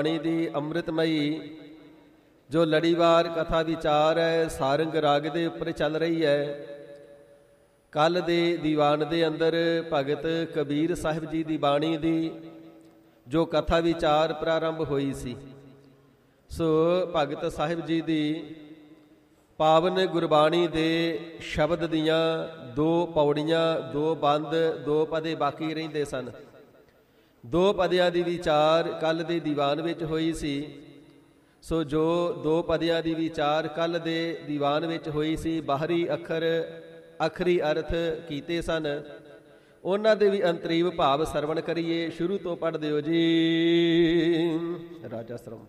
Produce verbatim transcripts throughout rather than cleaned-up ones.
ਬਾਣੀ ਦੀ ਅੰਮ੍ਰਿਤਮਈ ਜੋ ਲੜੀਵਾਰ ਕਥਾ ਵਿਚਾਰ ਹੈ, ਸਾਰੰਗ ਰਾਗ ਦੇ ਉੱਪਰ ਚੱਲ ਰਹੀ ਹੈ। ਕੱਲ ਦੇ ਦੀਵਾਨ ਦੇ ਅੰਦਰ ਭਗਤ ਕਬੀਰ ਸਾਹਿਬ ਜੀ ਦੀ ਬਾਣੀ ਦੀ ਜੋ ਕਥਾ ਵਿਚਾਰ ਪ੍ਰਾਰੰਭ ਹੋਈ ਸੀ, ਸੋ ਭਗਤ ਸਾਹਿਬ ਜੀ ਦੀ ਪਾਵਨ ਗੁਰਬਾਣੀ ਦੇ ਸ਼ਬਦ ਦੀਆਂ ਦੋ ਪੌੜੀਆਂ, ਦੋ ਬੰਦ, ਦੋ ਪਦੇ ਬਾਕੀ ਰਹਿੰਦੇ ਸਨ। ਦੋ ਪਦਿਆਂ ਦੀ ਵਿਚਾਰ ਕੱਲ ਦੇ ਦੀਵਾਨ ਵਿੱਚ ਹੋਈ ਸੀ। ਸੋ ਜੋ ਦੋ ਪਦਿਆਂ ਦੀ ਵਿਚਾਰ ਕੱਲ ਦੇ ਦੀਵਾਨ ਵਿੱਚ ਹੋਈ ਸੀ, ਬਾਹਰੀ ਅੱਖਰ ਅਖਰੀ ਅਰਥ ਕੀਤੇ ਸਨ, ਉਹਨਾਂ ਦੇ ਵੀ ਅੰਤਰੀਵ ਭਾਵ ਸਰਵਣ ਕਰੀਏ। ਸ਼ੁਰੂ ਤੋਂ ਪੜ੍ਹ ਦਿਓ ਜੀ। ਰਾਜਾ ਸ਼ਰਮ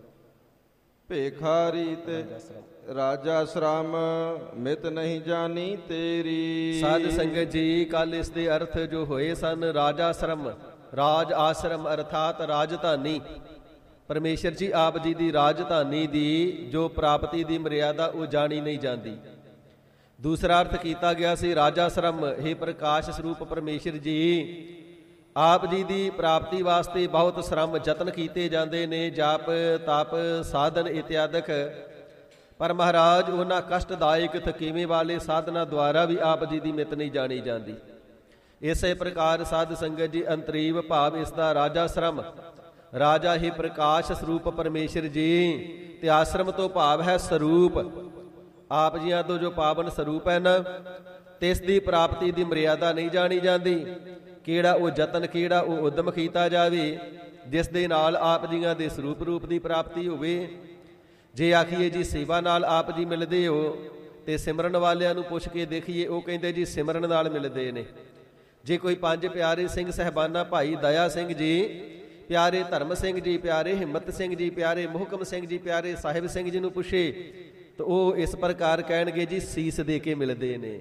ਭੇਖਾਰੀ ਤੇ ਰਾਜਾ ਸ਼ਰਮ ਮਿਤ ਨਹੀਂ ਜਾਣੀ ਤੇਰੀ। ਸਾਧ ਸੰਗਤ ਜੀ, ਕੱਲ ਇਸ ਦੇ ਅਰਥ ਜੋ ਹੋਏ ਸਨ, ਰਾਜਾ ਸ਼ਰਮ, ਰਾਜ ਆਸ਼ਰਮ ਅਰਥਾਤ ਰਾਜਧਾਨੀ। ਪਰਮੇਸ਼ਰ ਜੀ ਆਪ ਜੀ ਦੀ ਰਾਜਧਾਨੀ ਦੀ ਜੋ ਪ੍ਰਾਪਤੀ ਦੀ ਮਰਿਆਦਾ ਉਹ ਜਾਣੀ ਨਹੀਂ ਜਾਂਦੀ। ਦੂਸਰਾ ਅਰਥ ਕੀਤਾ ਗਿਆ ਸੀ ਰਾਜਾ ਸ਼ਰਮ, ਹੇ ਪ੍ਰਕਾਸ਼ ਸਰੂਪ ਪਰਮੇਸ਼ਰ ਜੀ, ਆਪ ਜੀ ਦੀ ਪ੍ਰਾਪਤੀ ਵਾਸਤੇ ਬਹੁਤ ਸ਼ਰਮ ਯਤਨ ਕੀਤੇ ਜਾਂਦੇ ਨੇ, ਜਾਪ ਤਪ ਸਾਧਨ ਇਤਿਆਦਿਕ, ਪਰ ਮਹਾਰਾਜ ਉਹਨਾਂ ਕਸ਼ਟਦਾਇਕ ਥਕੇਵੇਂ ਵਾਲੇ ਸਾਧਨਾ ਦੁਆਰਾ ਵੀ ਆਪ ਜੀ ਦੀ ਮਿਤ ਨਹੀਂ ਜਾਣੀ ਜਾਂਦੀ। ਇਸੇ ਪ੍ਰਕਾਰ ਸਾਧ ਸੰਗਤ ਜੀ ਅੰਤਰੀਵ ਭਾਵ ਇਸ ਦਾ ਰਾਜਾ ਸ਼ਰਮ, ਰਾਜਾ ਹੀ ਪ੍ਰਕਾਸ਼ ਸਰੂਪ ਪਰਮੇਸ਼ਰ ਜੀ, ਤੇ ਆਸ਼ਰਮ ਤੋਂ ਭਾਵ ਹੈ ਸਰੂਪ, ਆਪ ਜੀਆਂ ਤੋਂ ਜੋ ਪਾਵਨ ਸਰੂਪ ਹੈ ਨਾ, ਤੇ ਇਸ ਦੀ ਪ੍ਰਾਪਤੀ ਦੀ ਮਰਿਆਦਾ ਨਹੀਂ ਜਾਣੀ ਜਾਂਦੀ। ਕਿਹੜਾ ਉਹ ਯਤਨ, ਕਿਹੜਾ ਉਹ ਉਦਮ ਕੀਤਾ ਜਾਵੇ ਜਿਸ ਦੇ ਨਾਲ ਆਪ ਜੀਆਂ ਦੇ ਸਰੂਪ ਰੂਪ ਦੀ ਪ੍ਰਾਪਤੀ ਹੋਵੇ। ਜੇ ਆਖੀਏ ਜੀ ਸੇਵਾ ਨਾਲ ਆਪ ਜੀ ਮਿਲਦੇ ਹੋ, ਤੇ ਸਿਮਰਨ ਵਾਲਿਆਂ ਨੂੰ ਪੁੱਛ ਕੇ ਦੇਖੀਏ, ਉਹ ਕਹਿੰਦੇ ਜੀ ਸਿਮਰਨ ਨਾਲ ਮਿਲਦੇ ਨੇ। ਜੇ ਕੋਈ ਪੰਜ ਪਿਆਰੇ ਸਿੰਘ ਸਹਿਬਾਨਾ, ਭਾਈ ਦਇਆ ਸਿੰਘ ਜੀ, ਪਿਆਰੇ ਧਰਮ ਸਿੰਘ ਜੀ, ਪਿਆਰੇ ਹਿੰਮਤ ਸਿੰਘ ਜੀ, ਪਿਆਰੇ ਮੁਹਕਮ ਸਿੰਘ ਜੀ, ਪਿਆਰੇ ਸਾਹਿਬ ਸਿੰਘ ਜੀ ਨੂੰ ਪੁੱਛੇ ਤਾਂ ਉਹ ਇਸ ਪ੍ਰਕਾਰ ਕਹਿਣਗੇ ਜੀ ਸੀਸ ਦੇ ਕੇ ਮਿਲਦੇ ਨੇ।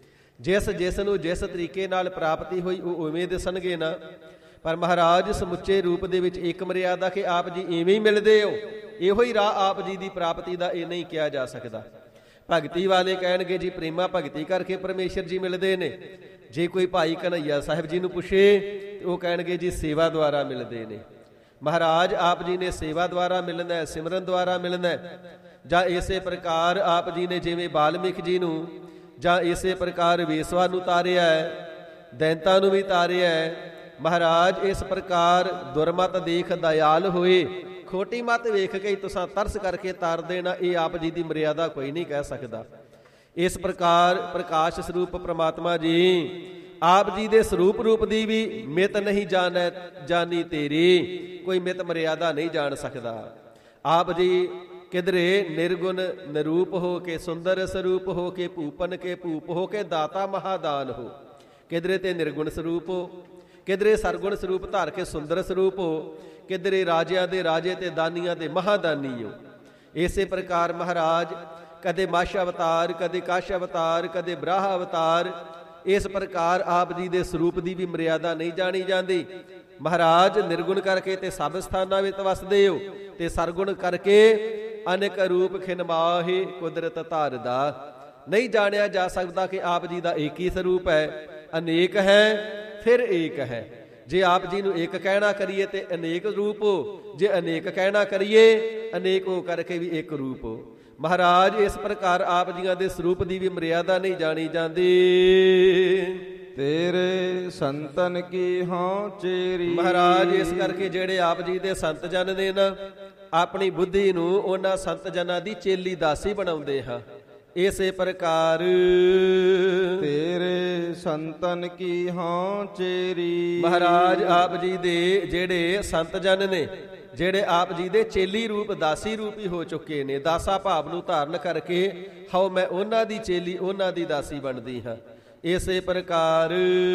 ਜਿਸ ਜਿਸ ਨੂੰ ਜਿਸ ਤਰੀਕੇ ਨਾਲ ਪ੍ਰਾਪਤੀ ਹੋਈ ਉਹ ਉਵੇਂ ਦੱਸਣਗੇ ਨਾ। ਪਰ ਮਹਾਰਾਜ ਸਮੁੱਚੇ ਰੂਪ ਦੇ ਵਿੱਚ ਇੱਕ ਮਰਿਆਦਾ ਕਿ ਆਪ ਜੀ ਇਵੇਂ ਹੀ ਮਿਲਦੇ ਹੋ, ਇਹੋ ਹੀ ਰਾਹ ਆਪ ਜੀ ਦੀ ਪ੍ਰਾਪਤੀ ਦਾ ਇਹ ਨਹੀਂ ਕਿਹਾ ਜਾ ਸਕਦਾ। ਭਗਤੀ ਵਾਲੇ ਕਹਿਣਗੇ ਜੀ ਪ੍ਰੇਮਾ ਭਗਤੀ ਕਰਕੇ ਪਰਮੇਸ਼ਰ ਜੀ ਮਿਲਦੇ ਨੇ। ਜੇ ਕੋਈ ਭਾਈ ਕਨ੍ਹਈਆ ਸਾਹਿਬ ਜੀ ਨੂੰ ਪੁੱਛੇ ਤੇ ਉਹ ਕਹਿਣਗੇ ਜੀ ਸੇਵਾ ਦੁਆਰਾ ਮਿਲਦੇ ਨੇ। ਮਹਾਰਾਜ ਆਪ ਜੀ ਨੇ ਸੇਵਾ ਦੁਆਰਾ ਮਿਲਣਾ, ਸਿਮਰਨ ਦੁਆਰਾ ਮਿਲਣਾ, ਜਾਂ ਇਸੇ ਪ੍ਰਕਾਰ ਆਪ ਜੀ ਨੇ ਜਿਵੇਂ ਬਾਲਮੀਕ ਜੀ ਨੂੰ, ਜਾਂ ਇਸੇ ਪ੍ਰਕਾਰ ਵੇਸਵਾ ਨੂੰ ਤਾਰਿਆ ਹੈ, ਦੈਂਤਾ ਨੂੰ ਵੀ ਤਾਰਿਆ ਹੈ। ਮਹਾਰਾਜ ਇਸ ਪ੍ਰਕਾਰ ਦੁਰਮਤ ਦੇਖ ਦਇਆਲ ਹੋਏ, ਖੋਟੀ ਮਤ ਵੇਖ ਕੇ ਤੁਸਾਂ ਤਰਸ ਕਰਕੇ ਤਾਰ ਦੇਣਾ, ਇਹ ਆਪ ਜੀ ਦੀ ਮਰਿਆਦਾ ਕੋਈ ਨਹੀਂ ਕਹਿ ਸਕਦਾ। ਇਸ ਪ੍ਰਕਾਰ ਪ੍ਰਕਾਸ਼ ਸਰੂਪ ਪ੍ਰਮਾਤਮਾ ਜੀ ਆਪ ਜੀ ਦੇ ਸਰੂਪ ਰੂਪ ਦੀ ਵੀ ਮਿਤ ਨਹੀਂ ਜਾਣੈ ਜਾਣੀ ਤੇਰੀ, ਕੋਈ ਮਿਤ ਮਰਿਆਦਾ ਨਹੀਂ ਜਾਣ ਸਕਦਾ। ਆਪ ਜੀ ਕਿਧਰੇ ਨਿਰਗੁਣ ਨਿਰੂਪ ਹੋ ਕੇ, ਸੁੰਦਰ ਸਰੂਪ ਹੋ ਕੇ, ਭੂਪਨ ਕੇ ਭੂਪ ਹੋ ਕੇ, ਦਾਤਾ ਮਹਾਦਾਨ ਹੋ। ਕਿਧਰੇ ਤੇ ਨਿਰਗੁਣ ਸਰੂਪ ਹੋ, ਕਿਧਰੇ ਸਰਗੁਣ ਸਰੂਪ ਧਾਰ ਕੇ ਸੁੰਦਰ ਸਰੂਪ ਹੋ, ਕਿਧਰੇ ਰਾਜਿਆਂ ਦੇ ਰਾਜੇ ਤੇ ਦਾਨੀਆਂ ਦੇ ਮਹਾਦਾਨੀ ਹੋ। ਇਸੇ ਪ੍ਰਕਾਰ ਮਹਾਰਾਜ ਕਦੇ ਮਛ ਅਵਤਾਰ, ਕਦੇ ਕਸ਼ ਅਵਤਾਰ, ਕਦੇ ਬਰਾਹ ਅਵਤਾਰ। ਇਸ ਪ੍ਰਕਾਰ ਆਪ ਜੀ ਦੇ ਸਰੂਪ ਦੀ ਵੀ ਮਰਿਆਦਾ ਨਹੀਂ ਜਾਣੀ ਜਾਂਦੀ। ਮਹਾਰਾਜ ਨਿਰਗੁਣ ਕਰਕੇ ਤੇ ਸਭ ਸਥਾਨਾਂ ਵਿੱਚ ਵਸਦੇ ਹੋ, ਤੇ ਸਰਗੁਣ ਕਰਕੇ ਅਨੇਕ ਰੂਪ ਖਿਨਮਾਹੇ ਕੁਦਰਤ ਧਾਰਦਾ। ਨਹੀਂ ਜਾਣਿਆ ਜਾ ਸਕਦਾ ਕਿ ਆਪ ਜੀ ਦਾ ਇੱਕ ਹੀ ਸਰੂਪ ਹੈ, ਅਨੇਕ ਹੈ ਫਿਰ ਏਕ ਹੈ। ਜੇ ਆਪ ਜੀ ਨੂੰ ਇੱਕ ਕਹਿਣਾ ਕਰੀਏ ਤੇ ਅਨੇਕ ਰੂਪ ਹੋ, ਜੇ ਅਨੇਕ ਕਹਿਣਾ ਕਰੀਏ ਅਨੇਕ ਹੋ ਕਰਕੇ ਵੀ ਇੱਕ ਰੂਪ ਹੋ। ਮਹਾਰਾਜ ਇਸ ਪ੍ਰਕਾਰ ਆਪ ਜੀਆਂ ਦੇ ਸਰੂਪ ਦੀ ਵੀ ਮਰਿਆਦਾ ਨਹੀਂ ਜਾਣੀ ਜਾਂਦੀ। ਤੇਰੇ ਸੰਤਨ ਕੀ ਹਾਂ ਚੇਰੀ। ਮਹਾਰਾਜ ਇਸ ਕਰਕੇ ਜਿਹੜੇ ਆਪ ਜੀ ਦੇ ਸੰਤ ਜਨ ਨੇ ਨਾ, ਆਪਣੀ ਬੁੱਧੀ ਨੂੰ ਉਹਨਾਂ ਸੰਤ ਜਨਾਂ ਦੀ ਚੇਲੀ ਦਾਸੀ ਬਣਾਉਂਦੇ ਹਾਂ। ਇਸੇ ਪ੍ਰਕਾਰ ਤੇਰੇ ਸੰਤਨ ਕੀ ਹਾਂ ਚੇਰੀ। ਮਹਾਰਾਜ ਆਪ ਜੀ ਦੇ ਜਿਹੜੇ ਸੰਤ ਜਨ ਨੇ, ਜਿਹੜੇ ਆਪ ਜੀ ਦੇ ਚੇਲੀ ਰੂਪ ਦਾਸੀ ਰੂਪੀ ਹੋ ਚੁੱਕੇ ਨੇ, ਦਾਸਾ ਭਾਵ ਨੂੰ ਧਾਰਨ ਕਰਕੇ ਹਉ ਮੈਂ ਉਹਨਾਂ ਦੀ ਚੇਲੀ, ਉਹਨਾਂ ਦੀ ਦਾਸੀ ਬਣਦੀ ਹਾਂ। ਇਸੇ ਪ੍ਰਕਾਰ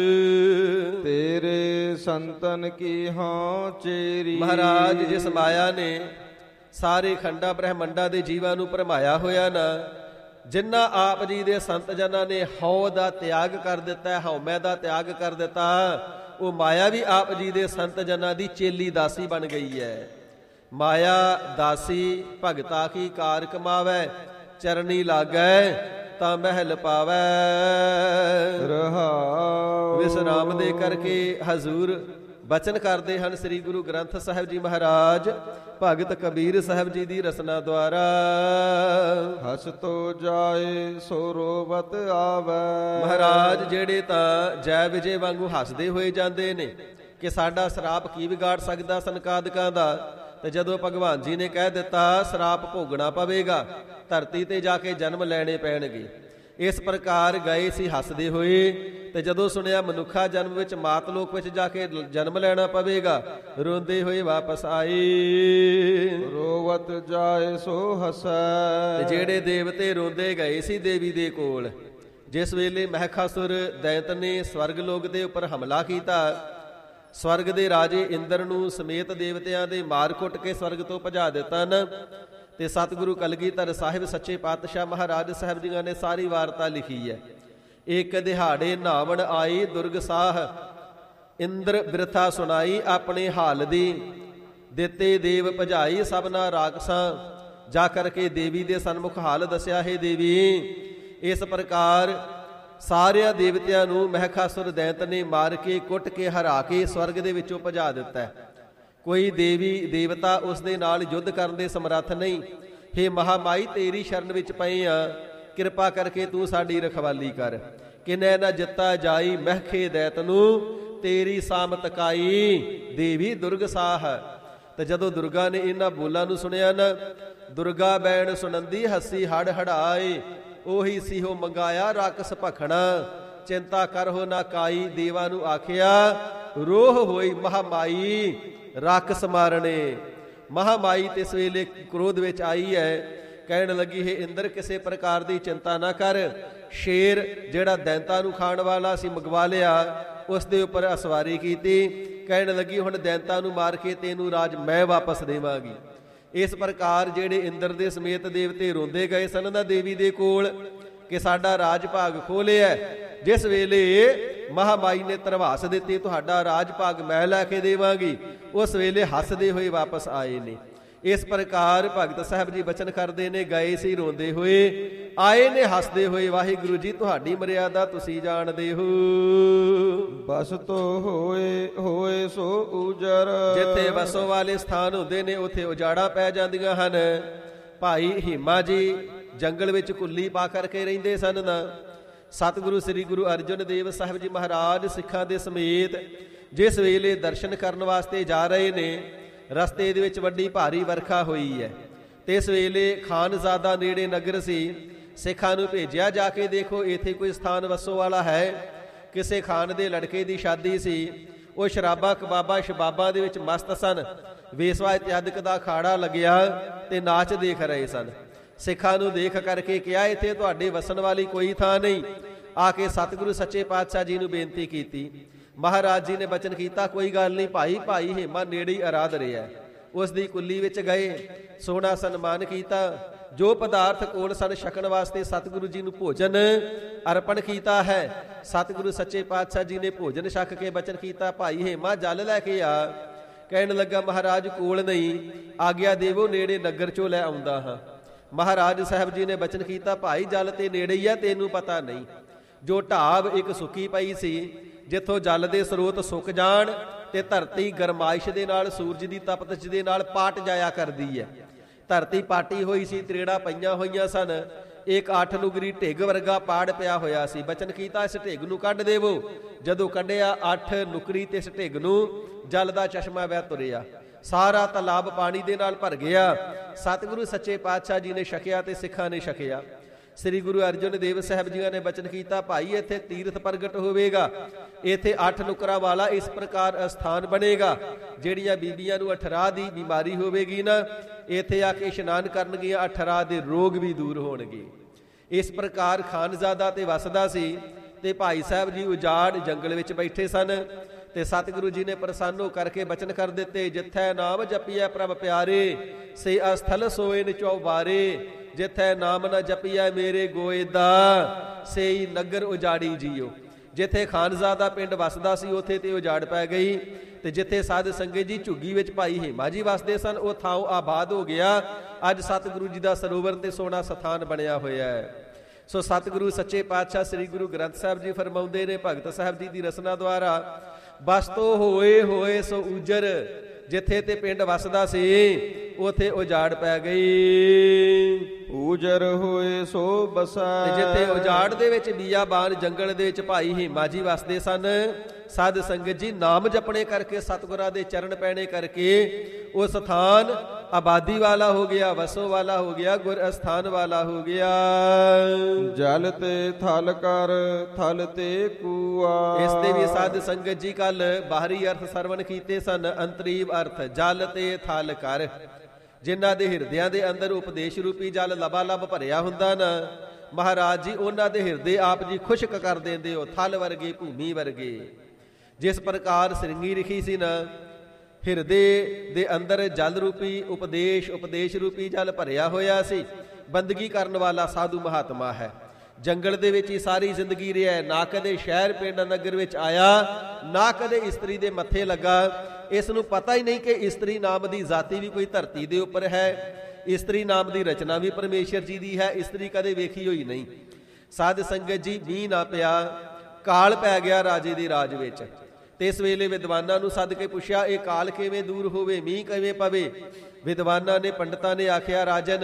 ਤੇਰੇ ਸੰਤਨ ਕੀ ਹਾਂ ਚੇਰੀ। ਮਹਾਰਾਜ ਜਿਸ ਮਾਇਆ ਨੇ ਸਾਰੇ ਖੰਡਾ ਬ੍ਰਹਮੰਡਾ ਦੇ ਜੀਵਾਂ ਨੂੰ ਭਰਮਾਇਆ ਹੋਇਆ ਨਾ, ਜਿਨ੍ਹਾਂ ਆਪ ਜੀ ਦੇ ਸੰਤ ਜਨਾਂ ਨੇ ਹਉ ਦਾ ਤਿਆਗ ਕਰ ਦਿੱਤਾ, ਹਉਮੈ ਦਾ ਤਿਆਗ ਕਰ ਦਿੱਤਾ, ਉਹ ਮਾਇਆ ਵੀ ਆਪ ਜੀ ਦੇ ਸੰਤ ਜਨਾਂ ਦੀ ਚੇਲੀ ਦਾਸੀ ਬਣ ਗਈ ਹੈ। ਮਾਇਆ ਦਾਸੀ ਭਗਤਾ ਕੀ ਕਾਰ ਕਮਾਵੈ, ਚਰਨੀ ਲਾਗੈ ਤਾਂ ਮਹਿਲ ਪਾਵੈ। ਰਹਾਉ ਵਿਸਰਾਮ ਦੇ ਕਰਕੇ ਹਜ਼ੂਰ ਬਚਨ ਕਰਦੇ ਹਨ ਸ੍ਰੀ ਗੁਰੂ ਗ੍ਰੰਥ ਸਾਹਿਬ ਜੀ ਮਹਾਰਾਜ ਭਗਤ ਕਬੀਰ ਸਾਹਿਬ ਜੀ ਦੀ ਰਸਨਾ ਦੁਆਰਾ। ਹਸ ਤੋ ਜਾਏ ਸੋ ਰੋਵਤ ਆਵੈ। ਮਹਾਰਾਜ ਜਿਹੜੇ ਤਾਂ ਜੈ ਵਿਜੇ ਵਾਂਗੂ ਹੱਸਦੇ ਹੋਏ ਜਾਂਦੇ ਨੇ ਕਿ ਸਾਡਾ ਸਰਾਪ ਕੀ ਵਿਗਾੜ ਸਕਦਾ ਸੰਕਾਦਕਾਂ ਦਾ, ਤੇ ਜਦੋਂ ਭਗਵਾਨ ਜੀ ਨੇ ਕਹਿ ਦਿੱਤਾ ਸਰਾਪ ਭੋਗਣਾ ਪਵੇਗਾ, ਧਰਤੀ ਤੇ ਜਾ ਕੇ ਜਨਮ ਲੈਣੇ ਪੈਣਗੇ, ਇਸ ਪ੍ਰਕਾਰ ਗਏ ਸੀ ਹੱਸਦੇ ਹੋਏ। ਤੇ ਜਦੋਂ ਸੁਣਿਆ ਮਨੁੱਖਾ ਜਨਮ ਵਿੱਚ ਮਾਤ ਲੋਕ ਵਿੱਚ ਜਾ ਕੇ ਜਨਮ ਲੈਣਾ ਪਵੇਗਾ, ਰੋਂਦੇ ਹੋਏ ਵਾਪਸ ਆਏ। ਰੋਵਤ ਜਾਏ ਸੋ ਹਸੈ। ਤੇ ਜਿਹੜੇ ਦੇਵਤੇ ਰੋਂਦੇ ਗਏ ਸੀ ਦੇਵੀ ਦੇ ਕੋਲ, ਜਿਸ ਵੇਲੇ ਮਹਿਖਾਸੁਰ ਦੈਂਤ ਨੇ ਸਵਰਗ ਲੋਕ ਦੇ ਉੱਪਰ ਹਮਲਾ ਕੀਤਾ, ਸਵਰਗ ਦੇ ਰਾਜੇ ਇੰਦਰ ਨੂੰ ਸਮੇਤ ਦੇਵਤਿਆਂ ਦੇ ਮਾਰ ਕੁੱਟ ਕੇ ਸਵਰਗ ਤੋਂ ਭਜਾ ਦਿੱਤਾ ਨਾ, ਤੇ ਸਤਿਗੁਰੂ ਕਲਗੀਧਰ ਸਾਹਿਬ ਸੱਚੇ ਪਾਤਸ਼ਾਹ ਮਹਾਰਾਜ ਸਾਹਿਬ ਜੀਆਂ ਨੇ ਸਾਰੀ ਵਾਰਤਾ ਲਿਖੀ ਹੈ। ਇੱਕ ਦਿਹਾੜੇ ਨਾਵਣ ਆਈ ਦੁਰਗ ਸਾਹ, ਇੰਦਰ ਬਿਰਥਾ ਸੁਣਾਈ ਆਪਣੇ ਹਾਲ ਦੀ, ਦਿੱਤੇ ਦੇਵ ਭਜਾਈ ਸਭਨਾ ਰਾਖਸਾਂ, ਜਾ ਕਰਕੇ ਦੇਵੀ ਦੇ ਸਨਮੁਖ ਹਾਲ ਦੱਸਿਆ ਹੈ ਦੇਵੀ। ਇਸ ਪ੍ਰਕਾਰ ਸਾਰਿਆਂ ਦੇਵਤਿਆਂ ਨੂੰ ਮਹਿਖਾਸੁਰ ਦੈਂਤ ਨੇ ਮਾਰ ਕੇ ਕੁੱਟ ਕੇ ਹਰਾ ਕੇ ਸਵਰਗ ਦੇ ਵਿੱਚੋਂ ਭਜਾ ਦਿੱਤਾ। ਕੋਈ ਦੇਵੀ ਦੇਵਤਾ ਉਸ ਦੇ ਨਾਲ ਯੁੱਧ ਕਰਨ ਦੇ ਸਮਰੱਥ ਨਹੀਂ। ਹੇ ਮਹਾਮਾਈ ਤੇਰੀ ਸ਼ਰਨ ਵਿੱਚ ਪਏ ਆ, ਕਿਰਪਾ ਕਰਕੇ ਤੂੰ ਸਾਡੀ ਰਖਵਾਲੀ ਕਰ। ਕਿਨੈ ਨਾ ਜਿੱਤਾ ਜਾਈ ਮਹਿਖੇ ਦੈਤ ਨੂੰ, ਤੇਰੀ ਸਾਮਤ ਕਾਈ ਦੇਵੀ ਦੁਰਗ ਸਾਹ। ਤੇ ਜਦੋਂ ਦੁਰਗਾ ਨੇ ਇਹਨਾਂ ਬੋਲਾਂ ਨੂੰ ਸੁਣਿਆ ਨਾ, ਦੁਰਗਾ ਬੈਣ ਸੁਣੰਦੀ ਹੱਸੀ ਹੜ ਹੜਾਏ, ਉਹੀ ਸਿਹੋ ਮੰਗਾਇਆ ਰਾਕਸ ਭਖਣਾ, ਚਿੰਤਾ ਕਰਹੁ ਨਾ ਕਾਈ। ਦੇਵਾਂ ਨੂੰ ਆਖਿਆ ਰੋਹ ਹੋਈ ਮਹਾਮਾਈ ਰਾਕਸ ਮਾਰਨੇ। ਮਹਾਮਾਈ ਤੇ ਇਸ ਵੇਲੇ ਕ੍ਰੋਧ ਵਿੱਚ ਆਈ ਹੈ, ਕਹਿਣ ਲੱਗੀ ਹੈ ਇੰਦਰ ਕਿਸੇ ਪ੍ਰਕਾਰ ਦੀ ਚਿੰਤਾ ਨਾ ਕਰ, ਸ਼ੇਰ ਜਿਹੜਾ ਦੈਂਤਾਂ ਨੂੰ ਖਾਣ ਵਾਲਾ ਸੀ ਮੰਗਵਾ ਲਿਆ, ਉਸ ਦੇ ਉੱਪਰ ਅਸਵਾਰੀ ਕੀਤੀ। ਕਹਿਣ ਲੱਗੀ ਹੁਣ ਦੈਂਤਾਂ ਨੂੰ ਮਾਰ ਕੇ ਤੈਨੂੰ ਰਾਜ ਮੈਂ ਵਾਪਸ ਦੇਵਾਂਗੀ। ਇਸ ਪ੍ਰਕਾਰ ਜਿਹੜੇ ਇੰਦਰ ਦੇ ਸਮੇਤ ਦੇਵਤੇ ਰੋਂਦੇ ਗਏ ਸਨ ਨਾ ਦੇਵੀ ਦੇ ਕੋਲ ਕਿ ਸਾਡਾ ਰਾਜ ਭਾਗ ਖੋਹ ਲਿਆ। ਜਿਸ ਵੇਲੇ ਮਹਾਮਾਈ ਨੇ ਧਰਵਾਸ ਦਿੱਤੀ ਤੁਹਾਡਾ ਰਾਜ ਭਾਗ ਮੈਂ ਲੈ ਕੇ ਦੇਵਾਂਗੀ, ਉਸ ਵੇਲੇ ਹੱਸਦੇ ਹੋਏ ਵਾਪਸ ਆਏ ਨੇ। ਇਸ ਪ੍ਰਕਾਰ ਭਗਤ ਸਾਹਿਬ ਜੀ ਬਚਨ ਕਰਦੇ ਨੇ, ਗਏ ਸੀ ਰੋਂਦੇ ਹੋਏ, ਆਏ ਨੇ ਹੱਸਦੇ ਹੋਏ। ਵਾਹਿਗੁਰੂ ਜੀ ਤੁਹਾਡੀ ਮਰਿਆਦਾ ਤੁਸੀਂ ਜਾਣਦੇ ਹੋ। ਬਸ ਤੋ ਹੋਏ ਹੋਏ ਸੋ ਉਜਰ। ਜਿੱਥੇ ਵਸੋਂ ਵਾਲੇ ਸਥਾਨ ਹੁੰਦੇ ਨੇ ਉੱਥੇ ਉਜਾੜਾ ਪੈ ਜਾਂਦੀਆਂ ਹਨ। ਭਾਈ ਹੀਮਾ ਜੀ ਜੰਗਲ ਵਿੱਚ ਕੁੱਲੀ ਪਾ ਕਰਕੇ ਰਹਿੰਦੇ ਸਨ ਨਾ। ਸਤਿਗੁਰੂ ਸ੍ਰੀ ਗੁਰੂ ਅਰਜਨ ਦੇਵ ਸਾਹਿਬ ਜੀ ਮਹਾਰਾਜ ਸਿੱਖਾਂ ਦੇ ਸਮੇਤ ਜਿਸ ਵੇਲੇ ਦਰਸ਼ਨ ਕਰਨ ਵਾਸਤੇ ਜਾ ਰਹੇ ਨੇ, ਰਸਤੇ ਦੇ ਵਿੱਚ ਵੱਡੀ ਭਾਰੀ ਵਰਖਾ ਹੋਈ ਹੈ ਤੇ ਇਸ ਵੇਲੇ ਖਾਨਜ਼ਾਦਾ ਨੇੜੇ ਨਗਰ ਸੀ। ਸਿੱਖਾਂ ਨੂੰ ਭੇਜਿਆ ਜਾ ਕੇ ਦੇਖੋ ਇੱਥੇ ਕੋਈ ਸਥਾਨ ਵਸੋਂ ਵਾਲਾ ਹੈ। ਕਿਸੇ ਖਾਨ ਦੇ ਲੜਕੇ ਦੀ ਸ਼ਾਦੀ ਸੀ। ਉਹ ਸ਼ਰਾਬਾਂ ਕਬਾਬਾਂ ਸ਼ਬਾਬਾਂ ਦੇ ਵਿੱਚ ਮਸਤ ਸਨ। ਵੇਸਵਾ ਇਤਿਆਦਿਕ ਦਾ ਅਖਾੜਾ ਲੱਗਿਆ ਤੇ ਨਾਚ ਦੇਖ ਰਹੇ ਸਨ। ਸਿੱਖਾਂ ਨੂੰ ਦੇਖ ਕਰਕੇ ਕਿਹਾ ਇੱਥੇ ਤੁਹਾਡੇ ਵਸਣ ਵਾਲੀ ਕੋਈ ਥਾਂ ਨਹੀਂ। ਆ ਕੇ ਸਤਿਗੁਰੂ ਸੱਚੇ ਪਾਤਸ਼ਾਹ ਜੀ ਨੂੰ ਬੇਨਤੀ ਕੀਤੀ। ਮਹਾਰਾਜ ਜੀ ਨੇ ਬਚਨ ਕੀਤਾ ਕੋਈ ਗੱਲ ਨਹੀਂ ਭਾਈ, ਭਾਈ ਹੇਮਾ ਨੇੜੇ ਹੀ ਅਰਾਧ ਰਿਹਾ। ਉਸ ਦੀ ਕੁੱਲੀ ਵਿੱਚ ਗਏ, ਸੋਹਣਾ ਸਨਮਾਨ ਕੀਤਾ। ਜੋ ਪਦਾਰਥ ਕੋਲ ਸਨ ਛਕਣ ਵਾਸਤੇ ਸਤਿਗੁਰੂ ਜੀ ਨੂੰ ਭੋਜਨ ਅਰਪਣ ਕੀਤਾ ਹੈ। ਸਤਿਗੁਰੂ ਸੱਚੇ ਪਾਤਸ਼ਾਹ ਜੀ ਨੇ ਭੋਜਨ ਛਕ ਕੇ ਬਚਨ ਕੀਤਾ ਭਾਈ ਹੇਮਾ ਜਲ ਲੈ ਕੇ ਆ। ਕਹਿਣ ਲੱਗਾ ਮਹਾਰਾਜ ਕੋਲ ਨਹੀਂ, ਆਗਿਆ ਦੇਵੋ ਨੇੜੇ ਨਗਰ ਚੋਂ ਲੈ ਆਉਂਦਾ ਹਾਂ। ਮਹਾਰਾਜ ਸਾਹਿਬ ਜੀ ਨੇ ਬਚਨ ਕੀਤਾ ਭਾਈ ਜਲ ਤੇ ਨੇੜੇ ਹੀ ਹੈ, ਤੈਨੂੰ ਪਤਾ ਨਹੀਂ। ਜੋ ਢਾਬ ਇੱਕ ਸੁੱਕੀ ਪਈ ਸੀ, ਜਿੱਥੋਂ ਜਲ ਦੇ ਸਰੋਤ ਸੁੱਕ ਜਾਣ ਤੇ ਧਰਤੀ ਗਰਮਾਇਸ਼ ਦੇ ਨਾਲ ਸੂਰਜ ਦੀ ਤਪਸ਼ ਦੇ ਨਾਲ ਪਾਟ ਜਾਇਆ ਕਰਦੀ ਹੈ। ਧਰਤੀ ਪਾਟੀ ਹੋਈ ਸੀ, ਤਰੇੜਾਂ ਪਈਆਂ ਹੋਈਆਂ ਸਨ। ਇੱਕ ਅੱਠ ਨੁਗਰੀ ਢਿੱਗ ਵਰਗਾ ਪਾੜ ਪਿਆ ਹੋਇਆ ਸੀ। ਬਚਨ ਕੀਤਾ ਇਸ ਢਿੱਗ ਨੂੰ ਕੱਢ ਦੇਵੋ। ਜਦੋਂ ਕੱਢਿਆ ਅੱਠ ਨੁਕਰੀ ਤੇ ਇਸ ਢਿੱਗ ਨੂੰ ਜਲ ਦਾ ਚਸ਼ਮਾ ਵਹਿ ਤੁਰਿਆ। ਸਾਰਾ ਤਲਾਬ ਪਾਣੀ ਦੇ ਨਾਲ ਭਰ ਗਿਆ। ਸਤਿਗੁਰੂ ਸੱਚੇ ਪਾਤਸ਼ਾਹ ਜੀ ਨੇ ਛਕਿਆ ਤੇ ਸਿੱਖਾਂ ਨੇ ਛਕਿਆ। ਸ੍ਰੀ ਗੁਰੂ ਅਰਜਨ ਦੇਵ ਸਾਹਿਬ ਜੀ ਨੇ ਬਚਨ ਕੀਤਾ ਭਾਈ ਇੱਥੇ ਤੀਰਥ ਪ੍ਰਗਟ ਹੋਵੇਗਾ। ਇੱਥੇ ਅੱਠ ਨੁਕਰਾਂ ਵਾਲਾ ਇਸ ਪ੍ਰਕਾਰ ਅਸਥਾਨ ਬਣੇਗਾ। ਜਿਹੜੀਆਂ ਬੀਬੀਆਂ ਨੂੰ ਅਠਰਾ ਦੀ ਬਿਮਾਰੀ ਹੋਵੇਗੀ ਨਾ, ਇੱਥੇ ਆ ਕੇ ਇਸ਼ਨਾਨ ਕਰਨਗੀਆਂ, ਅਠਰਾ ਦੇ ਰੋਗ ਵੀ ਦੂਰ ਹੋਣਗੇ। ਇਸ ਪ੍ਰਕਾਰ ਖਾਨਜ਼ਾਦਾ ਤੇ ਵਸਦਾ ਸੀ। ਤੇ ਭਾਈ ਸਾਹਿਬ ਜੀ ਉਜਾੜ ਜੰਗਲ ਵਿੱਚ ਬੈਠੇ ਸਨ ਤੇ ਸਤਿਗੁਰੂ ਜੀ ਨੇ ਪ੍ਰਸੰਨ ਕਰਕੇ ਬਚਨ ਕਰ ਦਿੱਤੇ ਜਿੱਥੈ ਨਾਮ ਜਪੀਐ ਪ੍ਰਭ ਪਿਆਰੇ, ਸੇ ਅਸਥਲ ਸੋਏ ਨ ਚੌਬਾਰੇ। ਜਿੱਥੈ ਨਾਮ ਨਾ ਜਪੀਐ ਮੇਰੇ ਗੋਇਦਾ, ਸੇਈ ਨਗਰ ਉਜਾੜੀ ਜੀਓ। ਜਿੱਥੇ ਖਾਨਜ਼ਾਦਾ ਪਿੰਡ ਵਸਦਾ ਸੀ ਉੱਥੇ ਤੇ ਉਜਾੜ ਪੈ ਗਈ। ਤੇ ਜਿੱਥੇ ਸਾਧ ਸੰਗਤ ਜੀ ਝੁੱਗੀ ਵਿੱਚ ਭਾਈ ਹੇਮਾ ਜੀ ਵਸਦੇ ਸਨ, ਉਹ ਥਾਂ ਆਬਾਦ ਹੋ ਗਿਆ। ਅੱਜ ਸਤਿਗੁਰੂ ਜੀ ਦਾ ਸਰੋਵਰ ਤੇ ਸੋਹਣਾ ਸਥਾਨ ਬਣਿਆ ਹੋਇਆ ਹੈ। ਸੋ ਸਤਿਗੁਰੂ ਸੱਚੇ ਪਾਤਸ਼ਾਹ ਸ੍ਰੀ ਗੁਰੂ ਗ੍ਰੰਥ ਸਾਹਿਬ ਜੀ ਫਰਮਾਉਂਦੇ ਨੇ ਭਗਤ ਸਾਹਿਬ ਜੀ ਦੀ ਰਸਨਾ ਦੁਆਰਾ, ਬਸਤੋ ਹੋਏ ਹੋਏ ਸੋ ਉਜਰ, ਜਿੱਥੇ ਤੇ ਪਿੰਡ ਵਸਦਾ ਸੀ ਉਥੇ ਉਜਾੜ ਪੈ ਗਈ। ਉਜਰ ਹੋਏ ਸੋ ਬਸੈ, ਤੇ ਜਿੱਥੇ ਉਜਾੜ ਦੇ ਵਿੱਚ ਬੀਆਬਾਨ ਜੰਗਲ ਦੇ ਵਿੱਚ ਭਾਈ ਹੀਮਾ ਜੀ ਵਸਦੇ ਸਨ, ਸਾਧ ਸੰਗਤ ਜੀ ਨਾਮ ਜਪਣੇ ਕਰਕੇ, ਸਤਿਗੁਰਾਂ ਦੇ ਚਰਨ ਪੈਣੇ ਕਰਕੇ ਉਹ ਸਥਾਨ ਆਬਾਦੀ ਵਾਲਾ ਹੋ ਗਿਆ, ਵਸੋ ਵਾਲਾ ਹੋ ਗਿਆ, ਗੁਰ ਅਸਥਾਨ ਵਾਲਾ ਹੋ ਗਿਆ। ਜਲ ਤੇ ਥਲ ਕਰ, ਥਲ ਤੇ ਕੂਆ। ਇਸ ਦੇ ਵੀ ਸਾਧ ਸੰਗਤ ਜੀ ਕੱਲ ਬਾਹਰੀ ਅਰਥ ਸਰਵਣ ਕੀਤੇ ਸਨ। ਅੰਤਰੀਵ ਅਰਥ ਜਲ ਤੇ ਥਲ ਕਰ, ਜਿਨ੍ਹਾਂ ਦੇ ਹਿਰਦਿਆਂ ਦੇ ਅੰਦਰ ਉਪਦੇਸ਼ ਰੂਪੀ ਜਲ ਲਬਾ ਲਬ ਭਰਿਆ ਹੁੰਦਾ ਨਾ, ਮਹਾਰਾਜ ਜੀ ਉਹਨਾਂ ਦੇ ਹਿਰਦੇ ਆਪ ਜੀ ਖੁਸ਼ਕ ਕਰ ਦਿੰਦੇ ਹੋ, ਥਲ ਵਰਗੇ, ਭੂਮੀ ਵਰਗੇ। ਜਿਸ ਪ੍ਰਕਾਰ ਸ੍ਰਿੰਗੀ ਰਿਖੀ ਸੀ ਨਾ, ਹਿਰਦੇ ਦੇ ਅੰਦਰ ਜਲ ਰੂਪੀ ਉਪਦੇਸ਼, ਉਪਦੇਸ਼ ਰੂਪੀ ਜਲ ਭਰਿਆ ਹੋਇਆ ਸੀ। ਬੰਦਗੀ ਕਰਨ ਵਾਲਾ ਸਾਧੂ ਮਹਾਤਮਾ ਹੈ। ਜੰਗਲ ਦੇ ਵਿੱਚ ਹੀ ਸਾਰੀ ਜ਼ਿੰਦਗੀ ਰਿਹਾ, ਨਾ ਕਦੇ ਸ਼ਹਿਰ ਪਿੰਡ ਨਗਰ ਵਿੱਚ ਆਇਆ, ਨਾ ਕਦੇ ਇਸਤਰੀ ਦੇ ਮੱਥੇ ਲੱਗਾ। ਇਸ ਨੂੰ ਪਤਾ ਹੀ ਨਹੀਂ ਕਿ ਇਸਤਰੀ ਨਾਮ ਦੀ ਜ਼ਾਤੀ ਵੀ ਕੋਈ ਧਰਤੀ ਦੇ ਉੱਪਰ ਹੈ, ਇਸਤਰੀ ਨਾਮ ਦੀ ਰਚਨਾ ਵੀ ਪਰਮੇਸ਼ਰ ਜੀ ਦੀ ਹੈ। ਇਸਤਰੀ ਕਦੇ ਵੇਖੀ ਹੋਈ ਨਹੀਂ। ਸਾਧ ਸੰਗਤ ਜੀ, ਮੀਂਹ ਨਾ ਪਿਆ, ਕਾਲ ਪੈ ਗਿਆ ਰਾਜੇ ਦੇ ਰਾਜ ਵਿੱਚ। ਤੇ ਇਸ ਵੇਲੇ ਵਿਦਵਾਨਾਂ ਨੂੰ ਸੱਦ ਕੇ ਪੁੱਛਿਆ, ਇਹ ਕਾਲ ਕਿਵੇਂ ਦੂਰ ਹੋਵੇ, ਮੀਂਹ ਕਿਵੇਂ ਪਵੇ? ਵਿਦਵਾਨਾਂ ਨੇ, ਪੰਡਤਾਂ ਨੇ ਆਖਿਆ, ਰਾਜਨ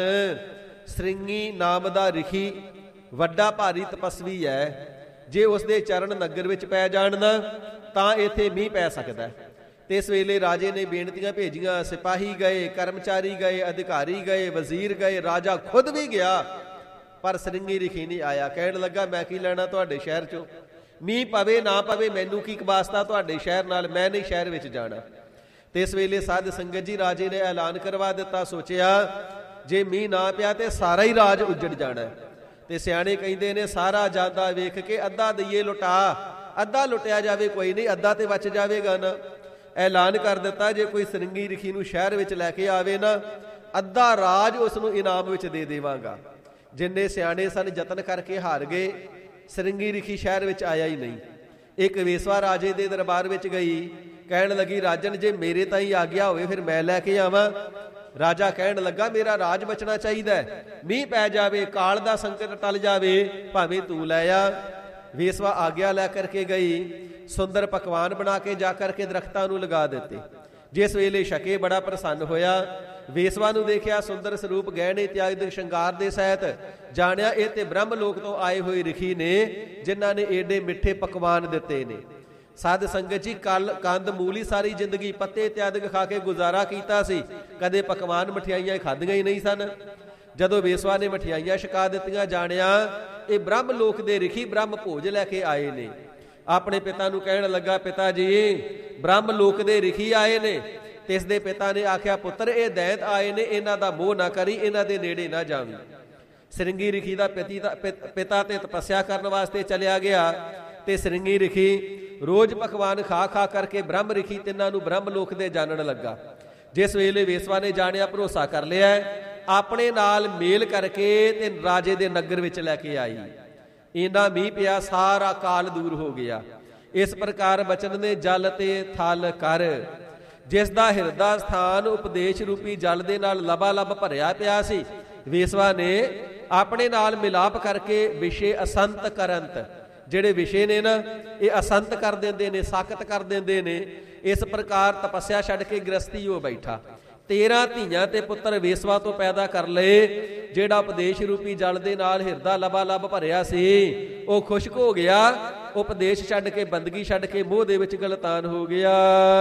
ਸ੍ਰਿੰਗੀ ਨਾਮ ਦਾ ਰਿਖੀ ਵੱਡਾ ਭਾਰੀ ਤਪਸਵੀ ਹੈ। ਜੇ ਉਸ ਦੇ ਚਰਨ ਨਗਰ ਵਿੱਚ ਪੈ ਜਾਣ ਨਾ ਤਾਂ ਇੱਥੇ ਮੀਂਹ ਪੈ ਸਕਦਾ। ਤੇ ਇਸ ਵੇਲੇ ਰਾਜੇ ਨੇ ਬੇਨਤੀਆਂ ਭੇਜੀਆਂ, ਸਿਪਾਹੀ ਗਏ, ਕਰਮਚਾਰੀ ਗਏ, ਅਧਿਕਾਰੀ ਗਏ, ਵਜ਼ੀਰ ਗਏ, ਰਾਜਾ ਖੁਦ ਵੀ ਗਿਆ, ਪਰ ਸ੍ਰਿੰਗੀ ਰਿਖੀ ਨਹੀਂ ਆਇਆ। ਕਹਿਣ ਲੱਗਾ, ਮੈਂ ਕੀ ਲੈਣਾ ਤੁਹਾਡੇ ਸ਼ਹਿਰ ਚੋਂ, ਮੀਂਹ ਪਵੇ ਨਾ ਪਵੇ ਮੈਨੂੰ ਕੀ ਵਾਸਤਾ ਤੁਹਾਡੇ ਸ਼ਹਿਰ ਨਾਲ, ਮੈਂ ਨਹੀਂ ਸ਼ਹਿਰ ਵਿੱਚ ਜਾਣਾ। ਤੇ ਇਸ ਵੇਲੇ ਸਾਧ ਸੰਗਤ ਜੀ ਰਾਜੇ ਨੇ ਐਲਾਨ ਕਰਵਾ ਦਿੱਤਾ। ਸੋਚਿਆ ਜੇ ਮੀਂਹ ਨਾ ਪਿਆ ਤੇ ਸਾਰਾ ਹੀ ਰਾਜ ਉੱਜੜ ਜਾਣਾ। ਤੇ ਸਿਆਣੇ ਕਹਿੰਦੇ ਨੇ, ਸਾਰਾ ਜਾਂਦਾ ਵੇਖ ਕੇ ਅੱਧਾ ਦਈਏ ਲੁਟਾ, ਅੱਧਾ ਲੁੱਟਿਆ ਜਾਵੇ ਕੋਈ ਨਹੀਂ, ਅੱਧਾ ਤੇ ਬਚ ਜਾਵੇਗਾ ਨਾ। ਐਲਾਨ ਕਰ ਦਿੱਤਾ, ਜੇ ਕੋਈ ਸ੍ਰਿੰਗੀ ਰਿਖੀ ਨੂੰ ਸ਼ਹਿਰ ਵਿੱਚ ਲੈ ਕੇ ਆਵੇ ਨਾ, ਅੱਧਾ ਰਾਜ ਉਸ ਨੂੰ ਇਨਾਮ ਵਿੱਚ ਦੇ ਦੇਵਾਂਗਾ। ਜਿੰਨੇ ਸਿਆਣੇ ਸਨ ਯਤਨ ਕਰਕੇ ਹਾਰ ਗਏ। ਸ੍ਰਿੰਗੀ ਰਿਖੀ ਸ਼ਹਿਰ ਵਿੱਚ ਆਇਆ ਹੀ ਨਹੀਂ। ਇੱਕ ਵੇਸਵਾ ਰਾਜੇ ਦੇ ਦਰਬਾਰ ਵਿੱਚ ਗਈ, ਕਹਿਣ ਲੱਗੀ, ਰਾਜਨ ਜੇ ਮੇਰੇ ਤਾਈਂ ਆ ਗਿਆ ਹੋਵੇ ਫਿਰ ਮੈਂ ਲੈ ਕੇ ਆਵਾਂ। ਰਾਜਾ ਕਹਿਣ ਲੱਗਾ, ਮੇਰਾ ਰਾਜ ਬਚਣਾ ਚਾਹੀਦਾ ਹੈ, ਮੀਂਹ ਪੈ ਜਾਵੇ, ਕਾਲ ਦਾ ਸੰਕਟ ਟਲ ਜਾਵੇ, ਭਾਵੇਂ ਤੂੰ ਲੈ ਆ। ਵੇਸਵਾ ਆਗਿਆ ਲੈ ਕਰਕੇ ਗਈ। ਸੁੰਦਰ ਪਕਵਾਨ ਬਣਾ ਕੇ ਜਾ ਕਰਕੇ ਦਰਖਤਾਂ ਨੂੰ ਲਗਾ ਦਿੱਤੇ। ਜਿਸ ਵੇਲੇ ਸ਼ਕੇ ਬੜਾ ਪ੍ਰਸੰਨ ਹੋਇਆ, ਵੇਸਵਾ ਨੂੰ ਦੇਖਿਆ, ਸੁੰਦਰ ਸਰੂਪ, ਗਹਿਣੇ ਇਤਿਆਦਿ ਸ਼ਿੰਗਾਰ ਦੇ ਸਹਿਤ, ਜਾਣਿਆ ਇਹ ਤੇ ਬ੍ਰਹਮ ਲੋਕ ਤੋਂ ਆਏ ਹੋਏ ਰਿਖੀ ਨੇ, ਜਿਨ੍ਹਾਂ ਨੇ ਏਡੇ ਮਿੱਠੇ ਪਕਵਾਨ ਦਿੱਤੇ ਨੇ। ਸਾਧ ਸੰਗਤ ਜੀ, ਕੱਲ ਕੰਦ ਮੂਲੀ ਸਾਰੀ ਜ਼ਿੰਦਗੀ ਪੱਤੇ ਇਤਿਆਦਿ ਖਾ ਕੇ ਗੁਜ਼ਾਰਾ ਕੀਤਾ ਸੀ, ਕਦੇ ਪਕਵਾਨ ਮਠਿਆਈਆਂ ਖਾਧੀਆਂ ਹੀ ਨਹੀਂ ਸਨ। ਜਦੋਂ ਵੇਸਵਾ ਨੇ ਮਠਿਆਈਆਂ ਛਕਾ ਦਿੱਤੀਆਂ, ਜਾਣਿਆ ਇਹ ਬ੍ਰਹਮ ਲੋਕ ਦੇ ਰਿਖੀ ਬ੍ਰਹਮ ਭੋਜ ਲੈ ਕੇ ਆਏ ਨੇ। ਆਪਣੇ ਪਿਤਾ ਨੂੰ ਕਹਿਣ ਲੱਗਾ, ਪਿਤਾ ਜੀ ਬ੍ਰਹਮ ਲੋਕ ਦੇ ਰਿਖੀ ਆਏ ਨੇ। ਤੇ ਇਸ ਦੇ ਪਿਤਾ ਨੇ ਆਖਿਆ, ਪੁੱਤਰ ਇਹ ਦੈਂਤ ਆਏ ਨੇ, ਇਹਨਾਂ ਦਾ ਮੋਹ ਨਾ ਕਰੀ, ਇਹਨਾਂ ਦੇ ਨੇੜੇ ਨਾ ਜਾਵੀਂ। ਸ੍ਰਿੰਗੀ ਰਿਖੀ ਦਾ ਪਿਤਾ ਤੇ ਤਪੱਸਿਆ ਕਰਨ ਵਾਸਤੇ ਚਲਿਆ ਗਿਆ। ਤੇ ਸ੍ਰਿੰਗੀ ਰਿਖੀ ਰੋਜ਼ ਪਕਵਾਨ ਖਾ ਖਾ ਕਰਕੇ ਬ੍ਰਹਮ ਰਿਖੀ ਤਿੰਨਾਂ ਨੂੰ ਬ੍ਰਹਮ ਲੋਕ ਦੇ ਜਾਣਨ ਲੱਗਾ। ਜਿਸ ਵੇਲੇ ਵੇਸਵਾ ਨੇ ਜਾਣਿਆ, ਭਰੋਸਾ ਕਰ ਲਿਆ, ਆਪਣੇ ਨਾਲ ਮੇਲ ਕਰਕੇ ਤੇ ਰਾਜੇ ਦੇ ਨਗਰ ਵਿੱਚ ਲੈ ਕੇ ਆਈ। ਇੰਨਾ ਮੀਂਹ ਪਿਆ, ਸਾਰਾ ਕਾਲ ਦੂਰ ਹੋ ਗਿਆ। ਇਸ ਪ੍ਰਕਾਰ ਬਚਨ ਨੇ ਜਲ ਤੇ ਥਲ ਕਰ, ਜਿਸ ਦਾ ਹਿਰਦਾ ਸਥਾਨ ਉਪਦੇਸ਼ ਰੂਪੀ ਜਲ ਦੇ ਨਾਲ ਲਬਾ ਲਬ ਭਰਿਆ ਪਿਆ ਸੀ, ਵੇਸਵਾ ਨੇ ਆਪਣੇ ਨਾਲ ਮਿਲਾਪ ਕਰਕੇ ਵਿਸ਼ੇ ਅਸੰਤ ਕਰੰਤ, ਜਿਹੜੇ ਵਿਸ਼ੇ ਨੇ ਨਾ ਇਹ ਅਸੰਤ ਕਰ ਦਿੰਦੇ ਨੇ, ਸਾਕਤ ਕਰ ਦਿੰਦੇ ਨੇ। ਇਸ ਪ੍ਰਕਾਰ ਤਪੱਸਿਆ ਛੱਡ ਕੇ ਗ੍ਰਸਤੀ ਹੋ ਬੈਠਾ। ਤੇਰਾਂ ਧੀਆਂ ਤੇ ਪੁੱਤਰ ਵੇਸਵਾ ਤੋਂ ਪੈਦਾ ਕਰ ਲਏ। ਜਿਹੜਾ ਉਪਦੇਸ਼ ਰੂਪੀ ਜਲ ਦੇ ਨਾਲ ਹਿਰਦਾ ਲਬਾ ਲਬ ਭਰਿਆ ਸੀ ਉਹ ਖੁਸ਼ਕ ਹੋ ਗਿਆ। ਉਪਦੇਸ਼ ਛੱਡ ਕੇ, ਬੰਦਗੀ ਛੱਡ ਕੇ ਮੋਹ ਦੇ ਵਿੱਚ ਗਲਤਾਨ ਹੋ ਗਿਆ।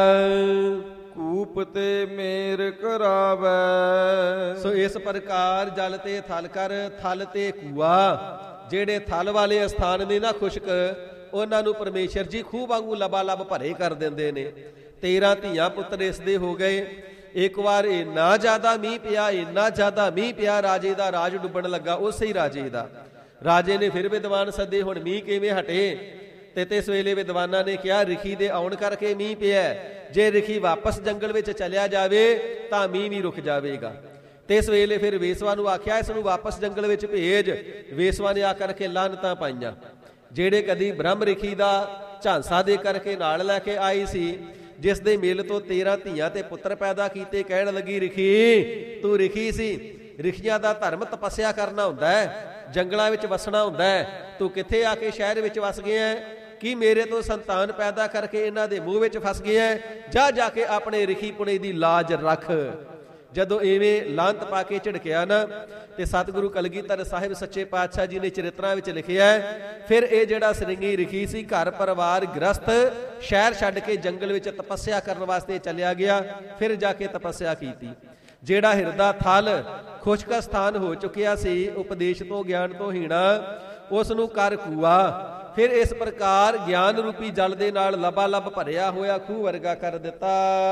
ਕੂਪ ਤੇ ਮੇਰ ਕਰਾਵੇ। ਸੋ ਇਸ ਪ੍ਰਕਾਰ ਜਲ ਤੇ ਥਲ ਕਰ, ਥਲ ਤੇ ਕੂਆ, ਜਿਹੜੇ ਥਲ ਵਾਲੇ ਅਸਥਾਨ ਨੇ ਨਾ ਖੁਸ਼ਕ, ਉਹਨਾਂ ਨੂੰ ਪਰਮੇਸ਼ਰ ਜੀ ਖੂਹ ਵਾਂਗੂ ਲਬਾ ਲਬ ਭਰੇ ਕਰ ਦਿੰਦੇ ਨੇ। ਤੇਰਾਂ ਧੀਆਂ ਪੁੱਤਰ ਇਸ ਦੇ ਹੋ ਗਏ। ਇੱਕ ਵਾਰ ਇੰਨਾ ਜ਼ਿਆਦਾ ਮੀਂਹ ਪਿਆ, ਇੰਨਾ ਜ਼ਿਆਦਾ ਮੀਂਹ ਪਿਆ, ਰਾਜੇ ਦਾ ਰਾਜ ਡੁੱਬਣ ਲੱਗਾ, ਉਸੇ ਹੀ ਰਾਜੇ ਦਾ। ਰਾਜੇ ਨੇ ਫਿਰ ਵਿਦਵਾਨ ਸੱਦੇ, ਹੁਣ ਮੀਂਹ ਕਿਵੇਂ ਹਟੇ? ਤੇ ਇਸ ਵੇਲੇ ਵਿਦਵਾਨਾਂ ਨੇ ਕਿਹਾ, ਰਿਖੀ ਦੇ ਆਉਣ ਕਰਕੇ ਮੀਂਹ ਪਿਆ, ਜੇ ਰਿਖੀ ਵਾਪਸ ਜੰਗਲ ਵਿੱਚ ਚਲਿਆ ਜਾਵੇ ਤਾਂ ਮੀਂਹ ਵੀ ਰੁਕ ਜਾਵੇਗਾ। ਤੇ ਇਸ ਵੇਲੇ ਫਿਰ ਵੇਸਵਾ ਨੂੰ ਆਖਿਆ, ਇਸ ਨੂੰ ਵਾਪਸ ਜੰਗਲ ਵਿੱਚ ਭੇਜ। ਵੇਸਵਾ ਨੇ ਆ ਕਰਕੇ ਲਾਹਨਤਾਂ ਪਾਈਆਂ। ਜਿਹੜੇ ਕਦੀ ਬ੍ਰਹਮ ਰਿਖੀ ਦਾ ਝਾਂਸਾ ਦੇ ਕਰਕੇ ਨਾਲ ਲੈ ਕੇ ਆਈ ਸੀ, ਜਿਸ ਦੇ ਮੇਲ ਤੋਂ ਤੇਰਾਂ ਧੀਆਂ ਤੇ ਪੁੱਤਰ ਪੈਦਾ ਕੀਤੇ, ਕਹਿਣ ਲੱਗੀ, ਰਿਖੀ ਤੂੰ ਰਿਖੀ ਸੀ, ਰਿਖੀਆਂ ਦਾ ਧਰਮ ਤਪੱਸਿਆ ਕਰਨਾ ਹੁੰਦਾ ਹੈ, ਜੰਗਲਾਂ ਵਿੱਚ ਵਸਣਾ ਹੁੰਦਾ ਹੈ, ਤੂੰ ਕਿੱਥੇ ਆ ਕੇ ਸ਼ਹਿਰ ਵਿੱਚ ਵਸ ਗਿਆ? ਕਿ ਮੇਰੇ ਤੋਂ ਸੰਤਾਨ ਪੈਦਾ ਕਰਕੇ ਇਹਨਾਂ ਦੇ ਮੂੰਹ ਵਿੱਚ ਫਸ ਗਿਆ, ਜਾ ਜਾ ਕੇ ਆਪਣੇ ਰਿਖੀ ਪੁਣੇ ਦੀ ਲਾਜ ਰੱਖ। ਜਦੋਂ ਇਵੇਂ ਲਾਂਤ ਪਾ ਕੇ ਝਿੜਕਿਆ ਨਾ, ਤੇ ਸਤਿਗੁਰੂ ਕਲਗੀਧਰ ਸਾਹਿਬ ਸੱਚੇ ਪਾਤਸ਼ਾਹ ਜੀ ਨੇ ਚਰਿਤਰਾਂ ਵਿੱਚ ਲਿਖਿਆ, ਫਿਰ ਇਹ ਜਿਹੜਾ ਸਰਿੰਗੀ ਰਿਖੀ ਸੀ ਘਰ ਪਰਿਵਾਰ ਗ੍ਰਸਤ ਸ਼ਹਿਰ ਛੱਡ ਕੇ ਜੰਗਲ ਵਿੱਚ ਤਪੱਸਿਆ ਕਰਨ ਵਾਸਤੇ ਚੱਲਿਆ ਗਿਆ। ਫਿਰ ਜਾ ਕੇ ਤਪੱਸਿਆ ਕੀਤੀ। ਜਿਹੜਾ ਹਿਰਦਾ ਥਲ ਖੁਸ਼ਕ ਸਥਾਨ ਹੋ ਚੁੱਕਿਆ ਸੀ, ਉਪਦੇਸ਼ ਤੋਂ ਗਿਆਨ ਤੋਂ ਹੀਣਾ, ਉਸ ਨੂੰ ਕਰ ਕੂਆ। ਫਿਰ ਇਸ ਪ੍ਰਕਾਰ ਗਿਆਨ ਰੂਪੀ ਜਲ ਦੇ ਨਾਲ ਲਬਾ ਲਬ ਭਰਿਆ ਹੋਇਆ ਖੂਹ ਵਰਗਾ ਕਰ ਦਿੱਤਾ।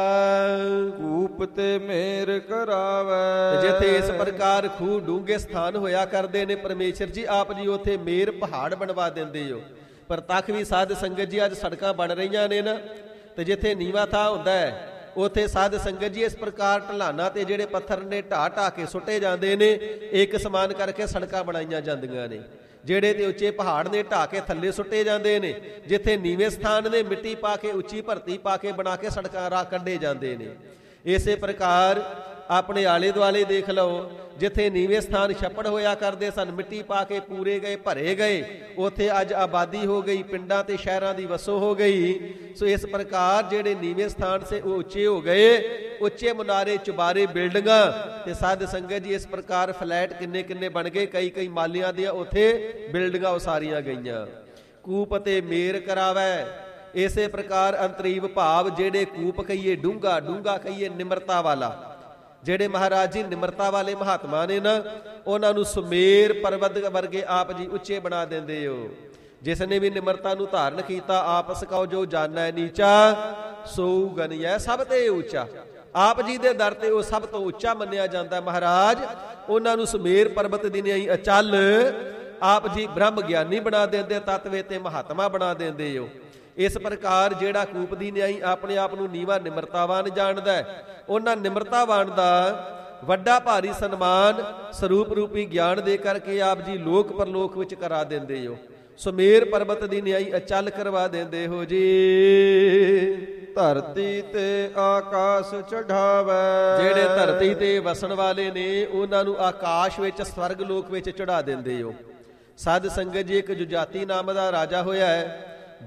ਕੂਪ ਤੇ ਮੇਰ ਕਰਾਵੇ। ਜਿੱਥੇ ਇਸ ਪ੍ਰਕਾਰ ਖੂਹ ਡੂੰਘੇ ਸਥਾਨ ਹੋਇਆ ਕਰਦੇ ਨੇ, ਪਰਮੇਸ਼ਰ ਜੀ ਆਪ ਜੀ ਉੱਥੇ ਮੇਰ ਪਹਾੜ ਬਣਵਾ ਦਿੰਦੇ ਹੋ। ਪਰ ਤੱਕ ਵੀ ਸਾਧ ਸੰਗਤ ਜੀ ਅੱਜ ਸੜਕਾਂ ਬਣ ਰਹੀਆਂ ਨੇ ਨਾ, ਤੇ ਜਿੱਥੇ ਨੀਵਾਂ ਥਾਂ ਹੁੰਦਾ ਹੈ ਉੱਥੇ ਸਾਧ ਸੰਗਤ ਜੀ ਇਸ ਪ੍ਰਕਾਰ ਢਲਾਨਾਂ ਤੇ ਜਿਹੜੇ ਪੱਥਰ ਨੇ ਢਾਹ ਢਾਹ ਕੇ ਸੁੱਟੇ ਜਾਂਦੇ ਨੇ, ਇੱਕ ਸਮਾਨ ਕਰਕੇ ਸੜਕਾਂ ਬਣਾਈਆਂ ਜਾਂਦੀਆਂ ਨੇ। ਜਿਹੜੇ ਤੇ ਉੱਚੇ ਪਹਾੜ ਨੇ ਢਾਹ ਕੇ ਥੱਲੇ ਸੁੱਟੇ ਜਾਂਦੇ ਨੇ, ਜਿੱਥੇ ਨੀਵੇਂ ਸਥਾਨ ਨੇ ਮਿੱਟੀ ਪਾ ਕੇ ਉੱਚੀ ਭਰਤੀ ਪਾ ਕੇ ਬਣਾ ਕੇ ਸੜਕਾਂ ਰਾਹ ਕੱਢੇ ਜਾਂਦੇ ਨੇ। ਇਸੇ ਪ੍ਰਕਾਰ ਆਪਣੇ ਆਲੇ ਦੁਆਲੇ ਦੇਖ ਲਓ, ਜਿੱਥੇ ਨੀਵੇਂ ਸਥਾਨ ਛੱਪੜ ਹੋਇਆ ਕਰਦੇ ਸਨ, ਮਿੱਟੀ ਪਾ ਕੇ ਪੂਰੇ ਗਏ ਭਰੇ ਗਏ, ਉੱਥੇ ਅੱਜ ਆਬਾਦੀ ਹੋ ਗਈ, ਪਿੰਡਾਂ ਤੇ ਸ਼ਹਿਰਾਂ ਦੀ ਵਸੋਂ ਹੋ ਗਈ। ਸੋ ਇਸ ਪ੍ਰਕਾਰ ਜਿਹੜੇ ਨੀਵੇਂ ਸਥਾਨ ਸੇ ਉਹ ਉੱਚੇ ਹੋ ਗਏ, ਉੱਚੇ ਮੁਨਾਰੇ ਚੁਬਾਰੇ ਬਿਲਡਿੰਗਾਂ, ਤੇ ਸਾਧ ਸੰਗਤ ਜੀ ਇਸ ਪ੍ਰਕਾਰ ਫਲੈਟ ਕਿੰਨੇ ਕਿੰਨੇ ਬਣ ਗਏ, ਕਈ ਕਈ ਮਾਲੀਆਂ ਦੀਆਂ ਉੱਥੇ ਬਿਲਡਿੰਗਾਂ ਉਸਾਰੀਆਂ ਗਈਆਂ। ਕੂਪ ਤੇ ਮੇਰ ਕਰਾਵੇ। ਇਸੇ ਪ੍ਰਕਾਰ ਅੰਤਰੀਵ ਭਾਵ, ਜਿਹੜੇ ਕੂਪ ਕਹੀਏ ਡੂੰਘਾ, ਡੂੰਘਾ ਕਹੀਏ ਨਿਮਰਤਾ ਵਾਲਾ, ਜਿਹੜੇ ਮਹਾਰਾਜ ਜੀ ਨਿਮਰਤਾ ਵਾਲੇ ਮਹਾਤਮਾ ਨੇ ਨਾ, ਉਹਨਾਂ ਨੂੰ ਸੁਮੇਰ ਪਰਬਤ ਵਰਗੇ ਆਪ ਜੀ ਉੱਚੇ ਬਣਾ ਦਿੰਦੇ ਹੋ। ਜਿਸ ਨੇ ਵੀ ਨਿਮਰਤਾ ਨੂੰ ਧਾਰਨ ਕੀਤਾ, ਆਪਸ ਕਉ ਜੋ ਜਾਣੈ ਨੀਚਾ, ਸੋ ਗਨਿਐ ਸਭ ਤੇ ਉੱਚਾ। ਆਪ ਜੀ ਦੇ ਦਰ ਤੇ ਉਹ ਸਭ ਤੋਂ ਉੱਚਾ ਮੰਨਿਆ ਜਾਂਦਾ ਮਹਾਰਾਜ। ਉਹਨਾਂ ਨੂੰ ਸੁਮੇਰ ਪਰਬਤ ਦੀ ਨਿਆਈ ਅਚਲ ਆਪ ਜੀ ਬ੍ਰਹਮ ਗਿਆਨੀ ਬਣਾ ਦਿੰਦੇ, ਤਤਵੇ ਤੇ ਮਹਾਤਮਾ ਬਣਾ ਦਿੰਦੇ ਹੋ। ਇਸ ਪ੍ਰਕਾਰ ਜਿਹੜਾ ਕੂਪ ਦੀ ਨਿਆਈ ਆਪਣੇ ਆਪ ਨੂੰ ਨੀਵਾ ਨਿਮਰਤਾਵਾਨ ਜਾਣਦਾ ਹੈ, ਉਹਨਾਂ ਨਿਮਰਤਾਵਾਨ ਦਾ ਵੱਡਾ ਭਾਰੀ ਸਨਮਾਨ ਸਰੂਪ ਰੂਪੀ ਗਿਆਨ ਦੇ ਕਰਕੇ ਆਪ ਜੀ ਲੋਕ ਪਰਲੋਕ ਵਿੱਚ ਕਰਾ ਦਿੰਦੇ ਹੋ। ਸੁਮੇਰ ਪਰਬਤ ਦੀ ਨਿਆਈ ਅਚਲ ਕਰਵਾ ਦਿੰਦੇ ਹੋ ਜੀ। ਧਰਤੀ ਤੇ ਆਕਾਸ਼ ਚੜਾਵੇ। ਜਿਹੜੇ ਧਰਤੀ ਤੇ ਵਸਣ ਵਾਲੇ ਨੇ, ਉਹਨਾਂ ਨੂੰ ਆਕਾਸ਼ ਵਿੱਚ ਸਵਰਗ ਲੋਕ ਵਿੱਚ ਚੜਾ ਦਿੰਦੇ ਹੋ। ਸਾਧ ਸੰਗਤ ਜੀ, ਇੱਕ ਜੁਜਾਤੀ ਨਾਮ ਦਾ ਰਾਜਾ ਹੋਇਆ ਹੈ।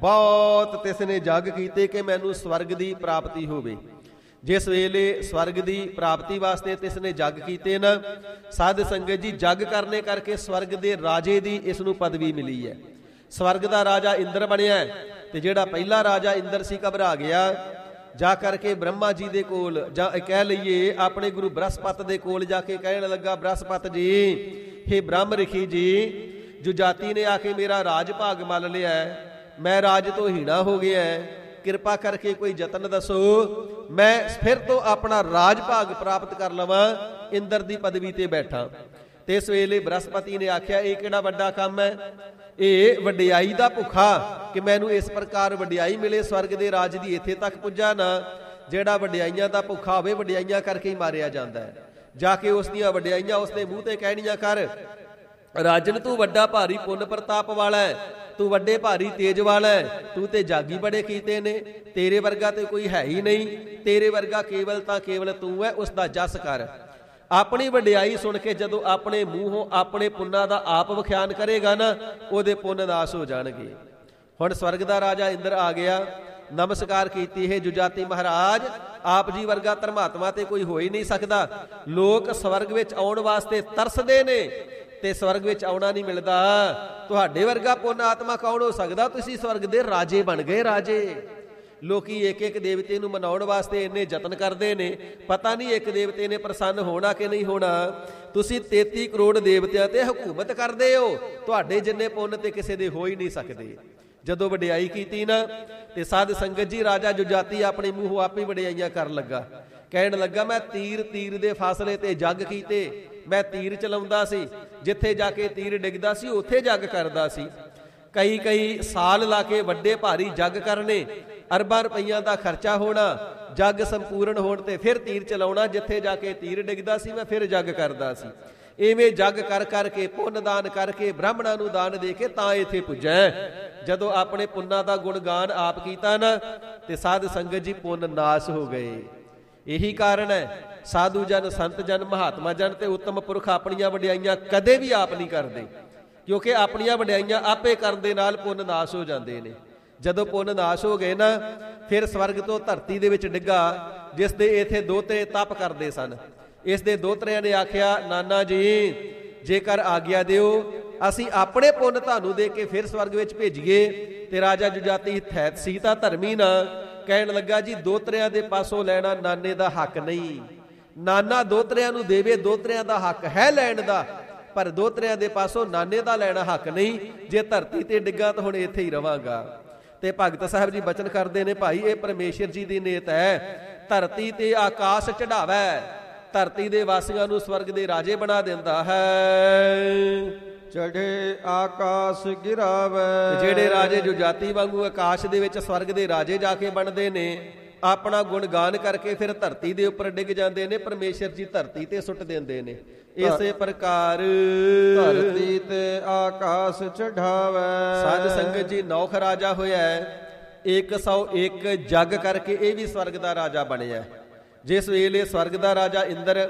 ਬਹੁਤ ਤਿਸ ਨੇ ਜੱਗ ਕੀਤੇ ਕਿ ਮੈਨੂੰ ਸਵਰਗ ਦੀ ਪ੍ਰਾਪਤੀ ਹੋਵੇ। ਜਿਸ ਵੇਲੇ ਸਵਰਗ ਦੀ ਪ੍ਰਾਪਤੀ ਵਾਸਤੇ ਤਿਸ ਨੇ ਜੱਗ ਕੀਤੇ ਨਾ, ਸਾਧ ਸੰਗਤ ਜੀ, ਜੱਗ ਕਰਨੇ ਕਰਕੇ ਸਵਰਗ ਦੇ ਰਾਜੇ ਦੀ ਇਸ ਨੂੰ ਪਦਵੀ ਮਿਲੀ ਹੈ। ਸਵਰਗ ਦਾ ਰਾਜਾ ਇੰਦਰ ਬਣਿਆ, ਤੇ ਜਿਹੜਾ ਪਹਿਲਾ ਰਾਜਾ ਇੰਦਰ ਸੀ ਘਬਰਾ ਗਿਆ, ਜਾ ਕਰਕੇ ਬ੍ਰਹਮਾ ਜੀ ਦੇ ਕੋਲ, ਜਾਂ ਕਹਿ ਲਈਏ ਆਪਣੇ ਗੁਰੂ ਬ੍ਰਹਸਪਤ ਦੇ ਕੋਲ ਜਾ ਕੇ ਕਹਿਣ ਲੱਗਾ, ਬ੍ਰਹਸਪਤ ਜੀ, ਹੇ ਬ੍ਰਹਮ ਰਿਖੀ ਜੀ, ਜੁਜਾਤੀ ਨੇ ਆ ਕੇ ਮੇਰਾ ਰਾਜ ਭਾਗ ਮੱਲ ਲਿਆ, ਮੈਂ ਰਾਜ ਤੋਂ ਹੀਣਾ ਹੋ ਗਿਆ, ਕਿਰਪਾ ਕਰਕੇ ਕੋਈ ਯਤਨ ਦੱਸੋ, ਮੈਂ ਫਿਰ ਤੋਂ ਆਪਣਾ ਰਾਜ ਭਾਗ ਪ੍ਰਾਪਤ ਕਰ ਲਵਾਂ, ਇੰਦਰ ਦੀ ਪਦਵੀ ਤੇ ਬੈਠਾਂ। ਤੇ ਇਸ ਵੇਲੇ ਬ੍ਰਹਸਪਤੀ ਨੇ ਆਖਿਆ, ਇਹ ਕਿਹੜਾ ਵੱਡਾ ਕੰਮ ਹੈ, ਇਹ ਵਡਿਆਈ ਦਾ ਭੁੱਖਾ, ਕਿ ਮੈਨੂੰ ਇਸ ਪ੍ਰਕਾਰ ਵਡਿਆਈ ਮਿਲੇ, ਸਵਰਗ ਦੇ ਰਾਜ ਦੀ ਇੱਥੇ ਤੱਕ ਪੁੱਜਾ ਨਾ। ਜਿਹੜਾ ਵਡਿਆਈਆਂ ਦਾ ਭੁੱਖਾ ਹੋਵੇ, ਵਡਿਆਈਆਂ ਕਰਕੇ ਹੀ ਮਾਰਿਆ ਜਾਂਦਾ ਹੈ। ਜਾ ਕੇ ਉਸ ਦੀਆਂ ਵਡਿਆਈਆਂ ਉਸਦੇ ਮੂੰਹ ਤੇ ਕਹਿਣੀਆਂ ਕਰ, ਰਾਜਨ ਤੂੰ ਵੱਡਾ ਭਾਰੀ ਪੁੰਨ ਪ੍ਰਤਾਪ ਵਾਲਾ ਹੈ, ਤੂੰ ਵੱਡੇ ਭਾਰੀ ਤੇਜ ਵਾਲਾ ਹੈ, ਤੂੰ ਤੇ ਜਾਗੀ ਬੜੇ ਕੀਤੇ ਨੇ, ਤੇਰੇ ਵਰਗਾ ਤੇ ਕੋਈ ਹੈ ਹੀ ਨਹੀਂ, ਤੇਰੇ ਵਰਗਾ ਕੇਵਲ ਤਾਂ ਕੇਵਲ ਤੂੰ ਹੈ, ਉਸ ਦਾ ਜਸ ਕਰ। ਆਪਣੀ ਵਡਿਆਈ ਸੁਣ ਕੇ ਜਦੋਂ ਆਪਣੇ ਮੂੰਹੋਂ ਆਪਣੇ ਪੁੰਨਾਂ ਦਾ ਆਪ ਵਿਖਿਆਨ ਕਰੇਗਾ ਨਾ, ਉਹਦੇ ਪੁੰਨ ਨਾਸ ਹੋ ਜਾਣਗੇ। ਹੁਣ ਸਵਰਗ ਦਾ ਰਾਜਾ ਇੰਦਰ ਆ ਗਿਆ, ਨਮਸਕਾਰ ਕੀਤੀ, ਹੈ ਜੁਜਾਤੀ ਮਹਾਰਾਜ, ਆਪ ਜੀ ਵਰਗਾ ਧਰਮਾਤਮਾ ਤੇ ਕੋਈ ਹੋ ਹੀ ਨਹੀਂ ਸਕਦਾ। ਲੋਕ ਸਵਰਗ ਵਿੱਚ ਆਉਣ ਵਾਸਤੇ ਤਰਸਦੇ ਨੇ, ਤੇ ਸਵਰਗ ਵਿੱਚ ਆਉਣਾ ਨਹੀਂ ਮਿਲਦਾ। ਤੁਹਾਡੇ ਵਰਗਾ ਪੁੰਨ ਆਤਮਾ ਕੌਣ ਹੋ ਸਕਦਾ? ਤੁਸੀਂ ਸਵਰਗ ਦੇ ਰਾਜੇ ਬਣ ਗਏ, ਰਾਜੇ। ਲੋਕੀ ਇੱਕ ਇੱਕ ਦੇਵਤੇ ਨੂੰ ਮਨਾਉਣ ਵਾਸਤੇ ਇੰਨੇ ਯਤਨ ਕਰਦੇ ਨੇ, ਪਤਾ ਨਹੀਂ ਇੱਕ ਦੇਵਤੇ ਨੇ ਪ੍ਰਸੰਨ ਹੋਣਾ ਕਿ ਨਹੀਂ ਹੋਣਾ। ਤੁਸੀਂ ਤੇਤੀ ਕਰੋੜ ਦੇਵਤਿਆਂ ਤੇ ਹਕੂਮਤ ਕਰਦੇ ਹੋ, ਤੁਹਾਡੇ ਜਿੰਨੇ ਪੁੰਨ ਤੇ ਕਿਸੇ ਦੇ ਹੋ ਹੀ ਨਹੀਂ ਸਕਦੇ। ਜਦੋਂ ਵਡਿਆਈ ਕੀਤੀ ਨਾ, ਤੇ ਸਾਧ ਸੰਗਤ ਜੀ, ਰਾਜਾ ਜੁਜਾਤੀ ਆਪਣੇ ਮੂੰਹੋਂ ਆਪੇ ਵਡਿਆਈਆਂ ਕਰਨ ਲੱਗਾ। ਕਹਿਣ ਲੱਗਾ, ਮੈਂ ਤੀਰ ਤੀਰ ਦੇ ਫਾਸਲੇ ਤੇ ਜੱਗ ਕੀਤੇ, ਮੈਂ ਤੀਰ ਚਲਾਉਂਦਾ ਸੀ, ਜਿੱਥੇ ਜਾ ਕੇ ਤੀਰ ਡਿੱਗਦਾ ਸੀ ਉੱਥੇ ਜੱਗ ਕਰਦਾ ਸੀ। ਕਈ ਕਈ ਸਾਲ ਲਾ ਕੇ ਵੱਡੇ ਭਾਰੀ ਜੱਗ ਕਰਨੇ, ਅਰਬਾਂ ਰੁਪਈਆਂ ਦਾ ਖਰਚਾ ਹੋਣਾ, ਜੱਗ ਸੰਪੂਰਨ ਹੋਣ ਤੇ ਫਿਰ ਤੀਰ ਚਲਾਉਣਾ, ਜਿੱਥੇ ਜਾ ਕੇ ਤੀਰ ਡਿੱਗਦਾ ਸੀ ਮੈਂ ਫਿਰ ਜੱਗ ਕਰਦਾ ਸੀ। ਇਵੇਂ ਜੱਗ ਕਰ ਕਰਕੇ, ਪੁੰਨ ਦਾਨ ਕਰਕੇ, ਬ੍ਰਾਹਮਣਾਂ ਨੂੰ ਦਾਨ ਦੇ ਕੇ ਤਾਂ ਇੱਥੇ ਪੁੱਜਾ। ਜਦੋਂ ਆਪਣੇ ਪੁੰਨਾਂ ਦਾ ਗੁਣਗਾਨ ਆਪ ਕੀਤਾ ਨਾ, ਤੇ ਸਾਧ ਸੰਗਤ ਜੀ ਪੁੰਨ ਨਾਸ ਹੋ ਗਏ। ਇਹੀ ਕਾਰਨ ਹੈ ਸਾਧੂ ਜਨ, ਸੰਤ ਜਨ, ਮਹਾਤਮਾ ਜਨ ਤੇ ਉੱਤਮ ਪੁਰਖ ਆਪਣੀਆਂ ਵਡਿਆਈਆਂ ਕਦੇ ਵੀ ਆਪ ਨਹੀਂ ਕਰਦੇ, ਕਿਉਂਕਿ ਆਪਣੀਆਂ ਵਡਿਆਈਆਂ ਆਪੇ ਕਰਨ ਦੇ ਨਾਲ ਪੁੰਨ ਨਾਸ ਹੋ ਜਾਂਦੇ ਨੇ। ਜਦੋਂ ਪੁੰਨ ਨਾਸ਼ ਹੋ ਗਏ ਨਾ, ਫਿਰ ਸਵਰਗ ਤੋਂ ਧਰਤੀ ਦੇ ਵਿੱਚ ਡਿੱਗਾ, ਜਿਸ ਦੇ ਇੱਥੇ ਦੋਹਤੇ ਤਪ ਕਰਦੇ ਸਨ। ਇਸ ਦੇ ਦੋਹਤਰਿਆਂ ਨੇ ਆਖਿਆ, ਨਾਨਾ ਜੀ ਜੇਕਰ ਆਗਿਆ ਦਿਓ ਅਸੀਂ ਆਪਣੇ ਪੁੰਨ ਤੁਹਾਨੂੰ ਦੇ ਕੇ ਫਿਰ ਸਵਰਗ ਵਿੱਚ ਭੇਜੀਏ। ਤੇ ਰਾਜਾ ਜੁਜਾਤੀ ਥੈਤ ਸੀ ਤਾਂ ਧਰਮੀ ਨਾ, ਕਹਿਣ ਲੱਗਾ ਜੀ ਦੋਹਤਰਿਆਂ ਦੇ ਪਾਸੋਂ ਲੈਣਾ ਨਾਨੇ ਦਾ ਹੱਕ ਨਹੀਂ। ਨਾਨਾ ਦੋਹਤਰਿਆਂ ਨੂੰ ਦੇਵੇ, ਦੋਹਤਰਿਆਂ ਦਾ ਹੱਕ ਹੈ ਲੈਣ ਦਾ, ਪਰ ਦੋਹਤਰਿਆਂ ਦੇ ਪਾਸੋਂ ਨਾਨੇ ਦਾ ਲੈਣਾ ਹੱਕ ਨਹੀਂ। ਜੇ ਧਰਤੀ ਤੇ ਡਿੱਗਾ ਤਾਂ ਹੁਣ ਇੱਥੇ ਹੀ ਰਵਾਂਗਾ। ਤੇ ਭਗਤ ਸਾਹਿਬ ਜੀ ਬਚਨ ਕਰਦੇ ਨੇ, ਭਾਈ ਇਹ ਪਰਮੇਸ਼ਰ ਜੀ ਦੀ ਨੇਤ ਹੈ, ਧਰਤੀ ਤੇ ਆਕਾਸ਼ ਚੜਾਵੈ, ਧਰਤੀ ਦੇ ਵਾਸੀਆਂ ਨੂੰ ਸਵਰਗ ਦੇ ਰਾਜੇ ਬਣਾ ਦਿੰਦਾ ਹੈ। ਚੜ੍ਹੇ ਆਕਾਸ਼ ਗਿਰਾਵੈ, ਜਿਹੜੇ ਰਾਜੇ ਜੁਜਾਤੀ ਵਾਂਗੂ ਆਕਾਸ਼ ਦੇ ਵਿੱਚ ਸਵਰਗ ਦੇ ਰਾਜੇ ਜਾ ਕੇ ਬਣਦੇ ਨੇ, ਆਪਣਾ ਗੁਣਗਾਨ ਕਰਕੇ ਫਿਰ ਧਰਤੀ ਦੇ ਉੱਪਰ ਡਿੱਗ ਜਾਂਦੇ ਨੇ, ਪਰਮੇਸ਼ਰ ਜੀ ਧਰਤੀ ਤੇ ਸੁੱਟ ਦਿੰਦੇ ਨੇ। ਇਸੇ ਪ੍ਰਕਾਰ ਧਰਤੀ ਤੇ ਆਕਾਸ਼ ਚੜਾਵੈ। ਸਾਧ ਸੰਗਤ ਜੀ ਨੌਖ ਰਾਜਾ ਹੋਇਆ, ਇੱਕ ਸੌ ਇੱਕ ਜੱਗ ਕਰਕੇ ਇਹ ਵੀ ਸਵਰਗ ਦਾ ਰਾਜਾ ਬਣਿਆ। ਜਿਸ ਵੇਲੇ ਸਵਰਗ ਦਾ ਰਾਜਾ ਇੰਦਰ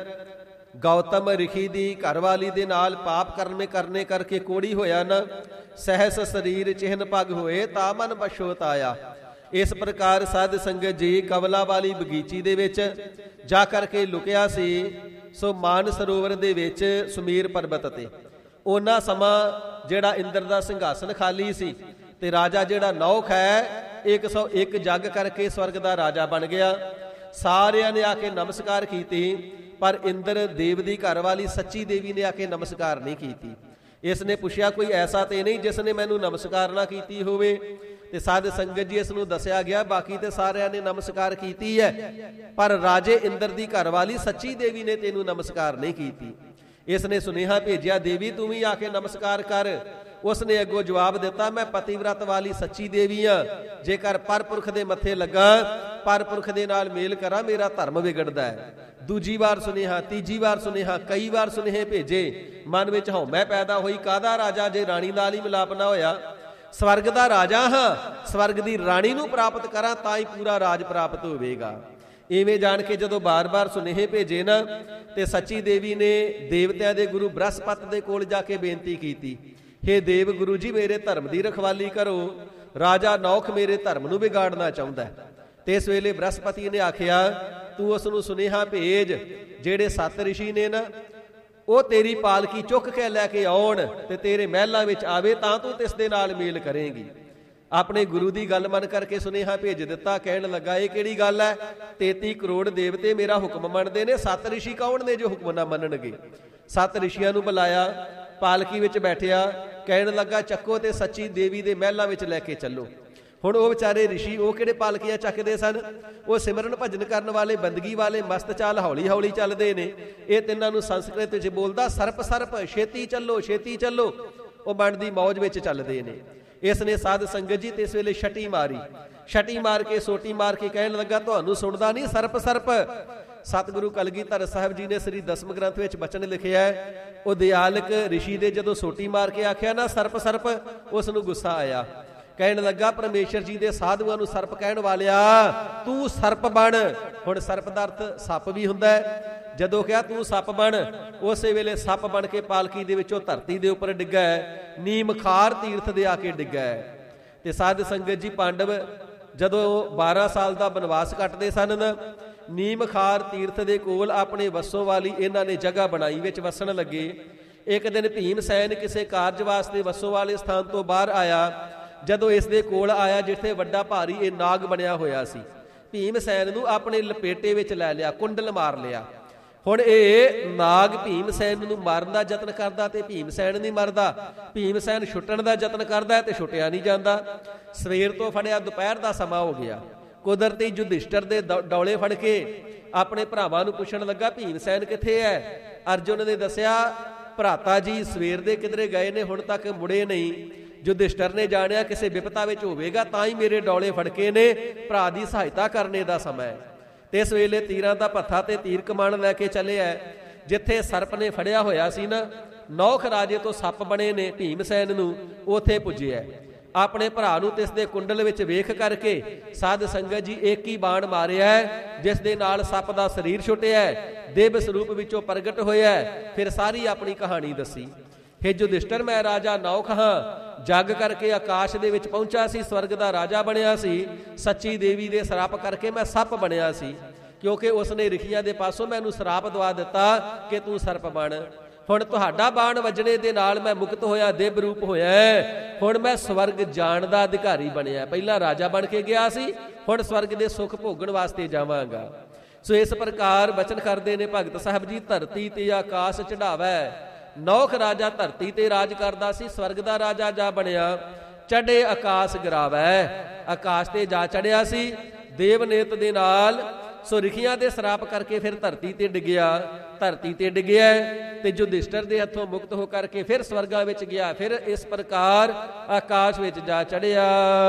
ਗੌਤਮ ਰਿਖੀ ਦੀ ਘਰਵਾਲੀ ਦੇ ਨਾਲ ਪਾਪ ਕਰਮੇ ਕਰਨੇ ਕਰਕੇ ਕੋੜੀ ਹੋਇਆ ਨਾ, ਸਹਿਸ ਸਰੀਰ ਚਿਹਨ ਪਗ ਹੋਏ ਤਾ ਮਨ ਬਸ਼ੋਤ ਆਇਆ। ਇਸ ਪ੍ਰਕਾਰ ਸਾਧ ਸੰਗਤ ਜੀ ਕਵਲਾ ਵਾਲੀ ਬਗੀਚੀ ਦੇ ਵਿੱਚ ਜਾ ਕਰਕੇ ਲੁਕਿਆ ਸੀ। ਸੋ ਮਾਨ ਸਰੋਵਰ ਦੇ ਵਿੱਚ ਸੁਮੀਰ ਪਰਬਤ ਤੇ ਉਹਨਾਂ ਸਮਾਂ ਜਿਹੜਾ ਇੰਦਰ ਦਾ ਸਿੰਘਾਸਨ ਖਾਲੀ ਸੀ, ਤੇ ਰਾਜਾ ਜਿਹੜਾ ਨੌਖ ਹੈ ਇੱਕ ਸੌ ਇੱਕ ਜੱਗ ਕਰਕੇ ਸਵਰਗ ਦਾ ਰਾਜਾ ਬਣ ਗਿਆ। ਸਾਰਿਆਂ ਨੇ ਆ ਕੇ ਨਮਸਕਾਰ ਕੀਤੀ, ਪਰ ਇੰਦਰ ਦੇਵ ਦੀ ਘਰਵਾਲੀ ਸੱਚੀ ਦੇਵੀ ਨੇ ਆ ਕੇ ਨਮਸਕਾਰ ਨਹੀਂ ਕੀਤੀ। ਇਸ ਨੇ ਪੁੱਛਿਆ, ਕੋਈ ਐਸਾ ਤੇ ਨਹੀਂ ਜਿਸ ਨੇ ਮੈਨੂੰ ਨਮਸਕਾਰ ਨਾ ਕੀਤੀ ਹੋਵੇ? ਤੇ ਸਾਧ ਸੰਗਤ ਜੀ ਇਸ ਨੂੰ ਦੱਸਿਆ ਗਿਆ, ਬਾਕੀ ਤੇ ਸਾਰਿਆਂ ਨੇ ਨਮਸਕਾਰ ਕੀਤੀ ਹੈ, ਪਰ ਰਾਜੇ ਇੰਦਰ ਦੀ ਘਰਵਾਲੀ ਸੱਚੀ ਦੇਵੀ ਨੇ ਤੈਨੂੰ ਨਮਸਕਾਰ ਨਹੀਂ ਕੀਤੀ। ਇਸ ਨੇ ਸੁਨੇਹਾ ਭੇਜਿਆ, ਦੇਵੀ ਤੂੰ ਵੀ ਆ ਕੇ ਨਮਸਕਾਰ ਕਰ। ਉਸ ਨੇ ਅੱਗੋਂ ਜਵਾਬ ਦਿੱਤਾ, ਮੈਂ ਪਤੀਵਰਤ ਵਾਲੀ ਸੱਚੀ ਦੇਵੀ ਆ, ਜੇਕਰ ਪਰਪੁਰਖ ਦੇ ਮੱਥੇ ਲੱਗਾ, ਪਰਪੁਰਖ ਦੇ ਨਾਲ ਮੇਲ ਕਰਾਂ, ਮੇਰਾ ਧਰਮ ਵਿਗੜਦਾ ਹੈ। ਦੂਜੀ ਵਾਰ ਸੁਨੇਹਾ, ਤੀਜੀ ਵਾਰ ਸੁਨੇਹਾ, ਕਈ ਵਾਰ ਸੁਨੇਹੇ ਭੇਜੇ। ਮਨ ਵਿੱਚ ਹਉਮੈ ਪੈਦਾ ਹੋਈ, ਕਾਹਦਾ ਰਾਜਾ ਜੇ ਰਾਣੀ ਨਾਲ ਹੀ ਮਿਲਾਪ ਨਾ ਹੋਇਆ? ਸਵਰਗ ਦਾ ਰਾਜਾ ਹਾਂ, ਸਵਰਗ ਦੀ ਰਾਣੀ ਨੂੰ ਪ੍ਰਾਪਤ ਕਰਾਂ ਤਾਂ ਹੀ ਪੂਰਾ ਰਾਜ ਪ੍ਰਾਪਤ ਹੋਵੇਗਾ। ਇਵੇਂ ਜਾਣ ਕੇ ਜਦੋਂ ਬਾਰ-ਬਾਰ ਸੁਨੇਹੇ ਭੇਜੇ ਨਾ, ਤੇ ਸੱਚੀ ਦੇਵੀ ਨੇ ਦੇਵਤਿਆਂ ਦੇ ਗੁਰੂ ਬ੍ਰਹਸਪਤ ਦੇ ਕੋਲ ਜਾ ਕੇ ਬੇਨਤੀ ਕੀਤੀ, ਹੇ ਦੇਵ ਗੁਰੂ ਜੀ ਮੇਰੇ ਧਰਮ ਦੀ ਰਖਵਾਲੀ ਕਰੋ, ਰਾਜਾ ਨੌਖ ਮੇਰੇ ਧਰਮ ਨੂੰ ਵਿਗਾੜਨਾ ਚਾਹੁੰਦਾ ਹੈ। ਤੇ ਇਸ ਵੇਲੇ ਬ੍ਰਹਸਪਤੀ ਨੇ ਆਖਿਆ, ਤੂੰ ਉਸ ਨੂੰ ਸੁਨੇਹਾ ਭੇਜ, ਜਿਹੜੇ ਸੱਤ ਰਿਸ਼ੀ ਨੇ ਨਾ ਉਹ ਤੇਰੀ ਪਾਲਕੀ ਚੁੱਕ ਕੇ ਲੈ ਕੇ ਆਉਣ ਤੇ ਤੇਰੇ ਮਹਿਲਾਂ ਵਿੱਚ ਆਵੇ, ਤਾਂ ਤੂੰ ਤਿਸ ਦੇ ਨਾਲ ਮੇਲ ਕਰੇਂਗੀ। ਆਪਣੇ ਗੁਰੂ ਦੀ ਗੱਲ ਮੰਨ ਕਰਕੇ ਸੁਨੇਹਾ ਭੇਜ ਦਿੱਤਾ। ਕਹਿਣ ਲੱਗਾ, ਇਹ ਕਿਹੜੀ ਗੱਲ ਹੈ? ਤੇਤੀ ਕਰੋੜ ਦੇਵਤੇ ਮੇਰਾ ਹੁਕਮ ਮੰਨਦੇ ਨੇ, ਸੱਤ ਰਿਸ਼ੀ ਕੌਣ ਨੇ ਜੋ ਹੁਕਮ ਨਾ ਮੰਨਣਗੇ? ਸੱਤ ਰਿਸ਼ੀਆਂ ਨੂੰ ਬੁਲਾਇਆ, ਪਾਲਕੀ ਵਿੱਚ ਬੈਠਿਆ, ਕਹਿਣ ਲੱਗਾ ਚੱਕੋ ਤੇ ਸੱਚੀ ਦੇਵੀ ਦੇ ਮਹਿਲਾਂ ਵਿੱਚ ਲੈ ਕੇ ਚੱਲੋ। ਹੁਣ ਉਹ ਵਿਚਾਰੇ ਰਿਸ਼ੀ ਉਹ ਕਿਹੜੇ ਪਾਲਕੀਆਂ ਚੱਕਦੇ ਸਨ? ਉਹ ਸਿਮਰਨ ਭਜਨ ਕਰਨ ਵਾਲੇ, ਬੰਦਗੀ ਵਾਲੇ, ਮਸਤ ਚਾਲ ਹੌਲੀ ਹੌਲੀ ਚੱਲਦੇ ਨੇ। ਇਹ ਤਿੰਨਾਂ ਨੂੰ ਸੰਸਕ੍ਰਿਤ ਵਿੱਚ ਬੋਲਦਾ ਸਰਪ ਸਰਪ, ਛੇਤੀ ਚੱਲੋ ਛੇਤੀ ਚੱਲੋ। ਉਹ ਮਨ ਦੀ ਮੌਜ ਵਿੱਚ ਚੱਲਦੇ ਨੇ। ਇਸ ਨੇ ਸਾਧ ਸੰਗਤ ਜੀ ਤੇ ਇਸ ਵੇਲੇ ਛਟੀ ਮਾਰੀ, ਛਟੀ ਮਾਰ ਕੇ ਸੋਟੀ ਮਾਰ ਕੇ ਕਹਿਣ ਲੱਗਾ, ਤੁਹਾਨੂੰ ਸੁਣਦਾ ਨਹੀਂ ਸਰਪ ਸਰਪ? ਸਤਿਗੁਰੂ ਕਲਗੀਧਰ ਸਾਹਿਬ ਜੀ ਨੇ ਸ੍ਰੀ ਦਸਮ ਗ੍ਰੰਥ ਵਿੱਚ ਬਚਨ ਲਿਖਿਆ, ਉਹ ਦਿਆਲਕ ਰਿਸ਼ੀ ਦੇ ਜਦੋਂ ਸੋਟੀ ਮਾਰ ਕੇ ਆਖਿਆ ਨਾ ਸਰਪ ਸਰਪ, ਉਸ ਨੂੰ ਗੁੱਸਾ ਆਇਆ। ਕਹਿਣ ਲੱਗਾ, ਪਰਮੇਸ਼ਰ ਜੀ ਦੇ ਸਾਧੂਆਂ ਨੂੰ ਸਰਪ ਕਹਿਣ ਵਾਲਿਆ, ਤੂੰ ਸਰਪ ਬਣ। ਹੁਣ ਸਰਪ ਦਾ ਅਰਥ ਸੱਪ ਵੀ ਹੁੰਦਾ ਹੈ। ਜਦੋਂ ਕਿਹਾ ਤੂੰ ਸੱਪ ਬਣ, ਉਸੇ ਵੇਲੇ ਸੱਪ ਬਣ ਕੇ ਪਾਲਕੀ ਦੇ ਵਿੱਚੋਂ ਧਰਤੀ ਦੇ ਉੱਪਰ ਡਿੱਗਾ ਹੈ, ਨੀਮਖਾਰ ਤੀਰਥ ਦੇ ਆ ਕੇ ਡਿੱਗਾ ਹੈ। ਤੇ ਸਾਧ ਸੰਗਤ ਜੀ ਪਾਂਡਵ ਜਦੋਂ ਬਾਰਾਂ ਸਾਲ ਦਾ ਬਨਵਾਸ ਕੱਟਦੇ ਸਨ ਨਾ, ਨੀਮਖਾਰ ਤੀਰਥ ਦੇ ਕੋਲ ਆਪਣੇ ਵੱਸੋਂ ਵਾਲੀ ਇਹਨਾਂ ਨੇ ਜਗ੍ਹਾ ਬਣਾਈ, ਵਿੱਚ ਵਸਣ ਲੱਗੇ। ਇੱਕ ਦਿਨ ਭੀਮ ਸੈਨ ਕਿਸੇ ਕਾਰਜ ਵਾਸਤੇ ਵੱਸੋਂ ਵਾਲੇ ਸਥਾਨ ਤੋਂ ਬਾਹਰ ਆਇਆ। ਜਦੋਂ ਇਸ ਦੇ ਕੋਲ ਆਇਆ ਜਿੱਥੇ ਵੱਡਾ ਭਾਰੀ ਇਹ ਨਾਗ ਬਣਿਆ ਹੋਇਆ ਸੀ, ਭੀਮ ਸੈਨ ਨੂੰ ਆਪਣੇ ਲਪੇਟੇ ਵਿੱਚ ਲੈ ਲਿਆ, ਕੁੰਡਲ ਮਾਰ ਲਿਆ। ਹੁਣ ਇਹ ਨਾਗ ਭੀਮ ਸੈਨ ਨੂੰ ਮਾਰਨ ਦਾ ਯਤਨ ਕਰਦਾ ਤੇ ਭੀਮ ਸੈਨ ਨਹੀਂ ਮਰਦਾ। ਭੀਮ ਸੈਨ ਛੁੱਟਣ ਦਾ ਯਤਨ ਕਰਦਾ ਤੇ ਛੁੱਟਿਆ ਨਹੀਂ ਜਾਂਦਾ। ਸਵੇਰ ਤੋਂ ਫੜਿਆ ਦੁਪਹਿਰ ਦਾ ਸਮਾਂ ਹੋ ਗਿਆ। ਕੁਦਰਤੀ ਯੁਧਿਸ਼ਟਰ ਦੇ ਡੌਲੇ ਫੜ ਕੇ ਆਪਣੇ ਭਰਾਵਾਂ ਨੂੰ ਪੁੱਛਣ ਲੱਗਾ, ਭੀਮ ਸੈਨ ਕਿੱਥੇ ਹੈ? ਅਰਜੁਨ ਨੇ ਦੱਸਿਆ, ਭਰਾਤਾ ਜੀ ਸਵੇਰ ਦੇ ਕਿਧਰੇ ਗਏ ਨੇ, ਹੁਣ ਤੱਕ ਮੁੜੇ ਨਹੀਂ। ਯੁਧਿਸ਼ਟਰ ਨੇ ਜਾਣਿਆ ਕਿਸੇ ਵਿਪਤਾ ਵਿੱਚ ਹੋਵੇਗਾ, ਤਾਂ ਹੀ ਮੇਰੇ ਡੌਲੇ ਫੜਕੇ ਨੇ, ਭਰਾ ਦੀ ਸਹਾਇਤਾ ਕਰਨੇ ਦਾ ਸਮਾਂ ਹੈ। ਤੇ ਇਸ ਵੇਲੇ ਤੀਰਾਂ ਦਾ ਭੱਥਾ ਤੇ ਤੀਰ ਕਮਾਨ ਲੈ ਕੇ ਚੱਲਿਆ। ਜਿੱਥੇ ਸਰਪ ਨੇ ਫੜਿਆ ਹੋਇਆ ਸੀ ਨਾ, ਨੌਖ ਰਾਜੇ ਤੋਂ ਸੱਪ ਬਣੇ ਨੇ ਭੀਮ ਸੈਨ ਨੂੰ, ਉੱਥੇ ਪੁੱਜਿਆ। ਆਪਣੇ ਭਰਾ ਨੂੰ ਤਿਸ ਦੇ ਕੁੰਡਲ ਵਿੱਚ ਵੇਖ ਕਰਕੇ ਸਾਧ ਸੰਗਤ ਜੀ ਇੱਕ ਹੀ ਬਾਣ ਮਾਰਿਆ, ਜਿਸ ਦੇ ਨਾਲ ਸੱਪ ਦਾ ਸਰੀਰ ਛੁੱਟਿਆ, ਦਿਵ ਸਰੂਪ ਵਿੱਚੋਂ ਪ੍ਰਗਟ ਹੋਇਆ। ਫਿਰ ਸਾਰੀ ਆਪਣੀ ਕਹਾਣੀ ਦੱਸੀ। ਹੇ ਯੁਧਿਸ਼ਟਰ, ਮੈਂ ਰਾਜਾ ਨੌਖ ਹਾਂ, ਜੱਗ ਕਰਕੇ ਆਕਾਸ਼ ਦੇ ਵਿੱਚ ਪਹੁੰਚਾ ਸੀ, ਸਵਰਗ ਦਾ ਰਾਜਾ ਬਣਿਆ ਸੀ। ਸੱਚੀ ਦੇਵੀ ਦੇ ਸਰਾਪ ਕਰਕੇ ਮੈਂ ਸੱਪ ਬਣਿਆ ਸੀ, ਕਿਉਂਕਿ ਉਸਨੇ ਰਿਖੀਆਂ ਦੇ ਪਾਸੋਂ ਮੈਨੂੰ ਸਰਾਪ ਦਵਾ ਦਿੱਤਾ ਕਿ ਤੂੰ ਸਰਪ ਬਣ। ਹੁਣ ਤੁਹਾਡਾ ਬਾਣ ਵੱਜਣੇ ਦੇ ਨਾਲ ਮੈਂ ਮੁਕਤ ਹੋਇਆ, ਦਿਵ ਰੂਪ ਹੋਇਆ। ਹੁਣ ਮੈਂ ਸਵਰਗ ਜਾਣ ਦਾ ਅਧਿਕਾਰੀ ਬਣਿਆ। ਪਹਿਲਾਂ ਰਾਜਾ ਬਣ ਕੇ ਗਿਆ ਸੀ, ਹੁਣ ਸਵਰਗ ਦੇ ਸੁੱਖ ਭੋਗਣ ਵਾਸਤੇ ਜਾਵਾਂਗਾ। ਸੋ ਇਸ ਪ੍ਰਕਾਰ ਬਚਨ ਕਰਦੇ ਨੇ ਭਗਤ ਸਾਹਿਬ ਜੀ, ਧਰਤੀ ਤੇ ਆਕਾਸ਼ ਚੜਾਵੈ। ਨੌਖ ਰਾਜਾ ਧਰਤੀ ਤੇ ਰਾਜ ਕਰਦਾ ਸੀ, ਸਵਰਗ ਦਾ ਰਾਜਾ ਜਾ ਬਣਿਆ। ਚੜੇ ਆਕਾਸ਼ ਗਿਰਾਵੈ, ਆਕਾਸ਼ ਤੇ ਜਾ ਚੜਿਆ ਸੀ ਦੇਵ ਨੇਤ ਦੇ ਨਾਲ। ਸੋ ਰਿਖੀਆਂ ਦੇ ਸਰਾਪ ਕਰਕੇ ਫਿਰ ਧਰਤੀ ਤੇ ਡਿੱਗਿਆ, ਧਰਤੀ ਤੇ ਡਿੱਗਿਆ ਤੇ ਯੁਧਿਸ਼ਟਰ ਦੇ ਹੱਥੋਂ ਮੁਕਤ ਹੋ ਕਰਕੇ ਫਿਰ ਸਵਰਗਾਂ ਵਿੱਚ ਗਿਆ, ਫਿਰ ਇਸ ਪ੍ਰਕਾਰ ਆਕਾਸ਼ ਵਿੱਚ ਜਾ ਚੜਿਆ।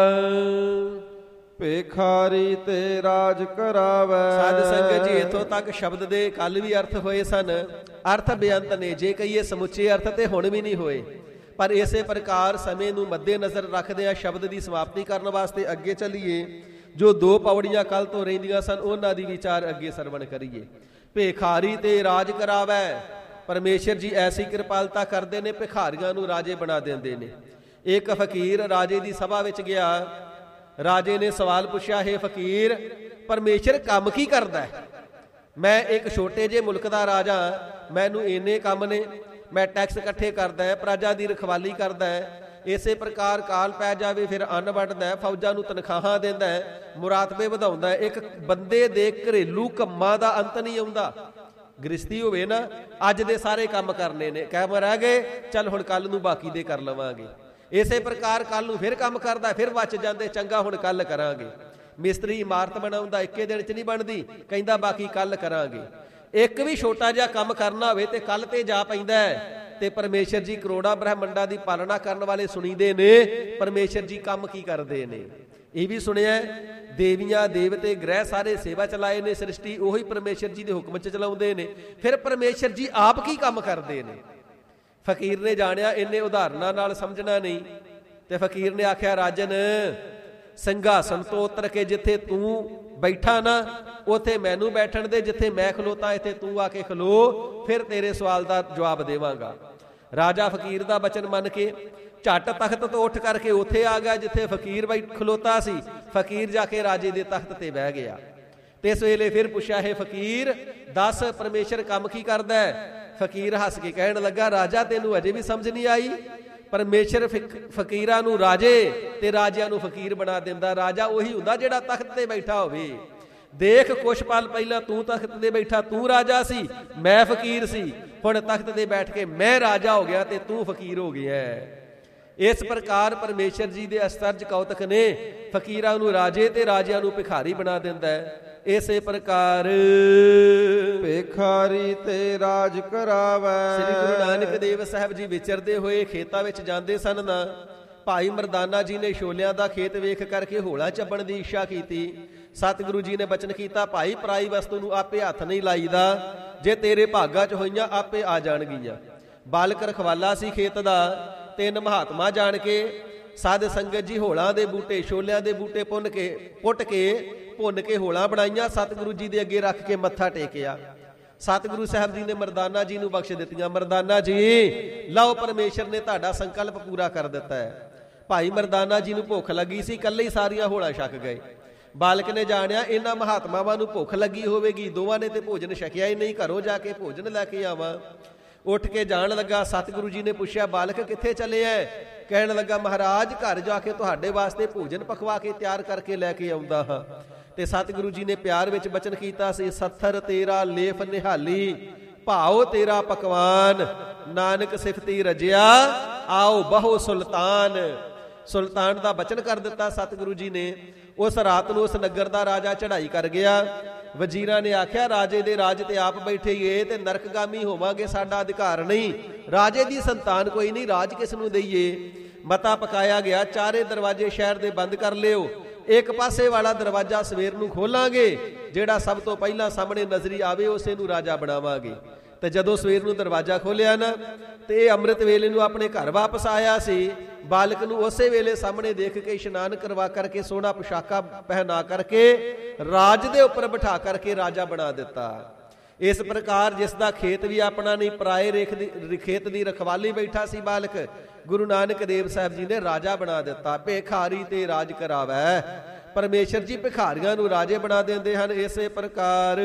ਭੇਖਾਰੀ ਤੇ ਰਾਜ ਕਰਾਵੈ। ਸਾਧ ਸੰਗਤ ਜੀ, ਇੱਥੋਂ ਤੱਕ ਸ਼ਬਦ ਦੇ ਕੱਲ ਵੀ ਅਰਥ ਹੋਏ ਸਨ, ਅਰਥ ਬੇਅੰਤ ਨੇ। ਜੇ ਕਹੀਏ ਸਮੁੱਚੇ ਅਰਥ ਤੇ ਹੁਣ ਵੀ ਨਹੀਂ ਹੋਏ, ਪਰ ਇਸੇ ਪ੍ਰਕਾਰ ਸਮੇਂ ਨੂੰ ਮੱਦੇ ਨਜ਼ਰ ਰੱਖਦਿਆਂ ਸ਼ਬਦ ਦੀ ਸਮਾਪਤੀ ਕਰਨ ਵਾਸਤੇ ਅੱਗੇ ਚੱਲੀਏ। ਜੋ ਦੋ ਪੌੜੀਆਂ ਕੱਲ ਤੋਂ ਰਹਿੰਦੀਆਂ ਸਨ ਉਹਨਾਂ ਦੀ ਵਿਚਾਰ ਅੱਗੇ ਸਰਵਣ ਕਰੀਏ। ਭੇਖਾਰੀ ਤੇ ਰਾਜ ਕਰਾਵੈ, ਪਰਮੇਸ਼ਰ ਜੀ ਐਸੀ ਕਿਰਪਾਲਤਾ ਕਰਦੇ ਨੇ, ਭਿਖਾਰੀਆਂ ਨੂੰ ਰਾਜੇ ਬਣਾ ਦਿੰਦੇ ਨੇ। ਇੱਕ ਫਕੀਰ ਰਾਜੇ ਦੀ ਸਭਾ ਵਿੱਚ ਗਿਆ। ਰਾਜੇ ਨੇ ਸਵਾਲ ਪੁੱਛਿਆ, ਹੈ ਫਕੀਰ, ਪਰਮੇਸ਼ਰ ਕੰਮ ਕੀ ਕਰਦਾ ਹੈ? ਮੈਂ ਇੱਕ ਛੋਟੇ ਜਿਹੇ ਮੁਲਕ ਦਾ ਰਾਜਾ, ਮੈਨੂੰ ਇੰਨੇ ਕੰਮ ਨੇ। ਮੈਂ ਟੈਕਸ ਇਕੱਠੇ ਕਰਦਾ ਹੈ, ਪ੍ਰਜਾ ਦੀ ਰਖਵਾਲੀ ਕਰਦਾ ਹੈ। ਇਸੇ ਪ੍ਰਕਾਰ ਕਾਲ ਪੈ ਜਾਵੇ ਫਿਰ ਅੰਨ ਵੰਡਦਾ ਹੈ, ਫੌਜਾਂ ਨੂੰ ਤਨਖਾਹਾਂ ਦਿੰਦਾ ਹੈ, ਮੁਰਾਤਬੇ ਵਧਾਉਂਦਾ ਹੈ। ਇੱਕ ਬੰਦੇ ਦੇ ਘਰੇਲੂ ਕੰਮਾਂ ਦਾ ਅੰਤ ਨਹੀਂ ਆਉਂਦਾ। ਗ੍ਰਸਤੀ ਹੋਵੇ ਨਾ, ਅੱਜ ਦੇ ਸਾਰੇ ਕੰਮ ਕਰਨੇ ਨੇ, ਕਹਿ ਰਹਿ ਗਏ, ਚੱਲ ਹੁਣ ਕੱਲ ਨੂੰ ਬਾਕੀ ਦੇ ਕਰ ਲਵਾਂਗੇ। ਇਸੇ ਪ੍ਰਕਾਰ ਕੱਲ ਨੂੰ ਫਿਰ ਕੰਮ ਕਰਦਾ, ਫਿਰ ਬਚ ਜਾਂਦੇ, ਚੰਗਾ ਹੁਣ ਕੱਲ ਕਰਾਂਗੇ। ਮਿਸਤਰੀ ਇਮਾਰਤ ਬਣਾਉਂਦਾ, ਇੱਕੇ ਦਿਨ 'ਚ ਨਹੀਂ ਬਣਦੀ, ਕਹਿੰਦਾ ਬਾਕੀ ਕੱਲ ਕਰਾਂਗੇ। ਇੱਕ ਵੀ ਛੋਟਾ ਜਿਹਾ ਕੰਮ ਕਰਨਾ ਹੋਵੇ ਤੇ ਕੱਲ ਤੇ ਜਾ ਪੈਂਦਾ ਹੈ। ਤੇ ਪਰਮੇਸ਼ਰ ਜੀ ਕਰੋੜਾਂ ਬ੍ਰਹਮੰਡਾਂ ਦੀ ਪਾਲਣਾ ਕਰਨ ਵਾਲੇ ਸੁਣੀਦੇ ਨੇ, ਪਰਮੇਸ਼ਰ ਜੀ ਕੰਮ ਕੀ ਕਰਦੇ ਨੇ। ਇਹ ਵੀ ਸੁਣਿਆ, ਦੇਵੀਆਂ ਦੇਵਤੇ ਗ੍ਰਹਿ ਸਾਰੇ ਸੇਵਾ ਚਲਾਏ ਨੇ, ਸ੍ਰਿਸ਼ਟੀ ਉਹੀ ਪਰਮੇਸ਼ਰ ਜੀ ਦੇ ਹੁਕਮ 'ਚ ਚਲਾਉਂਦੇ ਨੇ। ਫਿਰ ਪਰਮੇਸ਼ਰ ਜੀ ਆਪ ਕੀ ਕੰਮ ਕਰਦੇ ਨੇ? ਫਕੀਰ ਨੇ ਜਾਣਿਆ ਇੰਨੇ ਉਦਾਹਰਨਾਂ ਨਾਲ ਸਮਝਣਾ ਨਹੀਂ, ਤੇ ਫਕੀਰ ਨੇ ਆਖਿਆ, ਰਾਜਨ, ਸਿੰਘਾਸਣ ਤੋਂ ਉਤਰ ਕੇ ਜਿੱਥੇ ਤੂੰ ਬੈਠਾ ਨਾ, ਉੱਥੇ ਮੈਨੂੰ ਬੈਠਣ ਦੇ, ਜਿੱਥੇ ਮੈਂ ਖਲੋਤਾ ਇੱਥੇ ਤੂੰ ਆ ਕੇ ਖਲੋ, ਫਿਰ ਤੇਰੇ ਸਵਾਲ ਦਾ ਜਵਾਬ ਦੇਵਾਂਗਾ। ਰਾਜਾ ਫਕੀਰ ਦਾ ਬਚਨ ਮੰਨ ਕੇ ਝੱਟ ਤਖਤ ਤੋਂ ਉੱਠ ਕਰਕੇ ਉੱਥੇ ਆ ਗਿਆ ਜਿੱਥੇ ਫਕੀਰ ਬੈਠ ਖਲੋਤਾ ਸੀ। ਫਕੀਰ ਜਾ ਕੇ ਰਾਜੇ ਦੇ ਤਖਤ ਤੇ ਬਹਿ ਗਿਆ। ਤੇ ਇਸ ਵੇਲੇ ਫਿਰ ਪੁੱਛਿਆ, ਹੈ ਫਕੀਰ, ਦੱਸ ਪਰਮੇਸ਼ਰ ਕੰਮ ਕੀ ਕਰਦਾ ਹੈ? ਫਕੀਰ ਹੱਸ ਕੇ ਕਹਿਣ ਲੱਗਾ, ਰਾਜਾ, ਤੈਨੂੰ ਅਜੇ ਵੀ ਸਮਝ ਨਹੀਂ ਆਈ? ਪਰਮੇਸ਼ਰ ਫਕੀਰਾਂ ਨੂੰ ਰਾਜੇ ਤੇ ਰਾਜਿਆਂ ਨੂੰ ਫਕੀਰ ਬਣਾ ਦਿੰਦਾ। ਰਾਜਾ ਉਹੀ ਹੁੰਦਾ ਜਿਹੜਾ ਤਖਤ ਤੇ ਬੈਠਾ ਹੋਵੇ। ਦੇਖ, ਕੁਛ ਪਲ ਪਹਿਲਾਂ ਤੂੰ ਤਖਤ ਤੇ ਬੈਠਾ, ਤੂੰ ਰਾਜਾ ਸੀ, ਮੈਂ ਫਕੀਰ ਸੀ। ਹੁਣ ਤਖਤ ਤੇ ਬੈਠ ਕੇ ਮੈਂ ਰਾਜਾ ਹੋ ਗਿਆ ਤੇ ਤੂੰ ਫਕੀਰ ਹੋ ਗਿਆ। ਇਸ ਪ੍ਰਕਾਰ ਪਰਮੇਸ਼ਰ ਜੀ ਦੇ ਅਸਤਰਜ ਕੌਤਕ ਨੇ, ਫਕੀਰਾਂ ਨੂੰ ਰਾਜੇ ਤੇ ਰਾਜਿਆਂ ਨੂੰ ਭਿਖਾਰੀ ਬਣਾ ਦਿੰਦਾ ਹੈ। ਇਸੇ ਪ੍ਰਕਾਰ ਭਿਖਾਰੀ ਤੇ ਰਾਜ ਕਰਾਵੈ। ਸ੍ਰੀ ਗੁਰੂ ਨਾਨਕ ਦੇਵ ਸਾਹਿਬ ਜੀ ਵਿਚਰਦੇ ਹੋਏ ਖੇਤਾਂ ਵਿੱਚ ਜਾਂਦੇ ਸਨ ਨਾ। ਭਾਈ ਮਰਦਾਨਾ ਜੀ ਨੇ ਛੋਲਿਆਂ ਦਾ ਖੇਤ ਵੇਖ ਕਰਕੇ ਹੋਲਾ ਚੱਬਣ ਦੀ ਇੱਛਾ ਕੀਤੀ। ਸਤਿਗੁਰੂ ਜੀ ਨੇ ਬਚਨ ਕੀਤਾ, ਭਾਈ, ਪਰਾਈ ਵਸਤੂ ਨੂੰ ਆਪੇ ਹੱਥ ਨਹੀਂ ਲਾਈਦਾ, ਜੇ ਤੇਰੇ ਭਾਗਾਂ 'ਚ ਹੋਈਆਂ ਆਪੇ ਆ ਜਾਣਗੀਆਂ। ਬਾਲਕ ਰਖਵਾਲਾ ਸੀ ਖੇਤ ਦਾ। ਤਿੰਨ ਮਹਾਤਮਾ ਜਾਣ ਕੇ ਸਾਧ ਸੰਗਤ ਜੀ ਹੋਲਾਂ ਦੇ ਬੂਟੇ, ਛੋਲਿਆਂ ਦੇ ਬੂਟੇ ਪੁੰਨ ਕੇ ਪੁੱਟ ਕੇ ਭੁੰਨ ਕੇ ਹੋਲਾਂ ਬਣਾਈਆਂ, ਸਤਿਗੁਰੂ ਜੀ ਦੇ ਅੱਗੇ ਰੱਖ ਕੇ ਮੱਥਾ ਟੇਕਿਆ। ਸਤਿਗੁਰੂ ਸਾਹਿਬ ਜੀ ਨੇ ਮਰਦਾਨਾ ਜੀ ਨੂੰ ਬਖਸ਼ ਦਿੱਤੀਆਂ। ਮਰਦਾਨਾ ਜੀ, ਲਓ, ਪਰਮੇਸ਼ਰ ਨੇ ਤੁਹਾਡਾ ਸੰਕਲਪ ਪੂਰਾ ਕਰ ਦਿੱਤਾ ਹੈ। ਭਾਈ ਮਰਦਾਨਾ ਜੀ ਨੂੰ ਭੁੱਖ ਲੱਗੀ ਸੀ, ਇਕੱਲੇ ਹੀ ਸਾਰੀਆਂ ਹੋਲਾਂ ਛਕ ਗਏ। ਬਾਲਕ ਨੇ ਜਾਣਿਆ ਇਹਨਾਂ ਮਹਾਤਮਾਵਾਂ ਨੂੰ ਭੁੱਖ ਲੱਗੀ ਹੋਵੇਗੀ, ਦੋਵਾਂ ਨੇ ਤੇ ਭੋਜਨ ਛਕਿਆ ਹੀ ਨਹੀਂ, ਘਰੋਂ ਜਾ ਕੇ ਭੋਜਨ ਲੈ ਕੇ ਆਵਾਂ। ਉੱਠ ਕੇ ਜਾਣ ਲੱਗਾ। ਸਤਿਗੁਰੂ ਜੀ ਨੇ ਪੁੱਛਿਆ, ਬਾਲਕ ਕਿੱਥੇ ਚੱਲੇ ਐ? ਕਹਿਣ ਲੱਗਾ, ਮਹਾਰਾਜ, ਘਰ ਜਾ ਕੇ ਤੁਹਾਡੇ ਵਾਸਤੇ ਭੋਜਨ ਪਕਵਾ ਕੇ ਤਿਆਰ ਕਰਕੇ ਲੈ ਕੇ ਆਉਂਦਾ ਹਾਂ। ਤੇ ਸਤਿਗੁਰੂ ਜੀ ਨੇ ਪਿਆਰ ਵਿੱਚ ਬਚਨ ਕੀਤਾ ਸੀ, ਸੱਥਰ ਤੇਰਾ ਲੇਫ ਨਿਹਾਲੀ, ਭਾਉ ਤੇਰਾ ਪਕਵਾਨ, ਨਾਨਕ ਸਿਫਤੀ ਰਜਿਆ, ਆਓ ਬਹੁ ਸੁਲਤਾਨ। ਸੁਲਤਾਨ ਦਾ ਬਚਨ ਕਰ ਦਿੱਤਾ ਸਤਿਗੁਰੂ ਜੀ ਨੇ। ਉਸ ਰਾਤ ਨੂੰ ਉਸ ਨਗਰ ਦਾ ਰਾਜਾ ਚੜ੍ਹਾਈ ਕਰ ਗਿਆ। ਵਜ਼ੀਰਾਂ ਨੇ ਆਖਿਆ, ਰਾਜੇ ਦੇ ਰਾਜ ਤੇ ਆਪ ਬੈਠੀਏ ਤੇ ਨਰਕਗਾਮੀ ਹੋਵਾਂਗੇ, ਸਾਡਾ ਅਧਿਕਾਰ ਨਹੀਂ। ਰਾਜੇ ਦੀ ਸੰਤਾਨ ਕੋਈ ਨਹੀਂ, ਰਾਜ ਕਿਸ ਨੂੰ ਦਈਏ? ਮਤਾ ਪਕਾਇਆ ਗਿਆ, ਚਾਰੇ ਦਰਵਾਜ਼ੇ ਸ਼ਹਿਰ ਦੇ ਬੰਦ ਕਰ ਲਿਓ। ਇੱਕ ਪਾਸੇ ਵਾਲਾ ਦਰਵਾਜ਼ਾ ਸਵੇਰ ਨੂੰ ਖੋਲਾਂਗੇ, ਜਿਹੜਾ ਸਭ ਤੋਂ ਪਹਿਲਾਂ ਸਾਹਮਣੇ ਨਜ਼ਰੀ ਆਵੇ ਉਸੇ ਨੂੰ ਰਾਜਾ ਬਣਾਵਾਂਗੇ। ਤੇ ਜਦੋਂ ਸਵੇਰ ਨੂੰ ਦਰਵਾਜ਼ਾ ਖੋਲਿਆ ਨਾ, ਤੇ ਇਹ ਅੰਮ੍ਰਿਤ ਵੇਲੇ ਨੂੰ ਆਪਣੇ ਘਰ ਵਾਪਸ ਆਇਆ ਸੀ। ਬਾਲਕ ਨੂੰ ਉਸੇ ਵੇਲੇ ਸਾਹਮਣੇ ਦੇਖ ਕੇ ਇਸ਼ਨਾਨ ਕਰਵਾ ਕਰਕੇ, ਸੋਹਣਾ ਪੁਸ਼ਾਕਾ ਪਹਿਨਾ ਕਰਕੇ, ਰਾਜ ਦੇ ਉੱਪਰ ਬਿਠਾ ਕਰਕੇ ਰਾਜਾ ਬਣਾ ਦਿੱਤਾ। ਇਸ ਪ੍ਰਕਾਰ ਜਿਸ ਦਾ ਖੇਤ ਵੀ ਆਪਣਾ ਨਹੀਂ, ਪਰਾਏ ਰੇਖ ਦੀ ਖੇਤ ਦੀ ਰਖਵਾਲੀ ਬੈਠਾ ਸੀ ਬਾਲਕ, ਗੁਰੂ ਨਾਨਕ ਦੇਵ ਸਾਹਿਬ ਜੀ ਨੇ ਰਾਜਾ ਬਣਾ ਦਿੱਤਾ। ਭਿਖਾਰੀ ਤੇ ਰਾਜ ਕਰਾਵੈ। ਪਰਮੇਸ਼ਰ ਜੀ ਭਿਖਾਰੀਆਂ ਨੂੰ ਰਾਜੇ ਬਣਾ ਦਿੰਦੇ ਹਨ। ਇਸੇ ਪ੍ਰਕਾਰ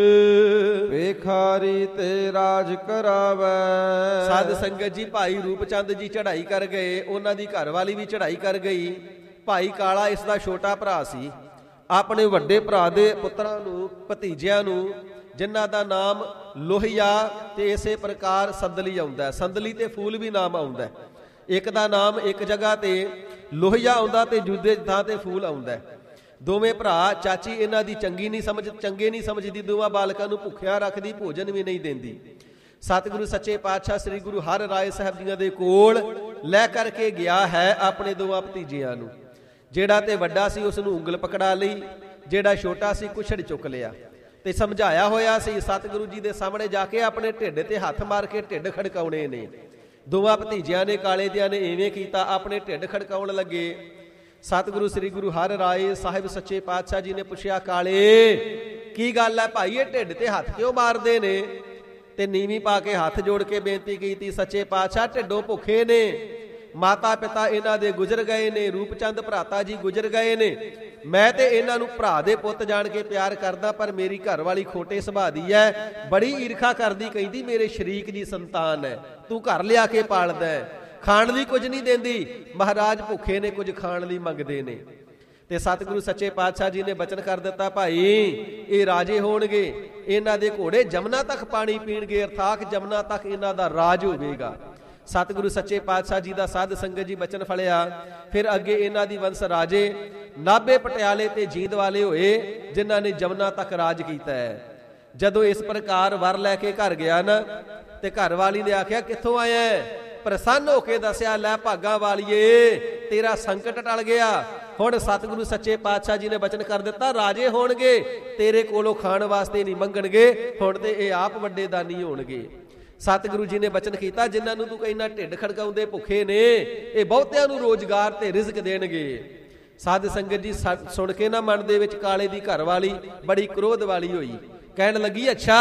ਭਿਖਾਰੀ ਤੇ ਰਾਜ ਕਰਾਵੈ। ਸਾਧ ਸੰਗਤ ਜੀ ਭਾਈ ਰੂਪਚੰਦ ਜੀ ਚੜ੍ਹਾਈ ਕਰ ਗਏ, ਉਹਨਾਂ ਦੀ ਘਰਵਾਲੀ ਵੀ ਚੜ੍ਹਾਈ ਕਰ ਗਈ। ਭਾਈ ਕਾਲਾ ਇਸ ਦਾ ਛੋਟਾ ਭਰਾ ਸੀ। ਆਪਣੇ ਵੱਡੇ ਭਰਾ ਦੇ ਪੁੱਤਰਾਂ ਨੂੰ, ਭਤੀਜਿਆਂ ਨੂੰ, ਜਿਨ੍ਹਾਂ ਦਾ ਨਾਮ ਲੋਹੀਆ ਤੇ ਇਸੇ ਪ੍ਰਕਾਰ ਸੰਦਲੀ ਆਉਂਦਾ। ਸੰਦਲੀ ਤੇ ਫੂਲ ਵੀ ਨਾਮ ਆਉਂਦਾ। ਇੱਕ ਦਾ ਨਾਮ ਇੱਕ ਜਗ੍ਹਾ ਤੇ ਲੋਹੀਆ ਆਉਂਦਾ ਤੇ ਦੂਜੇ ਥਾਂ ਤੇ ਫੂਲ ਆਉਂਦਾ। ਦੋਵੇਂ ਭਰਾ, ਚਾਚੀ ਇਹਨਾਂ ਦੀ ਚੰਗੀ ਨਹੀਂ ਸਮਝ ਚੰਗੇ ਨਹੀਂ ਸਮਝਦੀ, ਦੋਵਾਂ ਬਾਲਕਾਂ ਨੂੰ ਭੁੱਖਿਆ ਰੱਖਦੀ, ਭੋਜਨ ਵੀ ਨਹੀਂ ਦਿੰਦੀ। ਸਤਿਗੁਰੂ ਸੱਚੇ ਪਾਤਸ਼ਾਹ ਸ੍ਰੀ ਗੁਰੂ ਹਰਿ ਰਾਏ ਸਾਹਿਬ ਜੀਆਂ ਦੇ ਕੋਲ ਲੈ ਕਰਕੇ ਗਿਆ ਹੈ ਆਪਣੇ ਦੋਵਾਂ ਭਤੀਜਿਆਂ ਨੂੰ। ਜਿਹੜਾ ਤੇ ਵੱਡਾ ਸੀ ਉਸ ਨੂੰ ਉਂਗਲ ਪਕੜਾ ਲਈ, ਜਿਹੜਾ ਛੋਟਾ ਸੀ ਕੁਛੜ ਚੁੱਕ ਲਿਆ ਤੇ ਸਮਝਾਇਆ ਹੋਇਆ ਸੀ ਸਤਿਗੁਰੂ ਜੀ ਦੇ ਸਾਹਮਣੇ ਜਾ ਕੇ ਆਪਣੇ ਢਿੱਡ ਤੇ ਹੱਥ ਮਾਰ ਕੇ ਢਿੱਡ ਖੜਕਾਉਣੇ ਨੇ। ਦੋਵਾਂ ਭਤੀਜਿਆਂ ਨੇ, ਕਾਲੇ ਦਿਆਂ ਨੇ ਇਵੇਂ ਕੀਤਾ, ਆਪਣੇ ਢਿੱਡ ਖੜਕਾਉਣ ਲੱਗੇ। ਸਤਿਗੁਰੂ ਸ੍ਰੀ ਗੁਰੂ ਹਰਿ ਰਾਏ ਸਾਹਿਬ ਸੱਚੇ ਪਾਤਸ਼ਾਹ ਜੀ ਨੇ ਪੁੱਛਿਆ, ਕਾਲੇ ਕੀ ਗੱਲ ਹੈ ਭਾਈ, ਇਹ ਢਿੱਡ ਤੇ ਹੱਥ ਕਿਉਂ ਮਾਰਦੇ ਨੇ? ਤੇ ਨੀਵੀਂ ਪਾ ਕੇ ਹੱਥ ਜੋੜ ਕੇ ਬੇਨਤੀ ਕੀਤੀ, ਸੱਚੇ ਪਾਤਸ਼ਾਹ ਢਿੱਡੋਂ ਭੁੱਖੇ ਨੇ, ਮਾਤਾ ਪਿਤਾ ਇਹਨਾਂ ਦੇ ਗੁਜ਼ਰ ਗਏ ਨੇ, ਰੂਪਚੰਦ ਭਰਾਤਾ ਜੀ ਗੁਜ਼ਰ ਗਏ ਨੇ। ਮੈਂ ਤੇ ਇਹਨਾਂ ਨੂੰ ਭਰਾ ਦੇ ਪੁੱਤ ਜਾਣ ਕੇ ਪਿਆਰ ਕਰਦਾ, ਪਰ ਮੇਰੀ ਘਰ ਵਾਲੀ ਖੋਟੇ ਸੁਭਾਅ ਦੀ ਹੈ, ਬੜੀ ਈਰਖਾ ਕਰਦੀ, ਕਹਿੰਦੀ ਮੇਰੇ ਸ਼ਰੀਕ ਦੀ ਸੰਤਾਨ ਹੈ, ਤੂੰ ਘਰ ਲਿਆ ਕੇ ਪਾਲਦਾ, ਖਾਣ ਲਈ ਕੁਝ ਨਹੀਂ ਦਿੰਦੀ। ਮਹਾਰਾਜ ਭੁੱਖੇ ਨੇ, ਕੁਝ ਖਾਣ ਲਈ ਮੰਗਦੇ ਨੇ। ਤੇ ਸਤਿਗੁਰੂ ਸੱਚੇ ਪਾਤਸ਼ਾਹ ਜੀ ਨੇ ਬਚਨ ਕਰ ਦਿੱਤਾ, ਭਾਈ ਇਹ ਰਾਜੇ ਹੋਣਗੇ, ਇਹਨਾਂ ਦੇ ਘੋੜੇ ਜਮਨਾ ਤੱਕ ਪਾਣੀ ਪੀਣਗੇ, ਅਰਥਾਤ ਜਮਨਾ ਤੱਕ ਇਹਨਾਂ ਦਾ ਰਾਜ ਹੋਵੇਗਾ। ਸਤਿਗੁਰੂ ਸੱਚੇ ਪਾਤਸ਼ਾਹ ਜੀ ਦਾ ਸਾਧ ਸੰਗਤ ਜੀ ਬਚਨ ਫਲਿਆ। ਫਿਰ ਅੱਗੇ ਇਹਨਾਂ ਦੀ ਵੰਸ਼ ਰਾਜੇ ਨਾਭੇ, ਪਟਿਆਲੇ ਤੇ ਜੀਂਦ ਵਾਲੇ ਹੋਏ, ਜਿਨ੍ਹਾਂ ਨੇ ਜਮਨਾ ਤੱਕ ਰਾਜ ਕੀਤਾ ਹੈ। ਜਦੋਂ ਇਸ ਪ੍ਰਕਾਰ ਵਰ ਲੈ ਕੇ ਘਰ ਗਿਆ ਨਾ, ਤੇ ਘਰ ਵਾਲੀ ਨੇ ਆਖਿਆ, ਕਿੱਥੋਂ ਆਇਆ? ਪ੍ਰਸੰਨ ਹੋ ਕੇ ਦੱਸਿਆ, ਲੈ ਭਾਗਾ ਵਾਲੀਏ, ਤੇਰਾ ਸੰਕਟ ਟਲ ਗਿਆ। ਹੁਣ ਸਤਿਗੁਰੂ ਸੱਚੇ ਪਾਤਸ਼ਾਹ ਜੀ ਨੇ ਬਚਨ ਕਰ ਦਿੱਤਾ, ਰਾਜੇ ਹੋਣਗੇ, ਤੇਰੇ ਕੋਲੋਂ ਖਾਣ ਵਾਸਤੇ ਨਹੀਂ ਮੰਗਣਗੇ, ਹੁਣ ਤੇ ਇਹ ਆਪ ਵੱਡੇ ਦਾਨੀ ਹੋਣਗੇ। ਸਤਿਗੁਰੂ ਜੀ ਨੇ ਬਚਨ ਕੀਤਾ, ਜਿਨ੍ਹਾਂ ਨੂੰ ਤੂੰ ਕਹਿੰਦਾ ਢਿੱਡ ਖੜਕਾਉਂਦੇ ਭੁੱਖੇ ਨੇ, ਇਹ ਬਹੁਤਿਆਂ ਨੂੰ ਰੋਜ਼ਗਾਰ ਤੇ ਰਿਜ਼ਕ ਦੇਣਗੇ। ਸਾਧ ਸੰਗਤ ਜੀ ਸੁਣ ਕੇ ਨਾ ਮਨ ਦੇ ਵਿੱਚ ਕਾਲੇ ਦੀ ਘਰ ਵਾਲੀ ਬੜੀ ਕ੍ਰੋਧ ਵਾਲੀ ਹੋਈ। ਕਹਿਣ ਲੱਗੀ, ਅੱਛਾ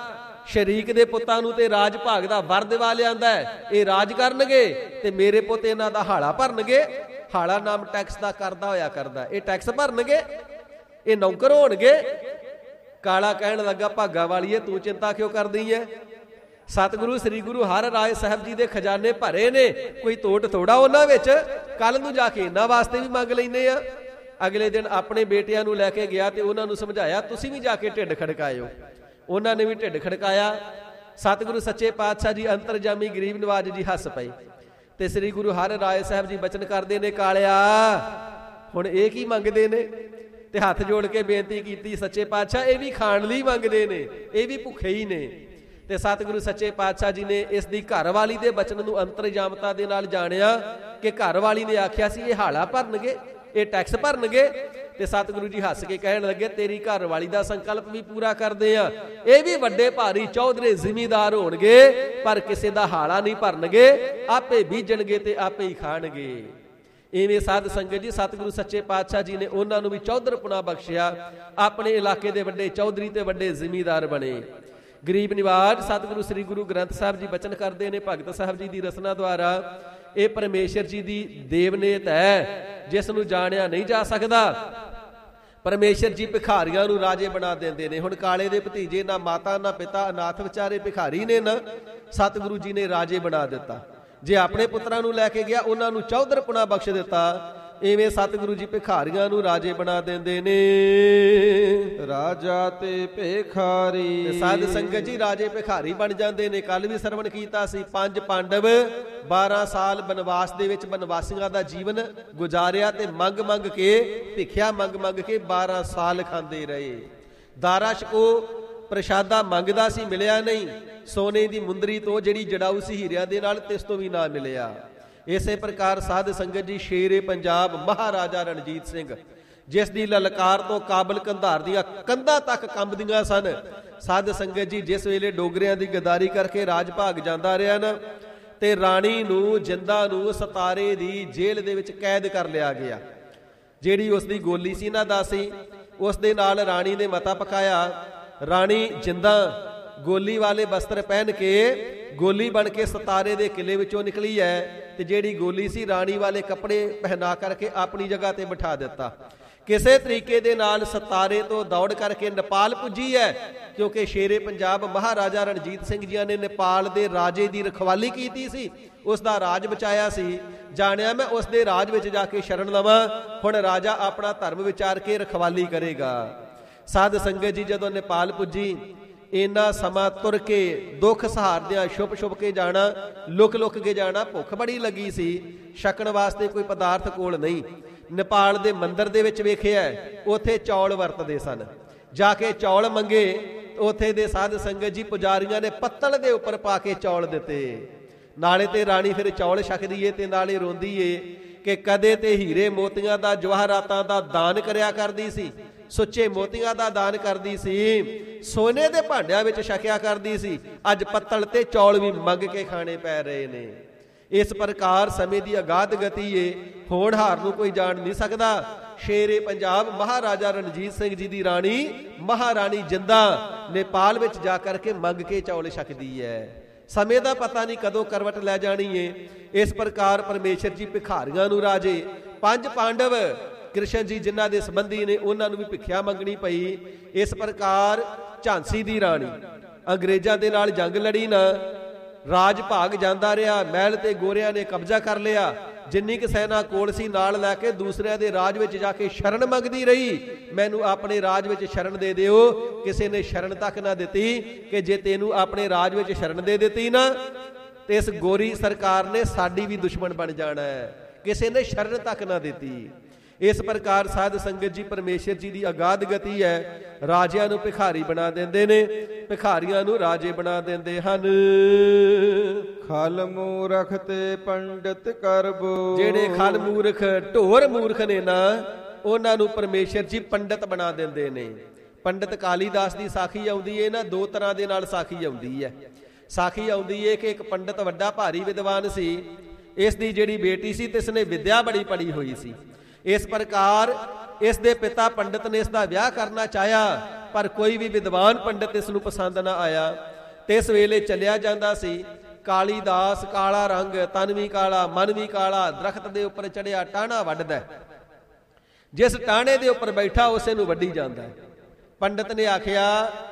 ਸ਼ਰੀਕ ਦੇ ਪੁੱਤਾਂ ਨੂੰ ਤੇ ਰਾਜ ਭਾਗ ਦਾ ਵਰ ਦਿਵਾ ਲਿਆਂਦਾ, ਇਹ ਰਾਜ ਕਰਨਗੇ ਤੇ ਮੇਰੇ ਪੁੱਤ ਇਹਨਾਂ ਦਾ ਹਾਲਾ ਭਰਨਗੇ। ਹਾਲਾ ਨਾਮ ਟੈਕਸ ਦਾ ਕਰਦਾ ਹੋਇਆ ਕਰਦਾ, ਇਹ ਟੈਕਸ ਭਰਨਗੇ, ਇਹ ਨੌਕਰ ਹੋਣਗੇ। ਕਾਲਾ ਕਹਿਣ ਲੱਗਾ, ਭਾਗਾ ਵਾਲੀਏ ਤੂੰ ਚਿੰਤਾ ਕਿਉਂ ਕਰਦੀ ਹੈ? ਸਤਿਗੁਰੂ ਸ੍ਰੀ ਗੁਰੂ ਹਰਿ ਰਾਏ ਸਾਹਿਬ ਜੀ ਦੇ ਖਜ਼ਾਨੇ ਭਰੇ ਨੇ, ਕੋਈ ਤੋਟ ਥੋੜਾ ਉਹਨਾਂ ਵਿੱਚ, ਕੱਲ ਨੂੰ ਜਾ ਕੇ ਇਹਨਾਂ ਵਾਸਤੇ ਵੀ ਮੰਗ ਲੈਂਦੇ ਆ। ਅਗਲੇ ਦਿਨ ਆਪਣੇ ਬੇਟਿਆਂ ਨੂੰ ਲੈ ਕੇ ਗਿਆ ਤੇ ਉਹਨਾਂ ਨੂੰ ਸਮਝਾਇਆ, ਤੁਸੀਂ ਵੀ ਜਾ ਕੇ ਢਿੱਡ ਖੜਕਾਇਓ। ਉਹਨਾਂ ਨੇ ਵੀ ਢਿੱਡ ਖੜਕਾਇਆ। ਸਤਿਗੁਰੂ ਸੱਚੇ ਪਾਤਸ਼ਾਹ ਜੀ ਅੰਤਰਜਾਮੀ ਗਰੀਬ ਨਵਾਜ ਜੀ ਹੱਸ ਪਏ ਤੇ ਸ੍ਰੀ ਗੁਰੂ ਹਰਿ ਰਾਏ ਸਾਹਿਬ ਜੀ ਬਚਨ ਕਰਦੇ ਨੇ, ਕਾਲਿਆ ਹੁਣ ਇਹ ਕੀ ਮੰਗਦੇ ਨੇ? ਤੇ ਹੱਥ ਜੋੜ ਕੇ ਬੇਨਤੀ ਕੀਤੀ, ਸੱਚੇ ਪਾਤਸ਼ਾਹ ਇਹ ਵੀ ਖਾਣ ਲਈ ਮੰਗਦੇ ਨੇ, ਇਹ ਵੀ ਭੁੱਖੇ ਹੀ ਨੇ। ਤੇ ਸਤਿਗੁਰੂ ਸੱਚੇ ਪਾਤਸ਼ਾਹ ਜੀ ਨੇ ਇਸ ਦੀ ਘਰ ਵਾਲੀ ਦੇ ਬਚਨ ਨੂੰ ਅੰਤਰਜਾਮਤਾ ਦੇ ਨਾਲ ਜਾਣਿਆ ਕਿ ਘਰ ਵਾਲੀ ਨੇ ਆਖਿਆ ਸੀ ਇਹ ਹਾਲਾ ਭਰਨਗੇ, ਇਹ ਟੈਕਸ ਭਰਨਗੇ। ਤੇ ਸਤਿਗੁਰੂ ਜੀ ਹੱਸ ਕੇ ਕਹਿਣ ਲੱਗੇ, ਤੇਰੀ ਘਰ ਵਾਲੀ ਦਾ ਸੰਕਲਪ ਵੀ ਪੂਰਾ ਕਰਦੇ ਆ, ਇਹ ਵੀ ਵੱਡੇ ਭਾਰੀ ਚੌਧਰੇ ਜ਼ਿਮੀਂਦਾਰ ਹੋਣਗੇ, ਪਰ ਕਿਸੇ ਦਾ ਹਾਲਾ ਨਹੀਂ ਭਰਨਗੇ, ਆਪੇ ਬੀਜਣਗੇ ਤੇ ਆਪੇ ਹੀ ਖਾਣਗੇ। ਇਵੇਂ ਸਾਧ ਸੰਗਤ ਜੀ ਸਤਿਗੁਰੂ ਸੱਚੇ ਪਾਤਸ਼ਾਹ ਜੀ ਨੇ ਉਹਨਾਂ ਨੂੰ ਵੀ ਚੌਧਰਪੁਣਾ ਬਖਸ਼ਿਆ, ਆਪਣੇ ਇਲਾਕੇ ਦੇ ਵੱਡੇ ਚੌਧਰੀ ਤੇ ਵੱਡੇ ਜ਼ਿਮੀਂਦਾਰ ਬਣੇ। ਗਰੀਬ ਨਿਵਾਜ ਸਤਿਗੁਰੂ ਸ੍ਰੀ ਗੁਰੂ ਗ੍ਰੰਥ ਸਾਹਿਬ ਜੀ ਬਚਨ ਕਰਦੇ ਨੇ, ਭਗਤ ਸਾਹਿਬ ਜੀ ਦੀ ਰਸਨਾ ਦੁਆਰਾ, ਇਹ ਪਰਮੇਸ਼ਰ ਜੀ ਦੀ ਦੇਵਨੇਤ ਹੈ, ਜਿਸ ਨੂੰ ਜਾਣਿਆ ਨਹੀਂ ਜਾ ਸਕਦਾ। ਪਰਮੇਸ਼ਰ ਜੀ ਭਿਖਾਰੀਆਂ ਨੂੰ ਰਾਜੇ ਬਣਾ ਦਿੰਦੇ ਨੇ। ਹੁਣ ਕਾਲੇ ਦੇ ਭਤੀਜੇ ਨਾ ਮਾਤਾ ਨਾ ਪਿਤਾ, ਅਨਾਥ ਵਿਚਾਰੇ ਭਿਖਾਰੀ ਨੇ ਨਾ, ਸਤਿਗੁਰੂ ਜੀ ਨੇ ਰਾਜੇ ਬਣਾ ਦਿੱਤਾ। ਜੇ ਆਪਣੇ ਪੁੱਤਰਾਂ ਨੂੰ ਲੈ ਕੇ ਗਿਆ, ਉਹਨਾਂ ਨੂੰ ਚੌਧਰਪੁਣਾ ਬਖਸ਼ ਦਿੱਤਾ। ਇਵੇਂ ਸਤਿਗੁਰੂ ਜੀ ਭਿਖਾਰੀਆਂ ਨੂੰ ਰਾਜੇ ਬਣਾ ਦਿੰਦੇ ਨੇ। ਰਾਜਾ ਤੇ ਭਿਖਾਰੀ ਸਾਧ ਸੰਗਤ ਜੀ ਰਾਜੇ ਭਿਖਾਰੀ ਬਣ ਜਾਂਦੇ ਨੇ। ਕੱਲ ਵੀ ਸਰਵਣ ਕੀਤਾ ਸੀ, ਪੰਜ ਪਾਂਡਵ ਬਾਰਾਂ ਸਾਲ ਬਨਵਾਸ ਦੇ ਵਿੱਚ ਬਨਵਾਸੀਆਂ ਦਾ ਜੀਵਨ ਗੁਜ਼ਾਰਿਆ ਤੇ ਮੰਗ ਮੰਗ ਕੇ, ਭਿਖਿਆ ਮੰਗ ਮੰਗ ਕੇ ਬਾਰਾਂ ਸਾਲ ਖਾਂਦੇ ਰਹੇ। ਦਾਰਾ ਸ਼ਕੋ ਪ੍ਰਸ਼ਾਦਾ ਮੰਗਦਾ ਸੀ, ਮਿਲਿਆ ਨਹੀਂ। ਸੋਨੇ ਦੀ ਮੁੰਦਰੀ ਤੋਂ ਜਿਹੜੀ ਜੜਾਊ ਸੀ ਹੀਰਿਆਂ ਦੇ ਨਾਲ, ਤਿਸ ਤੋਂ ਵੀ ਨਾ ਮਿਲਿਆ। ਇਸੇ ਪ੍ਰਕਾਰ ਸਾਧ ਸੰਗਤ ਜੀ ਸ਼ੇਰੇ ਪੰਜਾਬ ਮਹਾਰਾਜਾ ਰਣਜੀਤ ਸਿੰਘ, ਜਿਸ ਦੀ ਲਲਕਾਰ ਤੋਂ ਕਾਬਲ ਕੰਧਾਰ ਦੀਆਂ ਕੰਧਾਂ ਤੱਕ ਕੰਬਦੀਆਂ ਸਨ। ਸਾਧ ਸੰਗਤ ਜੀ ਜਿਸ ਵੇਲੇ ਡੋਗਰਿਆਂ ਦੀ ਗਦਾਰੀ ਕਰਕੇ ਰਾਜ ਭਾਗ ਜਾਂਦਾ ਰਿਹਾ ਨਾ, ਤੇ ਰਾਣੀ ਨੂੰ, ਜਿੰਦਾ ਨੂੰ ਸਤਾਰੇ ਦੀ ਜੇਲ੍ਹ ਦੇ ਵਿੱਚ ਕੈਦ ਕਰ ਲਿਆ ਗਿਆ। ਜਿਹੜੀ ਉਸ ਦੀ ਗੋਲੀ ਸੀ ਨਾ ਦਾਸੀ, ਉਸ ਦੇ ਨਾਲ ਰਾਣੀ ਨੇ ਮਤਾ ਪਕਾਇਆ। ਰਾਣੀ ਜਿੰਦਾ ਗੋਲੀ ਵਾਲੇ ਵਸਤਰ ਪਹਿਨ ਕੇ ਗੋਲੀ ਬਣ ਕੇ ਸਤਾਰੇ ਦੇ ਕਿਲੇ ਵਿੱਚੋਂ ਨਿਕਲੀ ਹੈ, ਤੇ ਜਿਹੜੀ ਗੋਲੀ ਸੀ ਰਾਣੀ ਵਾਲੇ ਕੱਪੜੇ ਪਹਿਨਾ ਕਰਕੇ ਆਪਣੀ ਜਗ੍ਹਾ ਤੇ ਬਿਠਾ ਦਿੱਤਾ। ਕਿਸੇ ਤਰੀਕੇ ਦੇ ਨਾਲ ਸਤਾਰੇ ਤੋਂ ਦੌੜ ਕਰਕੇ ਨੇਪਾਲ ਪੁੱਜੀ ਹੈ, ਕਿਉਂਕਿ ਸ਼ੇਰੇ ਪੰਜਾਬ ਮਹਾਰਾਜਾ ਰਣਜੀਤ ਸਿੰਘ ਜੀਆਂ ਨੇ ਨੇਪਾਲ ਦੇ ਰਾਜੇ ਦੀ ਰਖਵਾਲੀ ਕੀਤੀ ਸੀ, ਉਸ ਦਾ ਰਾਜ ਬਚਾਇਆ ਸੀ। ਜਾਣਿਆ ਮੈਂ ਉਸ ਦੇ ਰਾਜ ਵਿੱਚ ਜਾ ਕੇ ਸ਼ਰਨ ਲਵਾਂ, ਹੁਣ ਰਾਜਾ ਆਪਣਾ ਧਰਮ ਵਿਚਾਰ ਕੇ ਰਖਵਾਲੀ ਕਰੇਗਾ। ਸਾਧ ਸੰਗਤ ਜੀ ਜਦੋਂ ਨੇਪਾਲ ਪੁੱਜੀ, ਇੰਨਾ ਸਮਾਂ ਤੁਰ ਕੇ ਦੁੱਖ ਸਹਾਰਦਿਆਂ ਛੁਪ ਛੁਪ ਕੇ ਜਾਣਾ, ਲੁਕ ਲੁਕ ਕੇ ਜਾਣਾ, ਭੁੱਖ ਬੜੀ ਲੱਗੀ ਸੀ, ਛਕਣ ਵਾਸਤੇ ਕੋਈ ਪਦਾਰਥ ਕੋਲ ਨਹੀਂ। ਨੇਪਾਲ ਦੇ ਮੰਦਿਰ ਦੇ ਵਿੱਚ ਵੇਖਿਆ ਉੱਥੇ ਚੌਲ ਵਰਤਦੇ ਸਨ, ਜਾ ਕੇ ਚੌਲ ਮੰਗੇ, ਉੱਥੇ ਦੇ ਸਾਧ ਸੰਗਤ ਜੀ ਪੁਜਾਰੀਆਂ ਨੇ ਪੱਤਲ ਦੇ ਉੱਪਰ ਪਾ ਕੇ ਚੌਲ ਦਿੱਤੇ। ਨਾਲੇ ਤੇ ਰਾਣੀ ਫਿਰ ਚੌਲ ਛਕਦੀ ਏ ਤੇ ਨਾਲੇ ਰੋਂਦੀ ਏ ਕਿ ਕਦੇ ਤੇ ਹੀਰੇ ਮੋਤੀਆਂ ਦਾ ਜਵਾਹਰਾਤਾਂ ਦਾ ਦਾਨ ਕਰਿਆ ਕਰਦੀ ਸੀ, ਸੁੱਚੇ ਮੋਤੀਆਂ ਦਾ ਦਾਨ ਕਰਦੀ ਸੀ, ਸੋਨੇ ਦੇ ਭਾਂਡਿਆਂ ਵਿੱਚ ਛਕਿਆ ਕਰਦੀ ਸੀ, ਅੱਜ ਪੱਤਲ ਤੇ ਚੌਲ ਵੀ ਮੰਗ ਕੇ ਖਾਣੇ ਪੈ ਰਹੇ ਨੇ। ਇਸ ਪ੍ਰਕਾਰ ਸਮੇਂ ਦੀ ਅਗਾਧ ਗਤੀ ਏ, ਹੋਣਹਾਰ ਨੂੰ ਕੋਈ ਜਾਣ ਨਹੀਂ ਸਕਦਾ। ਸ਼ੇਰੇ ਪੰਜਾਬ ਮਹਾਰਾਜਾ ਰਣਜੀਤ ਸਿੰਘ ਜੀ ਦੀ ਰਾਣੀ ਮਹਾਰਾਣੀ ਜਿੰਦਾ ਨੇਪਾਲ ਵਿੱਚ ਜਾ ਕਰਕੇ ਮੰਗ ਕੇ ਚੌਲ ਛਕਦੀ ਹੈ। ਸਮੇਂ ਦਾ ਪਤਾ ਨਹੀਂ ਕਦੋਂ ਕਰਵਟ ਲੈ ਜਾਣੀ ਏ। ਇਸ ਪ੍ਰਕਾਰ ਪਰਮੇਸ਼ਰ ਜੀ ਭਿਖਾਰੀਆਂ ਨੂੰ ਰਾਜੇ, ਪੰਜ ਪਾਂਡਵ ਕ੍ਰਿਸ਼ਨ ਜੀ ਜਿਨ੍ਹਾਂ ਦੇ ਸੰਬੰਧੀ ਨੇ, ਉਹਨਾਂ ਨੂੰ ਵੀ ਭਿੱਖਿਆ ਮੰਗਣੀ ਪਈ। ਇਸ ਪ੍ਰਕਾਰ ਝਾਂਸੀ ਦੀ ਰਾਣੀ ਅੰਗਰੇਜ਼ਾਂ ਦੇ ਨਾਲ ਜੰਗ ਲੜੀ ਨਾ, ਰਾਜ ਭਾਗ ਜਾਂਦਾ ਰਿਹਾ, ਮਹਿਲ ਤੇ ਗੋਰਿਆਂ ਨੇ ਕਬਜ਼ਾ ਕਰ ਲਿਆ। ਜਿੰਨੀ ਕੁ ਸੈਨਾ ਕੋਲ ਸੀ ਨਾਲ ਲੈ ਕੇ ਦੂਸਰਿਆਂ ਦੇ ਰਾਜ ਵਿੱਚ ਜਾ ਕੇ ਸ਼ਰਨ ਮੰਗਦੀ ਰਹੀ, ਮੈਨੂੰ ਆਪਣੇ ਰਾਜ ਵਿੱਚ ਸ਼ਰਨ ਦੇ ਦਿਓ। ਕਿਸੇ ਨੇ ਸ਼ਰਨ ਤੱਕ ਨਾ ਦਿੱਤੀ ਕਿ ਜੇ ਤੈਨੂੰ ਆਪਣੇ ਰਾਜ ਵਿੱਚ ਸ਼ਰਨ ਦੇ ਦਿੱਤੀ ਨਾ ਤੇ ਇਸ ਗੋਰੀ ਸਰਕਾਰ ਨੇ ਸਾਡੀ ਵੀ ਦੁਸ਼ਮਣ ਬਣ ਜਾਣਾ ਹੈ। ਕਿਸੇ ਨੇ ਸ਼ਰਨ ਤੱਕ ਨਾ ਦਿੱਤੀ। ਇਸ ਪ੍ਰਕਾਰ ਸਾਧ ਸੰਗਤ ਜੀ ਪਰਮੇਸ਼ਰ ਜੀ ਦੀ ਅਗਾਧ ਗਤੀ ਹੈ। ਰਾਜਿਆਂ ਨੂੰ ਭਿਖਾਰੀ ਬਣਾ ਦਿੰਦੇ ਨੇ, ਭਿਖਾਰੀਆਂ ਨੂੰ ਰਾਜੇ ਬਣਾ ਦਿੰਦੇ ਹਨ। ਖਲ ਮੂਰਖ ਤੇ ਪੰਡਿਤ ਕਰਬੋ, ਜਿਹੜੇ ਖਲ ਮੂਰਖ ਢੋਰ ਮੂਰਖ ਨੇ ਨਾ, ਉਹਨਾਂ ਨੂੰ ਪਰਮੇਸ਼ਰ ਜੀ ਪੰਡਿਤ ਬਣਾ ਦਿੰਦੇ ਨੇ। ਪੰਡਿਤ ਕਾਲੀਦਾਸ ਦੀ ਸਾਖੀ ਆਉਂਦੀ ਹੈ ਨਾ, ਦੋ ਤਰ੍ਹਾਂ ਦੇ ਨਾਲ ਸਾਖੀ ਆਉਂਦੀ ਹੈ। ਸਾਖੀ ਆਉਂਦੀ ਹੈ ਕਿ ਇੱਕ ਪੰਡਿਤ ਵੱਡਾ ਭਾਰੀ ਵਿਦਵਾਨ ਸੀ, ਇਸ ਦੀ ਜਿਹੜੀ ਬੇਟੀ ਸੀ ਤਿਸ ਨੇ ਵਿਦਿਆ ਬੜੀ ਪੜ੍ਹੀ ਹੋਈ ਸੀ। ਇਸ ਪ੍ਰਕਾਰ ਇਸ ਦੇ ਪਿਤਾ ਪੰਡਿਤ ਨੇ ਇਸ ਦਾ ਵਿਆਹ ਕਰਨਾ ਚਾਹਿਆ, ਪਰ ਕੋਈ ਵੀ ਵਿਦਵਾਨ ਪੰਡਿਤ ਇਸ ਨੂੰ ਪਸੰਦ ਨਾ ਆਇਆ। ਤੇ ਇਸ ਵੇਲੇ ਚੱਲਿਆ ਜਾਂਦਾ ਸੀ ਕਾਲੀਦਾਸ, ਕਾਲਾ ਰੰਗ, ਤਨ ਵੀ ਕਾਲਾ, ਮਨ ਵੀ ਕਾਲਾ, ਦਰਖਤ ਦੇ ਉੱਪਰ ਚੜਿਆ ਟਾਹਣਾ ਵੱਢਦਾ, ਜਿਸ ਟਾਹਣੇ ਦੇ ਉੱਪਰ ਬੈਠਾ ਉਸੇ ਨੂੰ ਵੱਢੀ ਜਾਂਦਾ। ਪੰਡਿਤ ਨੇ ਆਖਿਆ,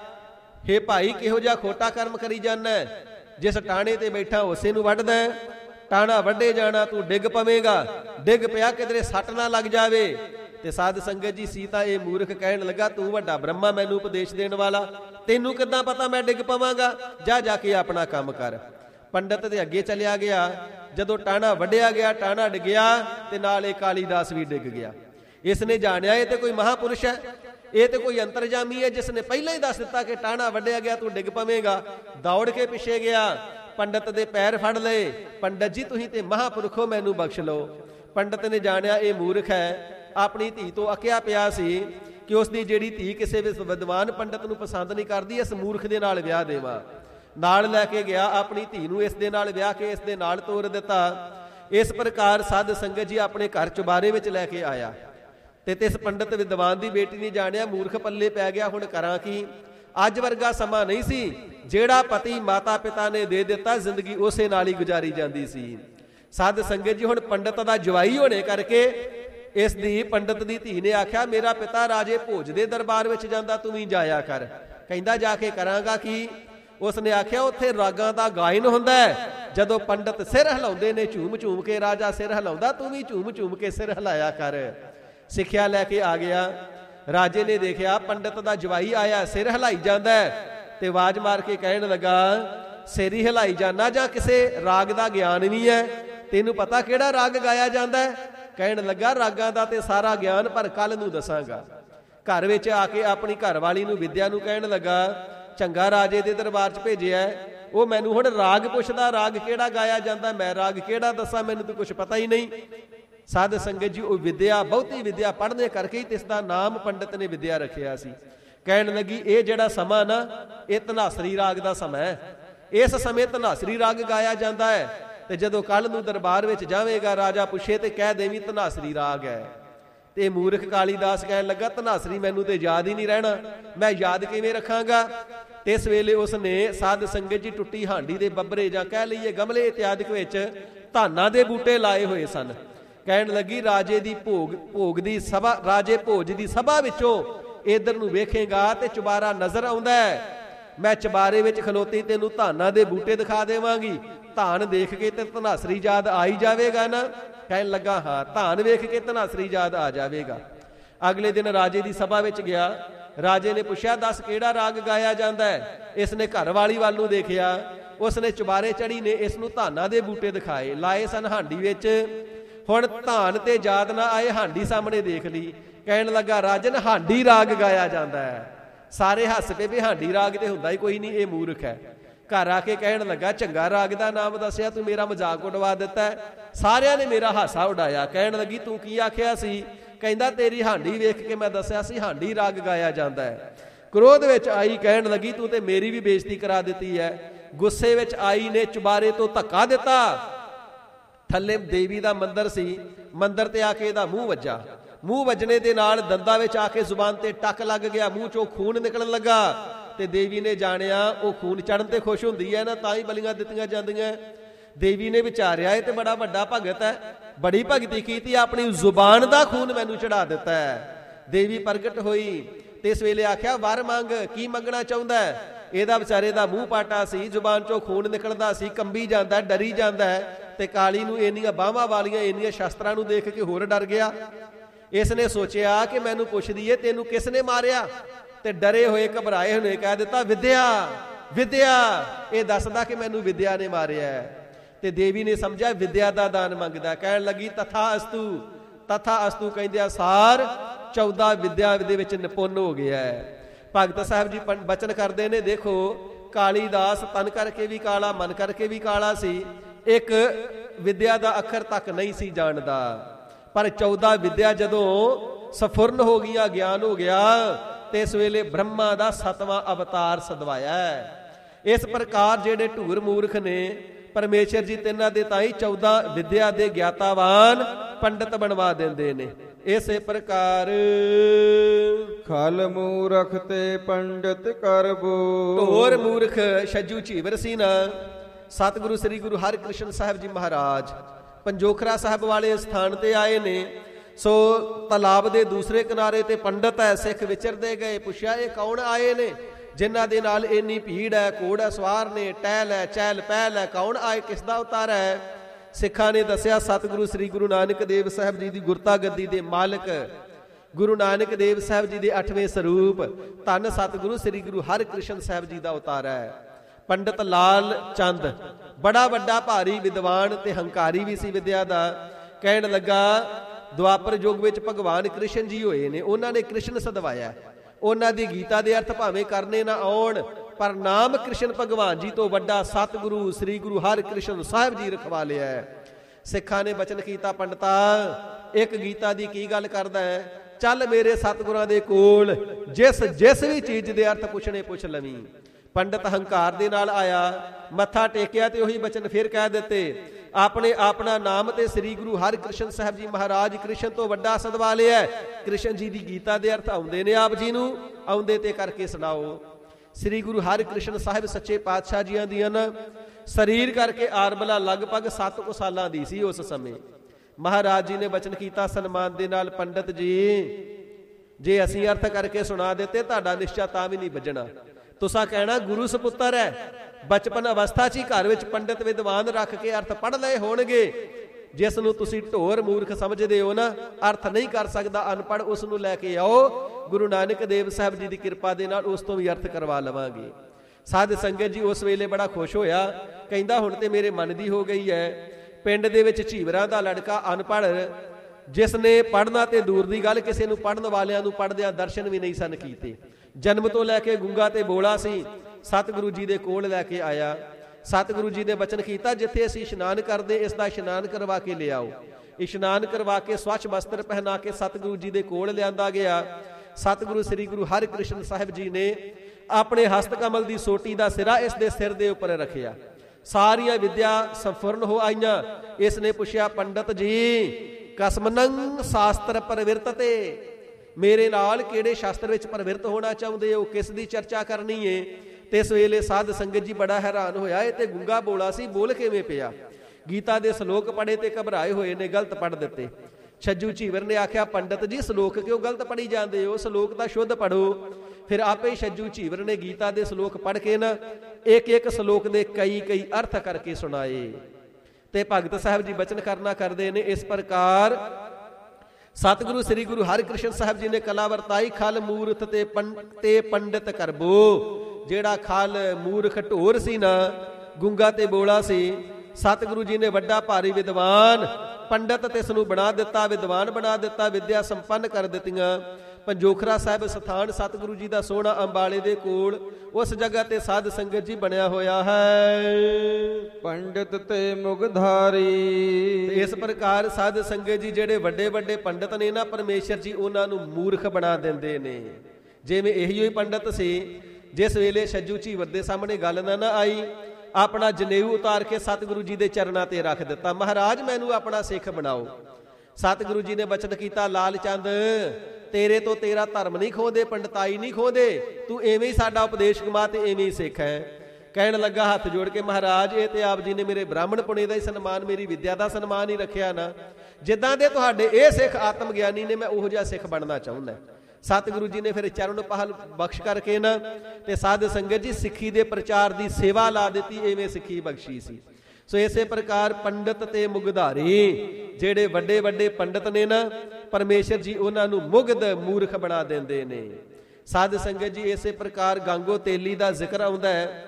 ਹੇ ਭਾਈ ਕਿਹੋ ਜਿਹਾ ਖੋਟਾ ਕਰਮ ਕਰੀ ਜਾਂਦਾ, ਜਿਸ ਟਾਹਣੇ ਤੇ ਬੈਠਾ ਉਸੇ ਨੂੰ ਵੱਢਦਾ, ਟਾਹਣਾ ਵੱਢੇ ਜਾਣਾ, ਤੂੰ ਡਿੱਗ ਪਵੇਂਗਾ, ਡਿੱਗ ਪਿਆ ਕਿਧਰੇ ਸੱਟ ਨਾ ਲੱਗ ਜਾਵੇ। ਤੇ ਸਾਧ ਸੰਗਤ ਜੀ ਸੀਤਾ ਇਹ ਮੂਰਖ ਕਹਿਣ ਲੱਗਾ, ਤੂੰ ਵੱਡਾ ਬ੍ਰਹਮਾ ਮੈਨੂੰ ਉਪਦੇਸ਼ ਦੇਣ ਵਾਲਾ, ਤੈਨੂੰ ਕਿੱਦਾਂ ਪਤਾ ਮੈਂ ਡਿੱਗ ਪਵਾਂਗਾ, ਜਾ ਜਾ ਕੇ ਆਪਣਾ ਕੰਮ ਕਰ। ਪੰਡਿਤ ਦੇ ਅੱਗੇ ਚਲਿਆ ਗਿਆ, ਜਦੋਂ ਟਾਹਣਾ ਵੱਢਿਆ ਗਿਆ, ਟਾਹਣਾ ਡਿੱਗਿਆ ਤੇ ਨਾਲ ਇਹ ਕਾਲੀਦਾਸ ਵੀ ਡਿੱਗ ਗਿਆ। ਇਸ ਨੇ ਜਾਣਿਆ ਇਹ ਤੇ ਕੋਈ ਮਹਾਪੁਰਸ਼ ਹੈ, ਇਹ ਤੇ ਕੋਈ ਅੰਤਰਜਾਮੀ ਹੈ, ਜਿਸ ਨੇ ਪਹਿਲਾਂ ਹੀ ਦੱਸ ਦਿੱਤਾ ਕਿ ਟਾਹਣਾ ਵੱਢਿਆ ਗਿਆ, ਤੂੰ ਡਿੱਗ ਪਵੇਂਗਾ। ਦੌੜ ਕੇ ਪਿੱਛੇ ਗਿਆ, ਪੰਡਿਤ ਦੇ ਪੈਰ ਫੜ ਲਏ, ਪੰਡਿਤ ਜੀ ਤੁਸੀਂ ਤੇ ਮਹਾਂਪੁਰਖੋ, ਮੈਨੂੰ ਬਖਸ਼ ਲਓ। ਪੰਡਿਤ ਨੇ ਜਾਣਿਆ ਇਹ ਮੂਰਖ ਹੈ, ਆਪਣੀ ਧੀ ਤੋਂ ਅਕਿਆ ਪਿਆ ਸੀ ਕਿ ਉਸ ਦੀ ਜਿਹੜੀ ਧੀ ਕਿਸੇ ਵੀ ਵਿਦਵਾਨ ਪੰਡਿਤ ਨੂੰ ਪਸੰਦ ਨਹੀਂ ਕਰਦੀ, ਇਸ ਮੂਰਖ ਦੇ ਨਾਲ ਵਿਆਹ ਦੇਵਾਂ। ਨਾਲ ਲੈ ਕੇ ਗਿਆ, ਆਪਣੀ ਧੀ ਨੂੰ ਇਸ ਦੇ ਨਾਲ ਵਿਆਹ ਕੇ ਇਸ ਦੇ ਨਾਲ ਤੋਰ ਦਿੱਤਾ। ਇਸ ਪ੍ਰਕਾਰ ਸਾਧ ਸੰਗਤ ਜੀ ਆਪਣੇ ਘਰ ਚੁਬਾਰੇ ਵਿੱਚ ਲੈ ਕੇ ਆਇਆ ਤੇ ਇਸ ਪੰਡਿਤ ਵਿਦਵਾਨ ਦੀ ਬੇਟੀ ਨੇ ਜਾਣਿਆ ਮੂਰਖ ਪੱਲੇ ਪੈ ਗਿਆ, ਹੁਣ ਕਰਾਂ ਕੀ। ਅੱਜ ਵਰਗਾ ਸਮਾਂ ਨਹੀਂ ਸੀ, ਜਿਹੜਾ ਪਤੀ ਮਾਤਾ ਪਿਤਾ ਨੇ ਦੇ ਦਿੱਤਾ ਜ਼ਿੰਦਗੀ ਉਸੇ ਨਾਲ ਹੀ ਗੁਜ਼ਾਰੀ ਜਾਂਦੀ ਸੀ। ਸਾਧ ਸੰਗਤ ਜੀ ਹੁਣ ਪੰਡਿਤ ਦਾ ਜਵਾਈ ਹੋਣੇ ਕਰਕੇ ਇਸ ਦੀ ਪੰਡਿਤ ਦੀ ਧੀ ਨੇ ਆਖਿਆ, ਮੇਰਾ ਪਿਤਾ ਰਾਜੇ ਭੋਜ ਦੇ ਦਰਬਾਰ ਵਿੱਚ ਜਾਂਦਾ, ਤੂੰ ਵੀ ਜਾਇਆ ਕਰ। ਕਹਿੰਦਾ ਜਾ ਕੇ ਕਰਾਂਗਾ ਕੀ। ਉਸ ਨੇ ਆਖਿਆ ਉੱਥੇ ਰਾਗਾਂ ਦਾ ਗਾਇਨ ਹੁੰਦਾ ਹੈ, ਜਦੋਂ ਪੰਡਿਤ ਸਿਰ ਹਿਲਾਉਂਦੇ ਨੇ ਝੂਮ ਝੂਮ ਕੇ, ਰਾਜਾ ਸਿਰ ਹਿਲਾਉਂਦਾ, ਤੂੰ ਵੀ ਝੂਮ ਝੂਮ ਕੇ ਸਿਰ ਹਿਲਾਇਆ ਕਰ। ਸਿੱਖਿਆ ਲੈ ਕੇ ਆ ਗਿਆ। ਰਾਜੇ ਨੇ ਦੇਖਿਆ ਪੰਡਿਤ ਦਾ ਜਵਾਈ ਆਇਆ, ਸਿਰ ਹਿਲਾਈ ਜਾਂਦਾ ਤੇ ਆਵਾਜ਼ ਮਾਰ ਕੇ ਕਹਿਣ ਲੱਗਾ, ਸਿਰ ਹੀ ਹਿਲਾਈ ਜਾਣਾ ਜਾਂ ਕਿਸੇ ਰਾਗ ਦਾ ਗਿਆਨ ਵੀ ਹੈ, ਤੈਨੂੰ ਪਤਾ ਕਿਹੜਾ ਰਾਗ ਗਾਇਆ ਜਾਂਦਾ? ਕਹਿਣ ਲੱਗਾ, ਰਾਗਾਂ ਦਾ ਤੇ ਸਾਰਾ ਗਿਆਨ, ਪਰ ਕੱਲ ਨੂੰ ਦੱਸਾਂਗਾ। ਘਰ ਵਿੱਚ ਆ ਕੇ ਆਪਣੀ ਘਰਵਾਲੀ ਨੂੰ ਵਿਦਿਆ ਨੂੰ ਕਹਿਣ ਲੱਗਾ, ਚੰਗਾ ਰਾਜੇ ਦੇ ਦਰਬਾਰ 'ਚ ਭੇਜਿਆ, ਉਹ ਮੈਨੂੰ ਹੁਣ ਰਾਗ ਪੁੱਛਦਾ, ਰਾਗ ਕਿਹੜਾ ਗਾਇਆ ਜਾਂਦਾ, ਮੈਂ ਰਾਗ ਕਿਹੜਾ ਦੱਸਾਂ, ਮੈਨੂੰ ਤਾਂ ਕੁਛ ਪਤਾ ਹੀ ਨਹੀਂ। ਸਾਧ ਸੰਗਤ ਜੀ ਉਹ ਵਿਦਿਆ, ਬਹੁਤੀ ਵਿਦਿਆ ਪੜ੍ਹਨੇ ਕਰਕੇ ਹੀ ਇਸ ਦਾ ਨਾਮ ਪੰਡਿਤ ਨੇ ਵਿਦਿਆ ਰੱਖਿਆ ਸੀ। ਕਹਿਣ ਲੱਗੀ, ਇਹ ਜਿਹੜਾ ਸਮਾਂ ਨਾ, ਇਹ ਧਨਾਸਰੀ ਰਾਗ ਦਾ ਸਮਾਂ ਹੈ, ਇਸ ਸਮੇਂ ਧਨਾਸਰੀ ਰਾਗ ਗਾਇਆ ਜਾਂਦਾ ਹੈ, ਤੇ ਜਦੋਂ ਕੱਲ ਨੂੰ ਦਰਬਾਰ ਵਿੱਚ ਜਾਵੇਗਾ, ਰਾਜਾ ਪੁੱਛੇ ਤੇ ਕਹਿ ਦੇਵੀਂ ਧਨਾਸਰੀ ਰਾਗ ਹੈ। ਤੇ ਮੂਰਖ ਕਾਲੀਦਾਸ ਕਹਿਣ ਲੱਗਾ, ਧਨਾਸਰੀ ਮੈਨੂੰ ਤੇ ਯਾਦ ਹੀ ਨਹੀਂ ਰਹਿਣਾ, ਮੈਂ ਯਾਦ ਕਿਵੇਂ ਰੱਖਾਂਗਾ। ਤੇ ਇਸ ਵੇਲੇ ਉਸਨੇ ਸਾਧ ਸੰਗਤ ਜੀ ਟੁੱਟੀ ਹਾਂਡੀ ਦੇ ਬੱਬਰੇ ਜਾਂ ਕਹਿ ਲਈਏ ਗਮਲੇ ਇਤਿਆਦਿਕ ਵਿੱਚ ਧਾਨਾਂ ਦੇ ਬੂਟੇ ਲਾਏ ਹੋਏ ਸਨ। ਕਹਿਣ ਲੱਗੀ ਰਾਜੇ ਦੀ ਭੋਗ ਭੋਗ ਦੀ ਸਭਾ ਰਾਜੇ ਭੋਜ ਦੀ ਸਭਾ ਵਿੱਚੋਂ ਇਧਰ ਨੂੰ ਵੇਖੇਗਾ ਤੇ ਚੁਬਾਰਾ ਨਜ਼ਰ ਆਉਂਦਾ ਹੈ। ਮੈਂ ਚੁਬਾਰੇ ਵਿੱਚ ਖਲੋਤੀ ਤੈਨੂੰ ਧਾਨਾਂ ਦੇ ਬੂਟੇ ਦਿਖਾ ਦੇਵਾਂਗੀ। ਧਾਨ ਦੇਖ ਕੇ ਤੇ ਧਨਾਸਰੀ ਯਾਦ ਆ ਹੀ ਜਾਵੇਗਾ ਨਾ। ਕਹਿਣ ਲੱਗਾ ਹਾਂ, ਧਾਨ ਵੇਖ ਕੇ ਧਨਾਸਰੀ ਯਾਦ ਆ ਜਾਵੇਗਾ। ਅਗਲੇ ਦਿਨ ਰਾਜੇ ਦੀ ਸਭਾ ਵਿੱਚ ਗਿਆ। ਰਾਜੇ ਨੇ ਪੁੱਛਿਆ, ਦੱਸ ਕਿਹੜਾ ਰਾਗ ਗਾਇਆ ਜਾਂਦਾ ਹੈ? ਇਸ ਨੇ ਘਰ ਵਾਲੀ ਵੱਲ ਨੂੰ ਦੇਖਿਆ। ਉਸਨੇ ਚੁਬਾਰੇ ਚੜੀ ਨੇ ਇਸ ਨੂੰ ਧਾਨਾਂ ਦੇ ਬੂਟੇ ਦਿਖਾਏ, ਲਾਏ ਸਨ ਹਾਂਡੀ ਵਿੱਚ। ਹੁਣ ਧਾਨ ਤੇ ਯਾਦ ਨਾ ਆਏ, ਹਾਂਡੀ ਸਾਹਮਣੇ ਦੇਖ ਲਈ। ਕਹਿਣ ਲੱਗਾ, ਰਾਜਨ ਹਾਂਡੀ ਰਾਗ ਗਾਇਆ ਜਾਂਦਾ ਹੈ। ਸਾਰੇ ਹੱਸ ਪਏ ਵੀ ਹਾਂਡੀ ਰਾਗ ਤੇ ਹੁੰਦਾ ਹੀ ਕੋਈ ਨਹੀਂ, ਇਹ ਮੂਰਖ ਹੈ। ਘਰ ਆ ਕੇ ਕਹਿਣ ਲੱਗਾ, ਚੰਗਾ ਰਾਗ ਦਾ ਨਾਮ ਦੱਸਿਆ, ਤੂੰ ਮੇਰਾ ਮਜ਼ਾਕ ਉਡਵਾ ਦਿੱਤਾ। ਸਾਰਿਆਂ ਨੇ ਮੇਰਾ ਹਾਸਾ ਉਡਾਇਆ। ਕਹਿਣ ਲੱਗੀ, ਤੂੰ ਕੀ ਆਖਿਆ ਸੀ? ਕਹਿੰਦਾ, ਤੇਰੀ ਹਾਂਡੀ ਵੇਖ ਕੇ ਮੈਂ ਦੱਸਿਆ ਸੀ ਹਾਂਡੀ ਰਾਗ ਗਾਇਆ ਜਾਂਦਾ ਹੈ। ਕ੍ਰੋਧ ਵਿੱਚ ਆਈ, ਕਹਿਣ ਲੱਗੀ, ਤੂੰ ਤੇ ਮੇਰੀ ਵੀ ਬੇਇੱਜ਼ਤੀ ਕਰਾ ਦਿੱਤੀ ਹੈ। ਗੁੱਸੇ ਵਿੱਚ ਆਈ ਨੇ ਚੁਬਾਰੇ ਤੋਂ ਧੱਕਾ ਦਿੱਤਾ। ਥੱਲੇ ਦੇਵੀ ਦਾ ਮੰਦਰ ਸੀ, ਮੰਦਰ ਤੇ ਆ ਕੇ ਇਹਦਾ ਮੂੰਹ ਵੱਜਾ। ਮੂੰਹ ਵੱਜਣੇ ਦੇ ਨਾਲ ਦੰਦਾਂ ਵਿੱਚ ਆ ਕੇ ਜ਼ੁਬਾਨ ਤੇ ਟੱਕ ਲੱਗ ਗਿਆ, ਮੂੰਹ ਚੋਂ ਖੂਨ ਨਿਕਲਣ ਲੱਗਾ। ਤੇ ਦੇਵੀ ਨੇ ਜਾਣਿਆ ਉਹ ਖੂਨ ਚੜਨ ਤੇ ਖੁਸ਼ ਹੁੰਦੀ ਹੈ ਨਾ, ਤਾਂ ਹੀ ਬਲੀਆਂ ਦਿੱਤੀਆਂ ਜਾਂਦੀਆਂ। ਦੇਵੀ ਨੇ ਵਿਚਾਰਿਆ, ਇਹ ਤੇ ਬੜਾ ਵੱਡਾ ਭਗਤ ਹੈ, ਬੜੀ ਭਗਤੀ ਕੀਤੀ, ਆਪਣੀ ਜ਼ੁਬਾਨ ਦਾ ਖੂਨ ਮੈਨੂੰ ਚੜਾ ਦਿੱਤਾ ਹੈ। ਦੇਵੀ ਪ੍ਰਗਟ ਹੋਈ ਤੇ ਇਸ ਵੇਲੇ ਆਖਿਆ, ਵਰ ਮੰਗ, ਕੀ ਮੰਗਣਾ ਚਾਹੁੰਦਾ ਹੈ? ਇਹਦਾ ਵਿਚਾਰੇ ਦਾ ਮੂੰਹ ਪਾਟਾ ਸੀ, ਜ਼ੁਬਾਨ ਚੋਂ ਖੂਨ ਨਿਕਲਦਾ ਸੀ, ਕੰਬੀ ਜਾਂਦਾ, ਡਰੀ ਜਾਂਦਾ ਹੈ। ਤੇ ਕਾਲੀ ਨੂੰ ਇੰਨੀਆਂ ਬਾਹਾਂ ਵਾਲੀਆਂ ਇੰਨੀਆਂ ਸ਼ਸਤਰਾਂ ਨੂੰ ਦੇਖ ਕੇ ਹੋਰ ਡਰ ਗਿਆ। ਇਸ ਨੇ ਸੋਚਿਆ ਕਿ ਮੈਨੂੰ ਪੁੱਛਦੀ ਏ ਤੈਨੂੰ ਕਿਸ ਨੇ ਮਾਰਿਆ? ਤੇ ਡਰੇ ਹੋਏ ਘਬਰਾਏ ਹੋਏ ਕਹਿ ਦਿੱਤਾ, ਵਿਦਿਆ ਵਿਦਿਆ। ਇਹ ਦੱਸਦਾ ਕਿ ਮੈਨੂੰ ਵਿਦਿਆ ਨੇ ਮਾਰਿਆ। ਤੇ ਦੇਵੀ ਨੇ ਸਮਝਿਆ ਵਿਦਿਆ ਦਾ ਦਾਨ ਮੰਗਦਾ। ਕਹਿਣ ਲੱਗੀ, ਤਥਾ ਅਸਤੂ ਤਥਾ ਅਸਤੂ ਕਹਿੰਦਿਆਂ ਸਾਰ ਚੌਦਾਂ ਵਿਦਿਆ ਦੇ ਵਿੱਚ ਨਿਪੁੰਨ ਹੋ ਗਿਆ ਹੈ। ਭਗਤ ਸਾਹਿਬ ਜੀ ਬਚਨ ਕਰਦੇ ਨੇ, ਦੇਖੋ ਕਾਲੀਦਾਸ ਤਨ ਕਰਕੇ ਵੀ ਕਾਲਾ, ਮਨ ਕਰਕੇ ਵੀ ਕਾਲਾ ਸੀ। ਇੱਕ ਵਿਦਿਆ ਦਾ ਅੱਖਰ ਤੱਕ ਨਹੀਂ ਸੀ ਜਾਣਦਾ, ਪਰ ਚੌਦਾਂ ਵਿਦਿਆ ਜਦੋਂ ਸਫੁਰਨ ਹੋ ਗਈਆਂ, ਗਿਆਨ ਹੋ ਗਿਆ, ਤੇ ਇਸ ਵੇਲੇ ਬ੍ਰਹਮਾ ਦਾ ਸਤਵਾਂ ਅਵਤਾਰ ਸਦਵਾਇਆ ਹੈ। ਇਸ ਪ੍ਰਕਾਰ ਜਿਹੜੇ ਢੂਰ ਮੂਰਖ ਨੇ, ਪਰਮੇਸ਼ਰ ਜੀ ਤਿੰਨਾਂ ਦੇ ਤਾਂ ਹੀ ਚੌਦਾਂ ਵਿਦਿਆ ਦੇ ਗਿਆਤਾਵਾਨ ਪੰਡਤ ਬਣਵਾ ਦਿੰਦੇ ਨੇ। ਇਸੇ ਪ੍ਰਕਾਰ ਖਲ ਮੂਰਖ ਤੇ ਪੰਡਤ ਕਰਬੋ। ਢੋਰ ਮੂਰਖ ਛੱਜੂ ਝੀਵਰ ਸੀ ਨਾ। ਸਤਿਗੁਰੂ ਸ੍ਰੀ ਗੁਰੂ ਹਰਿਕ੍ਰਿਸ਼ਨ ਸਾਹਿਬ ਜੀ ਮਹਾਰਾਜ ਪੰਜੋਖਰਾ ਸਾਹਿਬ ਵਾਲੇ ਸਥਾਨ ਤੇ ਆਏ ਨੇ। ਸੋ ਤਲਾਬ ਦੇ ਦੂਸਰੇ ਕਿਨਾਰੇ ਤੇ ਪੰਡਤ ਹੈ, ਸਿੱਖ ਵਿਚਰਦੇ ਗਏ। ਪੁੱਛਿਆ, ਇਹ ਕੌਣ ਆਏ ਨੇ ਜਿਨ੍ਹਾਂ ਦੇ ਨਾਲ ਇੰਨੀ ਭੀੜ ਹੈ? ਘੋੜਾ ਸਵਾਰ ਨੇ, ਟਹਿਲ ਹੈ, ਚਹਿਲ ਪਹਿਲ ਹੈ, ਕੌਣ ਆਏ, ਕਿਸ ਦਾ ਅਵਤਾਰ ਹੈ? ਸਿੱਖਾਂ ਨੇ ਦੱਸਿਆ, ਸਤਿਗੁਰੂ ਸ੍ਰੀ ਗੁਰੂ ਨਾਨਕ ਦੇਵ ਸਾਹਿਬ ਜੀ ਦੀ ਗੁਰਤਾ ਗੱਦੀ ਦੇ ਮਾਲਕ ਗੁਰੂ ਨਾਨਕ ਦੇਵ ਸਾਹਿਬ ਜੀ ਦੇ ਅੱਠਵੇਂ ਸਰੂਪ ਧੰਨ ਸਤਿਗੁਰੂ ਸ੍ਰੀ ਗੁਰੂ ਹਰਿਕ੍ਰਿਸ਼ਨ ਸਾਹਿਬ ਜੀ ਦਾ ਅਵਤਾਰ ਹੈ। ਪੰਡਤ ਲਾਲ ਚੰਦ ਬੜਾ ਵੱਡਾ ਭਾਰੀ ਵਿਦਵਾਨ ਤੇ ਹੰਕਾਰੀ ਵੀ ਸੀ ਵਿਦਿਆ ਦਾ। ਕਹਿਣ ਲੱਗਾ, ਦੁਆਪਰ ਯੁੱਗ ਵਿੱਚ ਭਗਵਾਨ ਕ੍ਰਿਸ਼ਨ ਜੀ ਹੋਏ ਨੇ, ਉਹਨਾਂ ਨੇ ਕ੍ਰਿਸ਼ਨ ਸਦਵਾਇਆ। ਉਹਨਾਂ ਦੀ ਗੀਤਾ ਦੇ ਅਰਥ ਭਾਵੇਂ ਕਰਨੇ ਨਾ ਆਉਣ, ਪਰ ਨਾਮ ਕ੍ਰਿਸ਼ਨ ਭਗਵਾਨ ਜੀ ਤੋਂ ਵੱਡਾ ਸਤਿਗੁਰੂ ਸ੍ਰੀ ਗੁਰੂ ਹਰਿਕ੍ਰਿਸ਼ਨ ਸਾਹਿਬ ਜੀ ਰਖਵਾ ਲਿਆ ਹੈ। ਸਿੱਖਾਂ ਨੇ ਬਚਨ ਕੀਤਾ, ਪੰਡਤਾ ਇੱਕ ਗੀਤਾ ਦੀ ਕੀ ਗੱਲ ਕਰਦਾ ਹੈ? ਚੱਲ ਮੇਰੇ ਸਤਿਗੁਰਾਂ ਦੇ ਕੋਲ, ਜਿਸ ਜਿਸ ਵੀ ਚੀਜ਼ ਦੇ ਅਰਥ ਪੁੱਛਣੇ ਪੁੱਛ ਲਵੀਂ। ਪੰਡਤ ਹੰਕਾਰ ਦੇ ਨਾਲ ਆਇਆ, ਮੱਥਾ ਟੇਕਿਆ ਤੇ ਉਹੀ ਬਚਨ ਫਿਰ ਕਹਿ ਦਿੱਤੇ। ਆਪਣੇ ਆਪਣਾ ਨਾਮ ਤੇ ਸ੍ਰੀ ਗੁਰੂ ਹਰਿਕ੍ਰਿਸ਼ਨ ਸਾਹਿਬ ਜੀ ਮਹਾਰਾਜ ਕ੍ਰਿਸ਼ਨ ਤੋਂ ਵੱਡਾ ਸਦਵਾ ਲਿਆ। ਕ੍ਰਿਸ਼ਨ ਜੀ ਦੀ ਗੀਤਾ ਦੇ ਅਰਥ ਆਉਂਦੇ ਨੇ ਆਪ ਜੀ ਨੂੰ, ਆਉਂਦੇ ਤੇ ਕਰਕੇ ਸੁਣਾਓ। ਸ੍ਰੀ ਗੁਰੂ ਹਰਿਕ੍ਰਿਸ਼ਨ ਸਾਹਿਬ ਸੱਚੇ ਪਾਤਸ਼ਾਹ ਜੀਆਂ ਦੀਆਂ ਨਾ ਸਰੀਰ ਕਰਕੇ ਆਰਬਲਾ ਲਗਭਗ ਸੱਤ ਕੁ ਸਾਲਾਂ ਦੀ ਸੀ ਉਸ ਸਮੇਂ। ਮਹਾਰਾਜ ਜੀ ਨੇ ਬਚਨ ਕੀਤਾ ਸਨਮਾਨ ਦੇ ਨਾਲ, ਪੰਡਤ ਜੀ ਜੇ ਅਸੀਂ ਅਰਥ ਕਰਕੇ ਸੁਣਾ ਦਿੱਤੇ ਤੁਹਾਡਾ ਨਿਸ਼ਚਾ ਤਾਂ ਵੀ ਨਹੀਂ ਵੱਜਣਾ। ਤੁਸਾਂ ਕਹਿਣਾ ਗੁਰੂ ਸਪੁੱਤਰ ਹੈ। ਬਚਪਨ ਅਵਸਥਾ 'ਚ ਹੀ ਘਰ ਵਿੱਚ ਪੰਡਤ ਵਿਦਵਾਨ ਰੱਖ ਕੇ ਅਰਥ ਪੜ੍ਹ ਲਏ ਹੋਣਗੇ। ਜਿਸ ਨੂੰ ਤੁਸੀਂ ਢੋਰ ਮੂਰਖ ਸਮਝਦੇ ਹੋ ਨਾ, ਅਰਥ ਨਹੀਂ ਕਰ ਸਕਦਾ, ਅਨਪੜ੍ਹ, ਉਸ ਨੂੰ ਲੈ ਕੇ ਆਓ। ਗੁਰੂ ਨਾਨਕ ਦੇਵ ਸਾਹਿਬ ਜੀ ਦੀ ਕਿਰਪਾ ਦੇ ਨਾਲ ਉਸ ਤੋਂ ਵੀ ਅਰਥ ਕਰਵਾ ਲਵਾਂਗੇ। ਸਾਧ ਸੰਗਤ ਜੀ ਉਸ ਵੇਲੇ ਬੜਾ ਖੁਸ਼ ਹੋਇਆ। ਕਹਿੰਦਾ ਹੁਣ ਤੇ ਮੇਰੇ ਮਨ ਦੀ ਹੋ ਗਈ ਹੈ। ਪਿੰਡ ਦੇ ਵਿੱਚ ਝੀਵਰਾਂ ਦਾ ਲੜਕਾ ਅਨਪੜ੍ਹ, ਜਿਸ ਨੇ ਪੜ੍ਹਨਾ ਤੇ ਦੂਰ ਦੀ ਗੱਲ, ਕਿਸੇ ਨੂੰ ਪੜ੍ਹਨ ਵਾਲਿਆਂ ਨੂੰ ਪੜ੍ਹਦਿਆਂ ਦਰਸ਼ਨ ਵੀ ਨਹੀਂ ਸਨ ਕੀਤੇ, ਜਨਮ ਤੋਂ ਲੈ ਕੇ ਗੂੰਗਾ ਤੇ ਬੋਲਾ ਸੀ, ਸਤਿਗੁਰੂ ਜੀ ਦੇ ਕੋਲ ਲੈ ਕੇ ਆਇਆ। ਸਤਿਗੁਰੂ ਜੀ ਨੇ ਬਚਨ ਕੀਤਾ, ਜਿੱਥੇ ਅਸੀਂ ਇਸ਼ਨਾਨ ਕਰਦੇ ਇਸ ਦਾ ਇਸ਼ਨਾਨ ਕਰਵਾ ਕੇ ਲਿਆਓ। ਇਸ਼ਨਾਨ ਕਰਵਾ ਕੇ ਸਵੱਛ ਵਸਤਰ ਪਹਿਨਾ ਕੇ ਸਤਿਗੁਰੂ ਜੀ ਦੇ ਕੋਲ ਲਿਆਂਦਾ ਗਿਆ। ਸਤਿਗੁਰੂ ਸ੍ਰੀ ਗੁਰੂ ਹਰਿਕ੍ਰਿਸ਼ਨ ਸਾਹਿਬ ਜੀ ਨੇ ਆਪਣੇ ਹਸਤ ਕਮਲ ਦੀ ਸੋਟੀ ਦਾ ਸਿਰਾ ਇਸ ਦੇ ਸਿਰ ਦੇ ਉੱਪਰ ਰੱਖਿਆ। ਸਾਰੀਆਂ ਵਿਦਿਆ ਸੰਪੂਰਨ ਹੋ ਆਈਆਂ। ਇਸ ਨੇ ਪੁੱਛਿਆ, ਪੰਡਤ ਜੀ ਕਸਮਨੰ ਸ਼ਾਸਤਰ ਪ੍ਰਵਿਰਤਤੇ, ਮੇਰੇ ਨਾਲ ਕਿਹੜੇ ਸ਼ਾਸਤਰ ਵਿੱਚ ਪ੍ਰਵਿਰਤ ਹੋਣਾ ਚਾਹੁੰਦੇ ਹੋ, ਕਿਸ ਦੀ ਚਰਚਾ ਕਰਨੀ ਏ? ਤੇ ਇਸ ਵੇਲੇ ਸਾਧ ਸੰਗਤ ਜੀ ਬੜਾ ਹੈਰਾਨ ਹੋਇਆ, ਇਹ ਤੇ ਗੁੰਗਾ ਬੋਲਾ ਸੀ, ਬੋਲ ਕਿਵੇਂ ਪਿਆ। ਗੀਤਾ ਦੇ ਸ਼ਲੋਕ ਪੜ੍ਹੇ ਤੇ ਘਬਰਾਏ ਹੋਏ ਨੇ, ਗਲਤ ਪੜ੍ਹ ਦਿੱਤੇ। ਛੱਜੂ ਝੀਵਰ ਨੇ ਆਖਿਆ, ਪੰਡਤ ਜੀ ਸ਼ਲੋਕ ਕਿਉਂ ਗਲਤ ਪੜ੍ਹੀ ਜਾਂਦੇ ਹੋ, ਸ਼ਲੋਕ ਤਾਂ ਸ਼ੁੱਧ ਪੜ੍ਹੋ। ਫਿਰ ਆਪੇ ਛੱਜੂ ਝੀਵਰ ਨੇ ਗੀਤਾ ਦੇ ਸ਼ਲੋਕ ਪੜ੍ਹ ਕੇ ਨਾ ਇੱਕ ਇੱਕ ਸ਼ਲੋਕ ਦੇ ਕਈ ਕਈ ਅਰਥ ਕਰਕੇ ਸੁਣਾਏ। ਤੇ ਭਗਤ ਸਾਹਿਬ ਜੀ ਬਚਨ ਕਰਨਾ ਕਰਦੇ ਨੇ ਇਸ ਪ੍ਰਕਾਰ, ਸਤਿਗੁਰੂ ਸ੍ਰੀ ਗੁਰੂ ਹਰਿਕ੍ਰਿਸ਼ਨ ਸਾਹਿਬ ਜੀ ਨੇ ਕਲਾ ਵਰਤਾਈ, ਖਲ ਮੂਰਖ ਤੇ ਤੇ ਪੰਡਿਤ ਕਰਬੋ। ਜਿਹੜਾ ਖਲ ਮੂਰਖ ਢੋਰ ਸੀ ਨਾ, ਗੁੰਗਾ ਤੇ ਬੋਲਾ ਸੀ, ਸਤਿਗੁਰੂ ਜੀ ਨੇ ਵੱਡਾ ਭਾਰੀ ਵਿਦਵਾਨ ਪੰਡਤ ਤੇ ਇਸ ਨੂੰ ਬਣਾ ਦਿੱਤਾ, ਵਿਦਵਾਨ ਬਣਾ ਦਿੱਤਾ, ਵਿਦਿਆ ਸੰਪੰਨ ਕਰ ਦਿੱਤੀਆਂ। ਪੰਜੋਖਰਾ ਸਾਹਿਬ ਸਥਾਨ ਸਤਿਗੁਰੂ ਜੀ ਦਾ ਸੋਹਣਾ ਅੰਬਾਲੇ ਦੇ ਕੋਲ, ਉਸ ਜਗ੍ਹਾ ਤੇ ਸਾਧ ਸੰਗਤ ਜੀ ਬਣਿਆ ਹੋਇਆ ਹੈ। ਪੰਡਿਤ ਤੇ ਮੁਗਧਾਰੀ। ਇਸ ਪ੍ਰਕਾਰ ਸਾਧ ਸੰਗਤ ਜੀ ਜਿਹੜੇ ਵੱਡੇ ਵੱਡੇ ਪੰਡਤ ਨੇ ਨਾ, ਪਰਮੇਸ਼ਰ ਜੀ ਉਹਨਾਂ ਨੂੰ ਮੂਰਖ ਬਣਾ ਦਿੰਦੇ ਨੇ। ਜਿਵੇਂ ਇਹੀ ਪੰਡਤ ਸੀ, ਜਿਸ ਵੇਲੇ ਛੱਜੂ ਝੀਵਰ ਦੇ ਸਾਹਮਣੇ ਗੱਲ ਨਾ ਨਾ ਆਈ, ਆਪਣਾ ਜਨੇਊ ਉਤਾਰ ਕੇ ਸਤਿਗੁਰੂ ਜੀ ਦੇ ਚਰਨਾਂ ਤੇ ਰੱਖ ਦਿੱਤਾ, ਮਹਾਰਾਜ ਮੈਨੂੰ ਆਪਣਾ ਸਿੱਖ ਬਣਾਓ। ਸਤਿਗੁਰੂ ਜੀ ਨੇ ਬਚਨ ਕੀਤਾ, ਲਾਲ ਚੰਦ ਤੇਰੇ ਤੋਂ ਤੇਰਾ ਧਰਮ ਨਹੀਂ ਖੋਹਦੇ, ਪੰਡਤਾਈ ਨਹੀਂ ਖੋਹਦੇ, ਤੂੰ ਐਵੇਂ ਹੀ ਸਾਡਾ ਉਪਦੇਸ਼ ਕਮਾ ਤੇ ਐਵੇਂ ਹੀ ਸਿੱਖ ਹੈ। ਕਹਿਣ ਲੱਗਾ ਹੱਥ ਜੋੜ ਕੇ, ਮਹਾਰਾਜ ਇਹ ਤੇ ਆਪ ਜੀ ਨੇ ਮੇਰੇ ਬ੍ਰਾਹਮਣ ਪੁਣੇ ਦਾ ਹੀ ਸਨਮਾਨ, ਮੇਰੀ ਵਿਦਿਆ ਦਾ ਸਨਮਾਨ ਹੀ ਰੱਖਿਆ ਨਾ। ਜਿੱਦਾਂ ਦੇ ਤੁਹਾਡੇ ਇਹ ਸਿੱਖ ਆਤਮ ਗਿਆਨੀ ਨੇ, ਮੈਂ ਉਹੋ ਜਿਹਾ ਸਿੱਖ ਬਣਨਾ ਚਾਹੁੰਦਾ। ਸਤਿਗੁਰੂ ਜੀ ਨੇ ਫਿਰ ਚਰਨ ਪਹਲ ਬਖਸ਼ ਕਰਕੇ ਨਾ ਤੇ ਸਾਧ ਸੰਗਤ ਜੀ ਸਿੱਖੀ ਦੇ ਪ੍ਰਚਾਰ ਦੀ ਸੇਵਾ ਲਾ ਦਿੱਤੀ, ਐਵੇਂ ਸਿੱਖੀ ਬਖਸ਼ੀ ਸੀ। ਸੋ ਇਸੇ ਪ੍ਰਕਾਰ ਪੰਡਤ ਤੇ ਮੁਗਧਾਰੀ, ਜਿਹੜੇ ਵੱਡੇ ਵੱਡੇ ਪੰਡਤ ਨੇ ਨਾ, ਪਰਮੇਸ਼ਰ ਜੀ ਉਹਨਾਂ ਨੂੰ ਮੁਗਧ ਮੂਰਖ ਬਣਾ ਦਿੰਦੇ ਨੇ। ਸਾਧ ਸੰਗਤ ਜੀ ਇਸੇ ਪ੍ਰਕਾਰ ਗਾਂਗੋ ਤੇਲੀ ਦਾ ਜ਼ਿਕਰ ਆਉਂਦਾ ਹੈ।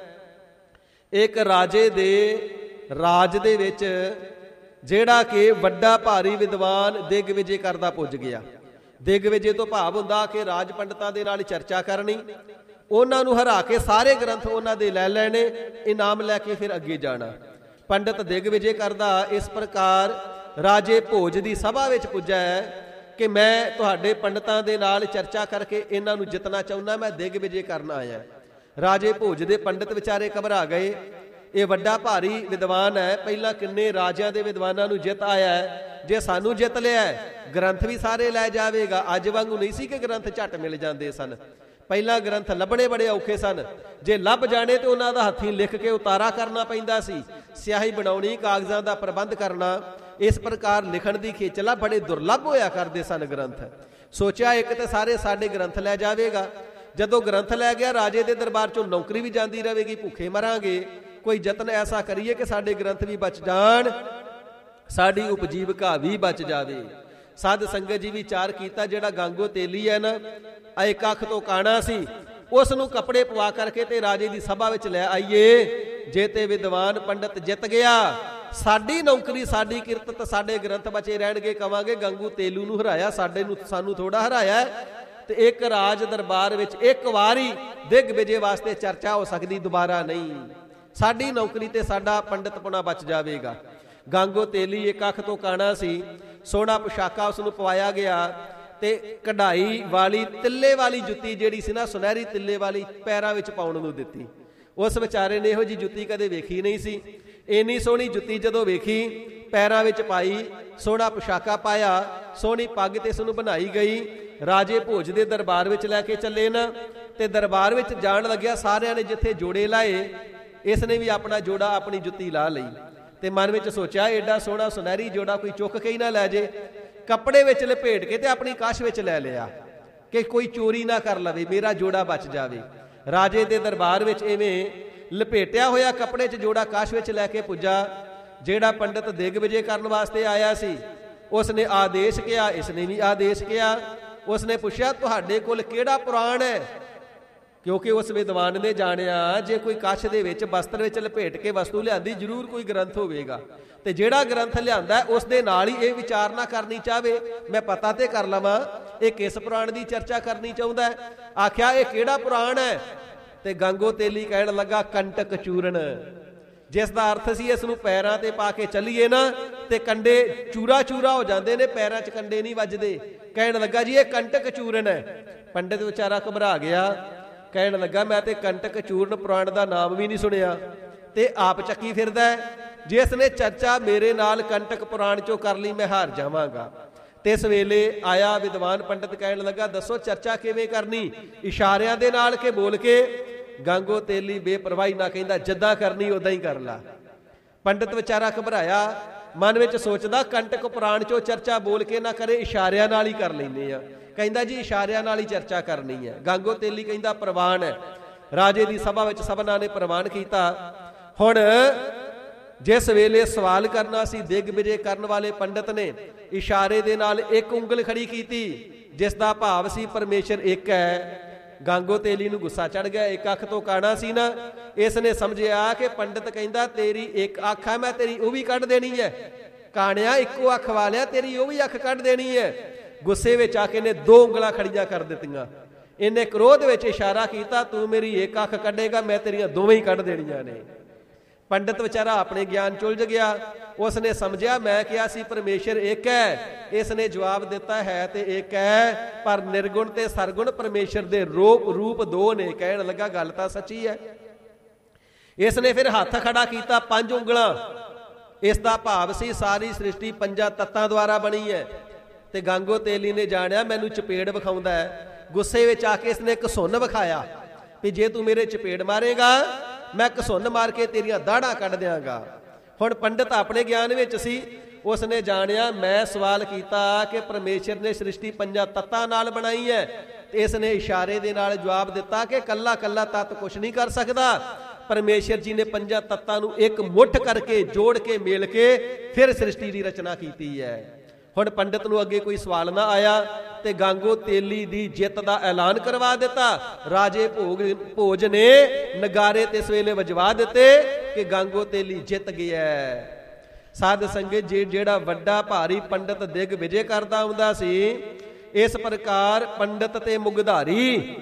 ਇੱਕ ਰਾਜੇ ਦੇ ਰਾਜ ਦੇ ਵਿੱਚ ਜਿਹੜਾ ਕਿ ਵੱਡਾ ਭਾਰੀ ਵਿਦਵਾਨ ਦਿਗਵਿਜੇ ਕਰਦਾ ਪੁੱਜ ਗਿਆ। ਦਿਗਵਿਜੇ ਤੋਂ ਭਾਵ ਹੁੰਦਾ ਕਿ ਰਾਜ ਪੰਡਤਾਂ ਦੇ ਨਾਲ ਚਰਚਾ ਕਰਨੀ, ਉਹਨਾਂ ਨੂੰ ਹਰਾ ਕੇ ਸਾਰੇ ਗ੍ਰੰਥ ਉਹਨਾਂ ਦੇ ਲੈ ਲੈਣੇ, ਇਨਾਮ ਲੈ ਕੇ ਫਿਰ ਅੱਗੇ ਜਾਣਾ। ਪੰਡਤ ਦਿਗਵਿਜੇ ਕਰਦਾ ਇਸ ਪ੍ਰਕਾਰ ਰਾਜੇ ਭੋਜ ਦੀ ਸਭਾ ਵਿੱਚ ਪੁੱਜਾ ਹੈ ਕਿ ਮੈਂ ਤੁਹਾਡੇ ਪੰਡਤਾਂ ਦੇ ਨਾਲ ਚਰਚਾ ਕਰਕੇ ਇਹਨਾਂ ਨੂੰ ਜਿੱਤਣਾ ਚਾਹੁੰਦਾ, ਮੈਂ ਦਿਗਵਿਜੇ ਕਰਨ ਆਇਆ। ਰਾਜੇ ਭੋਜ ਦੇ ਪੰਡਤ ਵਿਚਾਰੇ ਘਬਰਾ ਗਏ, ਇਹ ਵੱਡਾ ਭਾਰੀ ਵਿਦਵਾਨ ਹੈ, ਪਹਿਲਾਂ ਕਿੰਨੇ ਰਾਜਿਆਂ ਦੇ ਵਿਦਵਾਨਾਂ ਨੂੰ ਜਿੱਤ ਆਇਆ ਹੈ, ਜੇ ਸਾਨੂੰ ਜਿੱਤ ਲਿਆ ਗ੍ਰੰਥ ਵੀ ਸਾਰੇ ਲੈ ਜਾਵੇਗਾ। ਅੱਜ ਵਾਂਗੂ ਨਹੀਂ ਸੀ ਕਿ ਗ੍ਰੰਥ ਝੱਟ ਮਿਲ ਜਾਂਦੇ ਸਨ, ਪਹਿਲਾਂ ਗ੍ਰੰਥ ਲੱਭਣੇ ਬੜੇ ਔਖੇ ਸਨ। ਜੇ ਲੱਭ ਜਾਣੇ ਤੇ ਉਹਨਾਂ ਦਾ ਹੱਥੀਂ ਲਿਖ ਕੇ ਉਤਾਰਾ ਕਰਨਾ ਪੈਂਦਾ ਸੀ, ਸਿਆਹੀ ਬਣਾਉਣੀ, ਕਾਗਜ਼ਾਂ ਦਾ ਪ੍ਰਬੰਧ ਕਰਨਾ। ਇਸ ਪ੍ਰਕਾਰ ਲਿਖਣ ਦੀ ਖੇਚਲਾ ਬੜੇ ਦੁਰਲੱਭ ਹੋਇਆ ਕਰਦੇ ਸਨ ਗ੍ਰੰਥ। ਸੋਚਿਆ ਇੱਕ ਤੇ ਸਾਰੇ ਸਾਡੇ ਗ੍ਰੰਥ ਲੈ ਜਾਵੇਗਾ। ਜਦੋਂ ਗ੍ਰੰਥ ਲੈ ਗਿਆ, ਰਾਜੇ ਦੇ ਦਰਬਾਰ ਚੋਂ ਨੌਕਰੀ ਵੀ ਜਾਂਦੀ ਰਹੇਗੀ, ਭੁੱਖੇ ਮਰਾਂਗੇ। ਕੋਈ ਯਤਨ ਐਸਾ ਕਰੀਏ ਕਿ ਸਾਡੇ ਗ੍ਰੰਥ ਵੀ ਬਚ ਜਾਣ, ਸਾਡੀ ਉਪਜੀਵਕਾ ਵੀ ਬਚ ਜਾਵੇ। ਸਾਧ ਸੰਗਤ ਜੀ ਵਿਚਾਰ ਕੀਤਾ, ਜਿਹੜਾ ਗਾਂਗੋ ਤੇਲੀ ਹੈ ਨਾ, ਇੱਕ ਅੱਖ ਤੋਂ ਕਾਣਾ ਸੀ, ਉਸ ਨੂੰ ਕੱਪੜੇ ਪਵਾ ਕਰਕੇ ਤੇ ਰਾਜੇ ਦੀ ਸਭਾ ਵਿੱਚ ਲੈ ਆਈਏ। ਜੇ ਤੇ ਵਿਦਵਾਨ ਪੰਡਤ ਜਿੱਤ ਗਿਆ, ਸਾਡੀ ਨੌਕਰੀ, ਸਾਡੀ ਕਿਰਤ, ਸਾਡੇ ਗ੍ਰੰਥ ਬਚੇ ਰਹਿਣਗੇ। ਕਵਾਂਗੇ ਗੰਗੂ ਤੇਲੂ ਨੂੰ ਹਰਾਇਆ, ਸਾਡੇ ਨੂੰ ਸਾਨੂੰ ਥੋੜਾ ਹਰਾਇਆ। ਤੇ ਇੱਕ ਰਾਜ ਦਰਬਾਰ ਵਿੱਚ ਇੱਕ ਵਾਰੀ ਦਿਗਵਿਜੇ ਵਾਸਤੇ ਚਰਚਾ ਹੋ ਸਕਦੀ, ਦੁਬਾਰਾ ਨਹੀਂ। ਸਾਡੀ ਨੌਕਰੀ ਤੇ ਸਾਡਾ ਪੰਡਤਪੁਣਾ ਬਚ ਜਾਵੇਗਾ। ਗਾਂਗੋ ਤੇਲੀ ਇੱਕ ਅੱਖ ਤੋਂ ਕਾਣਾ ਸੀ, ਸੋਹਣਾ ਪੁਸ਼ਾਕਾ ਉਸ ਨੂੰ ਪਵਾਇਆ ਗਿਆ ਤੇ ਕਢਾਈ ਵਾਲੀ ਤਿੱਲੇ ਵਾਲੀ ਜੁੱਤੀ ਜਿਹੜੀ ਸੀ ਨਾ, ਸੁਨਹਿਰੀ ਤਿੱਲੇ ਵਾਲੀ, ਪੈਰਾਂ ਵਿੱਚ ਪਾਉਣ ਨੂੰ ਦਿੱਤੀ। ਉਸ ਵਿਚਾਰੇ ਨੇ ਇਹੋ ਜਿਹੀ ਜੁੱਤੀ ਕਦੇ ਵੇਖੀ ਨਹੀਂ ਸੀ। ਇੰਨੀ ਸੋਹਣੀ ਜੁੱਤੀ ਜਦੋਂ ਵੇਖੀ, ਪੈਰਾਂ ਵਿੱਚ ਪਾਈ, ਸੋਹਣਾ ਪੁਸ਼ਾਕਾ ਪਾਇਆ, ਸੋਹਣੀ ਪੱਗ ਤੇ ਇਸ ਨੂੰ ਬਣਾਈ ਗਈ। ਰਾਜੇ ਭੋਜ ਦੇ ਦਰਬਾਰ ਵਿੱਚ ਲੈ ਕੇ ਚੱਲੇ ਨਾ, ਤੇ ਦਰਬਾਰ ਵਿੱਚ ਜਾਣ ਲੱਗਿਆ, ਸਾਰਿਆਂ ਨੇ ਜਿੱਥੇ ਜੋੜੇ ਲਾਏ, ਇਸ ਨੇ ਵੀ ਆਪਣਾ ਜੋੜਾ, ਆਪਣੀ ਜੁੱਤੀ ਲਾ ਲਈ। ਤੇ ਮਨ ਵਿੱਚ ਸੋਚਿਆ, ਏਡਾ ਸੋਹਣਾ ਸੁਨਹਿਰੀ ਜੋੜਾ ਕੋਈ ਚੁੱਕ ਕੇ ਹੀ ਨਾ ਲੈ ਜੇ। ਕੱਪੜੇ ਵਿੱਚ ਲਪੇਟ ਕੇ ਤੇ ਆਪਣੀ ਕਾਸ਼ ਵਿੱਚ ਲੈ ਲਿਆ ਕਿ ਕੋਈ ਚੋਰੀ ਨਾ ਕਰ ਲਵੇ, ਮੇਰਾ ਜੋੜਾ ਬਚ ਜਾਵੇ। ਰਾਜੇ ਦੇ ਦਰਬਾਰ ਵਿੱਚ ਐਵੇਂ ਲਪੇਟਿਆ ਹੋਇਆ ਕੱਪੜੇ 'ਚ ਜੋੜਾ ਕਾਸ਼ ਵਿੱਚ ਲੈ ਕੇ ਪੁੱਜਾ। ਜਿਹੜਾ ਪੰਡਤ ਦਿਗਵਿਜੇ ਕਰਨ ਵਾਸਤੇ ਆਇਆ ਸੀ, ਉਸ ਨੇ ਆਦੇਸ਼ ਕਿਹਾ, ਇਸ ਨੇ ਵੀ ਆਦੇਸ਼ ਕਿਹਾ। ਉਸ ਨੇ ਪੁੱਛਿਆ, ਤੁਹਾਡੇ ਕੋਲ ਕਿਹੜਾ ਪੁਰਾਣ ਹੈ? ਕਿਉਂਕਿ ਉਸ ਵਿਦਵਾਨ ਨੇ ਜਾਣਿਆ, ਜੇ ਕੋਈ ਕੱਛ ਦੇ ਵਿੱਚ ਬਸਤਰ ਵਿੱਚ ਲਪੇਟ ਕੇ ਵਸਤੂ ਲਿਆਂਦੀ, ਜ਼ਰੂਰ ਕੋਈ ਗ੍ਰੰਥ ਹੋਵੇਗਾ। ਤੇ ਜਿਹੜਾ ਗ੍ਰੰਥ ਲਿਆਂਦਾ ਉਸ ਦੇ ਨਾਲ ਹੀ ਇਹ ਵਿਚਾਰ ਨਾ ਕਰਨੀ ਚਾਹਵੇ, ਮੈਂ ਪਤਾ ਤੇ ਕਰ ਲਵਾਂ ਇਹ ਕਿਸ ਪੁਰਾਣ ਦੀ ਚਰਚਾ ਕਰਨੀ ਚਾਹੁੰਦਾ ਹੈ। ਆਖਿਆ, ਇਹ ਕਿਹੜਾ ਪੁਰਾਣ ਹੈ? ਤੇ ਗਾਂਗੋ ਤੇਲੀ ਕਹਿਣ ਲੱਗਾ, ਕੰਟਕ ਚੂਰਨ, ਜਿਸ ਦਾ ਅਰਥ ਸੀ ਇਸ ਨੂੰ ਪੈਰਾਂ ਤੇ ਪਾ ਕੇ ਚੱਲੀਏ ਨਾ ਤੇ ਕੰਡੇ ਚੂਰਾ ਚੂਰਾ ਹੋ ਜਾਂਦੇ ਨੇ, ਪੈਰਾਂ 'ਚ ਕੰਡੇ ਨਹੀਂ ਵੱਜਦੇ। ਕਹਿਣ ਲੱਗਾ, ਜੀ ਇਹ ਕੰਟਕ ਚੂਰਨ ਹੈ। ਪੰਡਿਤ ਵਿਚਾਰਾ ਘਬਰਾ ਗਿਆ, ਕਹਿਣ ਲੱਗਾ, ਮੈਂ ਤੇ ਕੰਟਕ ਚੂਰਨ ਪੁਰਾਣ ਦਾ ਨਾਮ ਵੀ ਨਹੀਂ ਸੁਣਿਆ ਤੇ ਆਪ ਚੱਕੀ ਫਿਰਦਾ। ਜਿਸ ਨੇ ਚਰਚਾ ਮੇਰੇ ਨਾਲ ਕੰਟਕ ਪੁਰਾਣ ਚੋਂ ਕਰ ਲਈ, ਮੈਂ ਹਾਰ ਜਾਵਾਂਗਾ। ਤੇ ਇਸ ਵੇਲੇ ਆਇਆ ਵਿਦਵਾਨ ਪੰਡਿਤ, ਕਹਿਣ ਲੱਗਾ, ਦੱਸੋ ਚਰਚਾ ਕਿਵੇਂ ਕਰਨੀ? ਇਸ਼ਾਰਿਆਂ ਦੇ ਨਾਲ ਕੇ ਬੋਲ ਕੇ ਗਾਂਗੋ ਤੇਲੀ ਬੇਪਰਵਾਹੀ ਨਾ ਕਹਿੰਦਾ ਜਿੱਦਾਂ ਕਰਨੀ ਉਦਾਂ ਹੀ ਕਰ ਲਾ। ਪੰਡਤ ਵਿਚਾਰਾ ਘਬਰਾਇਆ, ਮਨ ਵਿੱਚ ਸੋਚਦਾ ਕੰਟਕ ਪੁਰਾਣ ਚੋਂ ਚਰਚਾ ਬੋਲ ਕੇ ਨਾ ਕਰੇ, ਇਸ਼ਾਰਿਆਂ ਨਾਲ ਹੀ ਕਰ ਲੈਂਦੇ ਆ। ਕਹਿੰਦਾ ਜੀ ਇਸ਼ਾਰਿਆਂ ਨਾਲ ਹੀ ਚਰਚਾ ਕਰਨੀ ਹੈ। ਗਾਂਗੋ ਤੇਲੀ ਕਹਿੰਦਾ ਪ੍ਰਵਾਨ ਹੈ। ਰਾਜੇ ਦੀ ਸਭਾ ਵਿੱਚ ਸਭਨਾਂ ਨੇ ਪ੍ਰਵਾਨ ਕੀਤਾ। ਹੁਣ ਜਿਸ ਵੇਲੇ ਸਵਾਲ ਕਰਨਾ ਸੀ, ਦਿਗਵਿਜੇ ਕਰਨ ਵਾਲੇ ਪੰਡਤ ਨੇ ਇਸ਼ਾਰੇ ਦੇ ਨਾਲ ਇੱਕ ਉਂਗਲ ਖੜੀ ਕੀਤੀ, ਜਿਸ ਦਾ ਭਾਵ ਸੀ ਪਰਮੇਸ਼ਰ ਇੱਕ ਹੈ। ਗਾਂਗੋ ਤੇਲੀ ਨੂੰ ਗੁੱਸਾ ਚੜ ਗਿਆ। ਇੱਕ ਅੱਖ ਤੋਂ ਕਾਣਾ ਸੀ ਨਾ, ਇਸ ਨੇ ਸਮਝਿਆ ਕਿ ਪੰਡਤ ਕਹਿੰਦਾ ਤੇਰੀ ਇੱਕ ਅੱਖ ਹੈ, ਮੈਂ ਤੇਰੀ ਉਹ ਵੀ ਕੱਢ ਦੇਣੀ ਹੈ। ਕਾਣਿਆ ਇੱਕੋ ਅੱਖ ਵਾਲਿਆ, ਤੇਰੀ ਉਹ ਵੀ ਅੱਖ ਕੱਢ ਦੇਣੀ ਹੈ। ਗੁੱਸੇ ਵਿੱਚ ਆ ਕੇ ਨੇ ਦੋ ਉਂਗਲਾਂ ਖੜੀਆਂ ਕਰ ਦਿੱਤੀਆਂ। ਇਹਨੇ ਕ੍ਰੋਧ ਵਿੱਚ ਇਸ਼ਾਰਾ ਕੀਤਾ, ਤੂੰ ਮੇਰੀ ਇੱਕ ਅੱਖ ਕੱਢੇਗਾ, ਮੈਂ ਤੇਰੀਆਂ ਦੋਵੇਂ ਹੀ ਕੱਢ ਦੇਣੀਆਂ ਨੇ। ਪੰਡਤ ਵਿਚਾਰਾ ਆਪਣੇ ਗਿਆਨ ਚ ਉਲਝ ਗਿਆ। ਉਸ ਨੇ ਸਮਝਿਆ ਮੈਂ ਕਿਹਾ ਸੀ ਪਰਮੇਸ਼ਰ ਇੱਕ ਹੈ, ਇਸ ਨੇ ਜਵਾਬ ਦਿੱਤਾ ਹੈ ਤੇ ਇੱਕ ਹੈ, ਪਰ ਨਿਰਗੁਣ ਤੇ ਸਰਗੁਣ ਪਰਮੇਸ਼ਰ ਦੇ ਰੂਪ ਰੂਪ ਦੋ ਨੇ। ਕਹਿਣ ਲੱਗਾ ਗੱਲ ਤਾਂ ਸੱਚੀ ਹੈ। ਇਸ ਨੇ ਫਿਰ ਹੱਥ ਖੜਾ ਕੀਤਾ, ਪੰਜ ਉਂਗਲਾਂ। ਇਸ ਦਾ ਭਾਵ ਸੀ ਸਾਰੀ ਸ੍ਰਿਸ਼ਟੀ ਪੰਜਾਂ ਤੱਤਾਂ ਦੁਆਰਾ ਬਣੀ ਹੈ। ਤੇ ਗਾਂਗੋ ਤੇਲੀ ਨੇ ਜਾਣਿਆ ਮੈਨੂੰ ਚਪੇੜ ਵਿਖਾਉਂਦਾ ਹੈ। ਗੁੱਸੇ ਵਿੱਚ ਆ ਕੇ ਇਸਨੇ ਘਸੁੰਨ ਵਿਖਾਇਆ ਵੀ ਜੇ ਤੂੰ ਮੇਰੇ ਚਪੇੜ ਮਾਰੇਗਾ ਮੈਂ ਘਸੁੰਨ ਮਾਰ ਕੇ ਤੇਰੀਆਂ ਦਾੜਾਂ ਕੱਢ ਦਿਆਂਗਾ। ਹੁਣ ਪੰਡਤ ਆਪਣੇ ਗਿਆਨ ਵਿੱਚ ਸੀ। ਉਸ ਨੇ ਜਾਣਿਆ ਮੈਂ ਸਵਾਲ ਕੀਤਾ ਕਿ ਪਰਮੇਸ਼ਰ ਨੇ ਸ੍ਰਿਸ਼ਟੀ ਪੰਜਾਂ ਤੱਤਾਂ ਨਾਲ ਬਣਾਈ ਹੈ, ਤੇ ਇਸ ਨੇ ਇਸ਼ਾਰੇ ਦੇ ਨਾਲ ਜਵਾਬ ਦਿੱਤਾ ਕਿ ਕੱਲਾ ਕੱਲਾ ਤੱਤ ਕੁਛ ਨਹੀਂ ਕਰ ਸਕਦਾ। ਪਰਮੇਸ਼ਰ ਜੀ ਨੇ ਪੰਜਾਂ ਤੱਤਾਂ ਨੂੰ ਇੱਕ ਮੁੱਠ ਕਰਕੇ ਜੋੜ ਕੇ ਮੇਲ ਕੇ ਫਿਰ ਸ੍ਰਿਸ਼ਟੀ ਦੀ ਰਚਨਾ ਕੀਤੀ ਹੈ। ਹੁਣ ਪੰਡਤ ਨੂੰ ਅੱਗੇ ਕੋਈ ਸਵਾਲ ਨਾ ਆਇਆ ਤੇ ਗਾਂਗੋ ਤੇਲੀ ਦੀ ਜਿੱਤ ਦਾ ਐਲਾਨ ਕਰਵਾ ਦਿੱਤਾ। ਰਾਜੇ ਭੋਗ ਭੋਜ ਨੇ ਨਗਾਰੇ ਤੇ ਸਵੇਲੇ ਵਜਵਾ ਦਿੱਤੇ ਕਿ ਗਾਂਗੋ ਤੇਲੀ ਜਿੱਤ ਗਿਆ। ਸਾਧ ਸੰਗਤ ਜੀ, ਜਿਹੜਾ ਵੱਡਾ ਭਾਰੀ ਪੰਡਤ ਦਿਗਵਿਜੇ ਕਰਦਾ ਹੁੰਦਾ ਸੀ, ਇਸ ਪ੍ਰਕਾਰ ਪੰਡਤ ਤੇ ਮੁਗਧਾਰੀ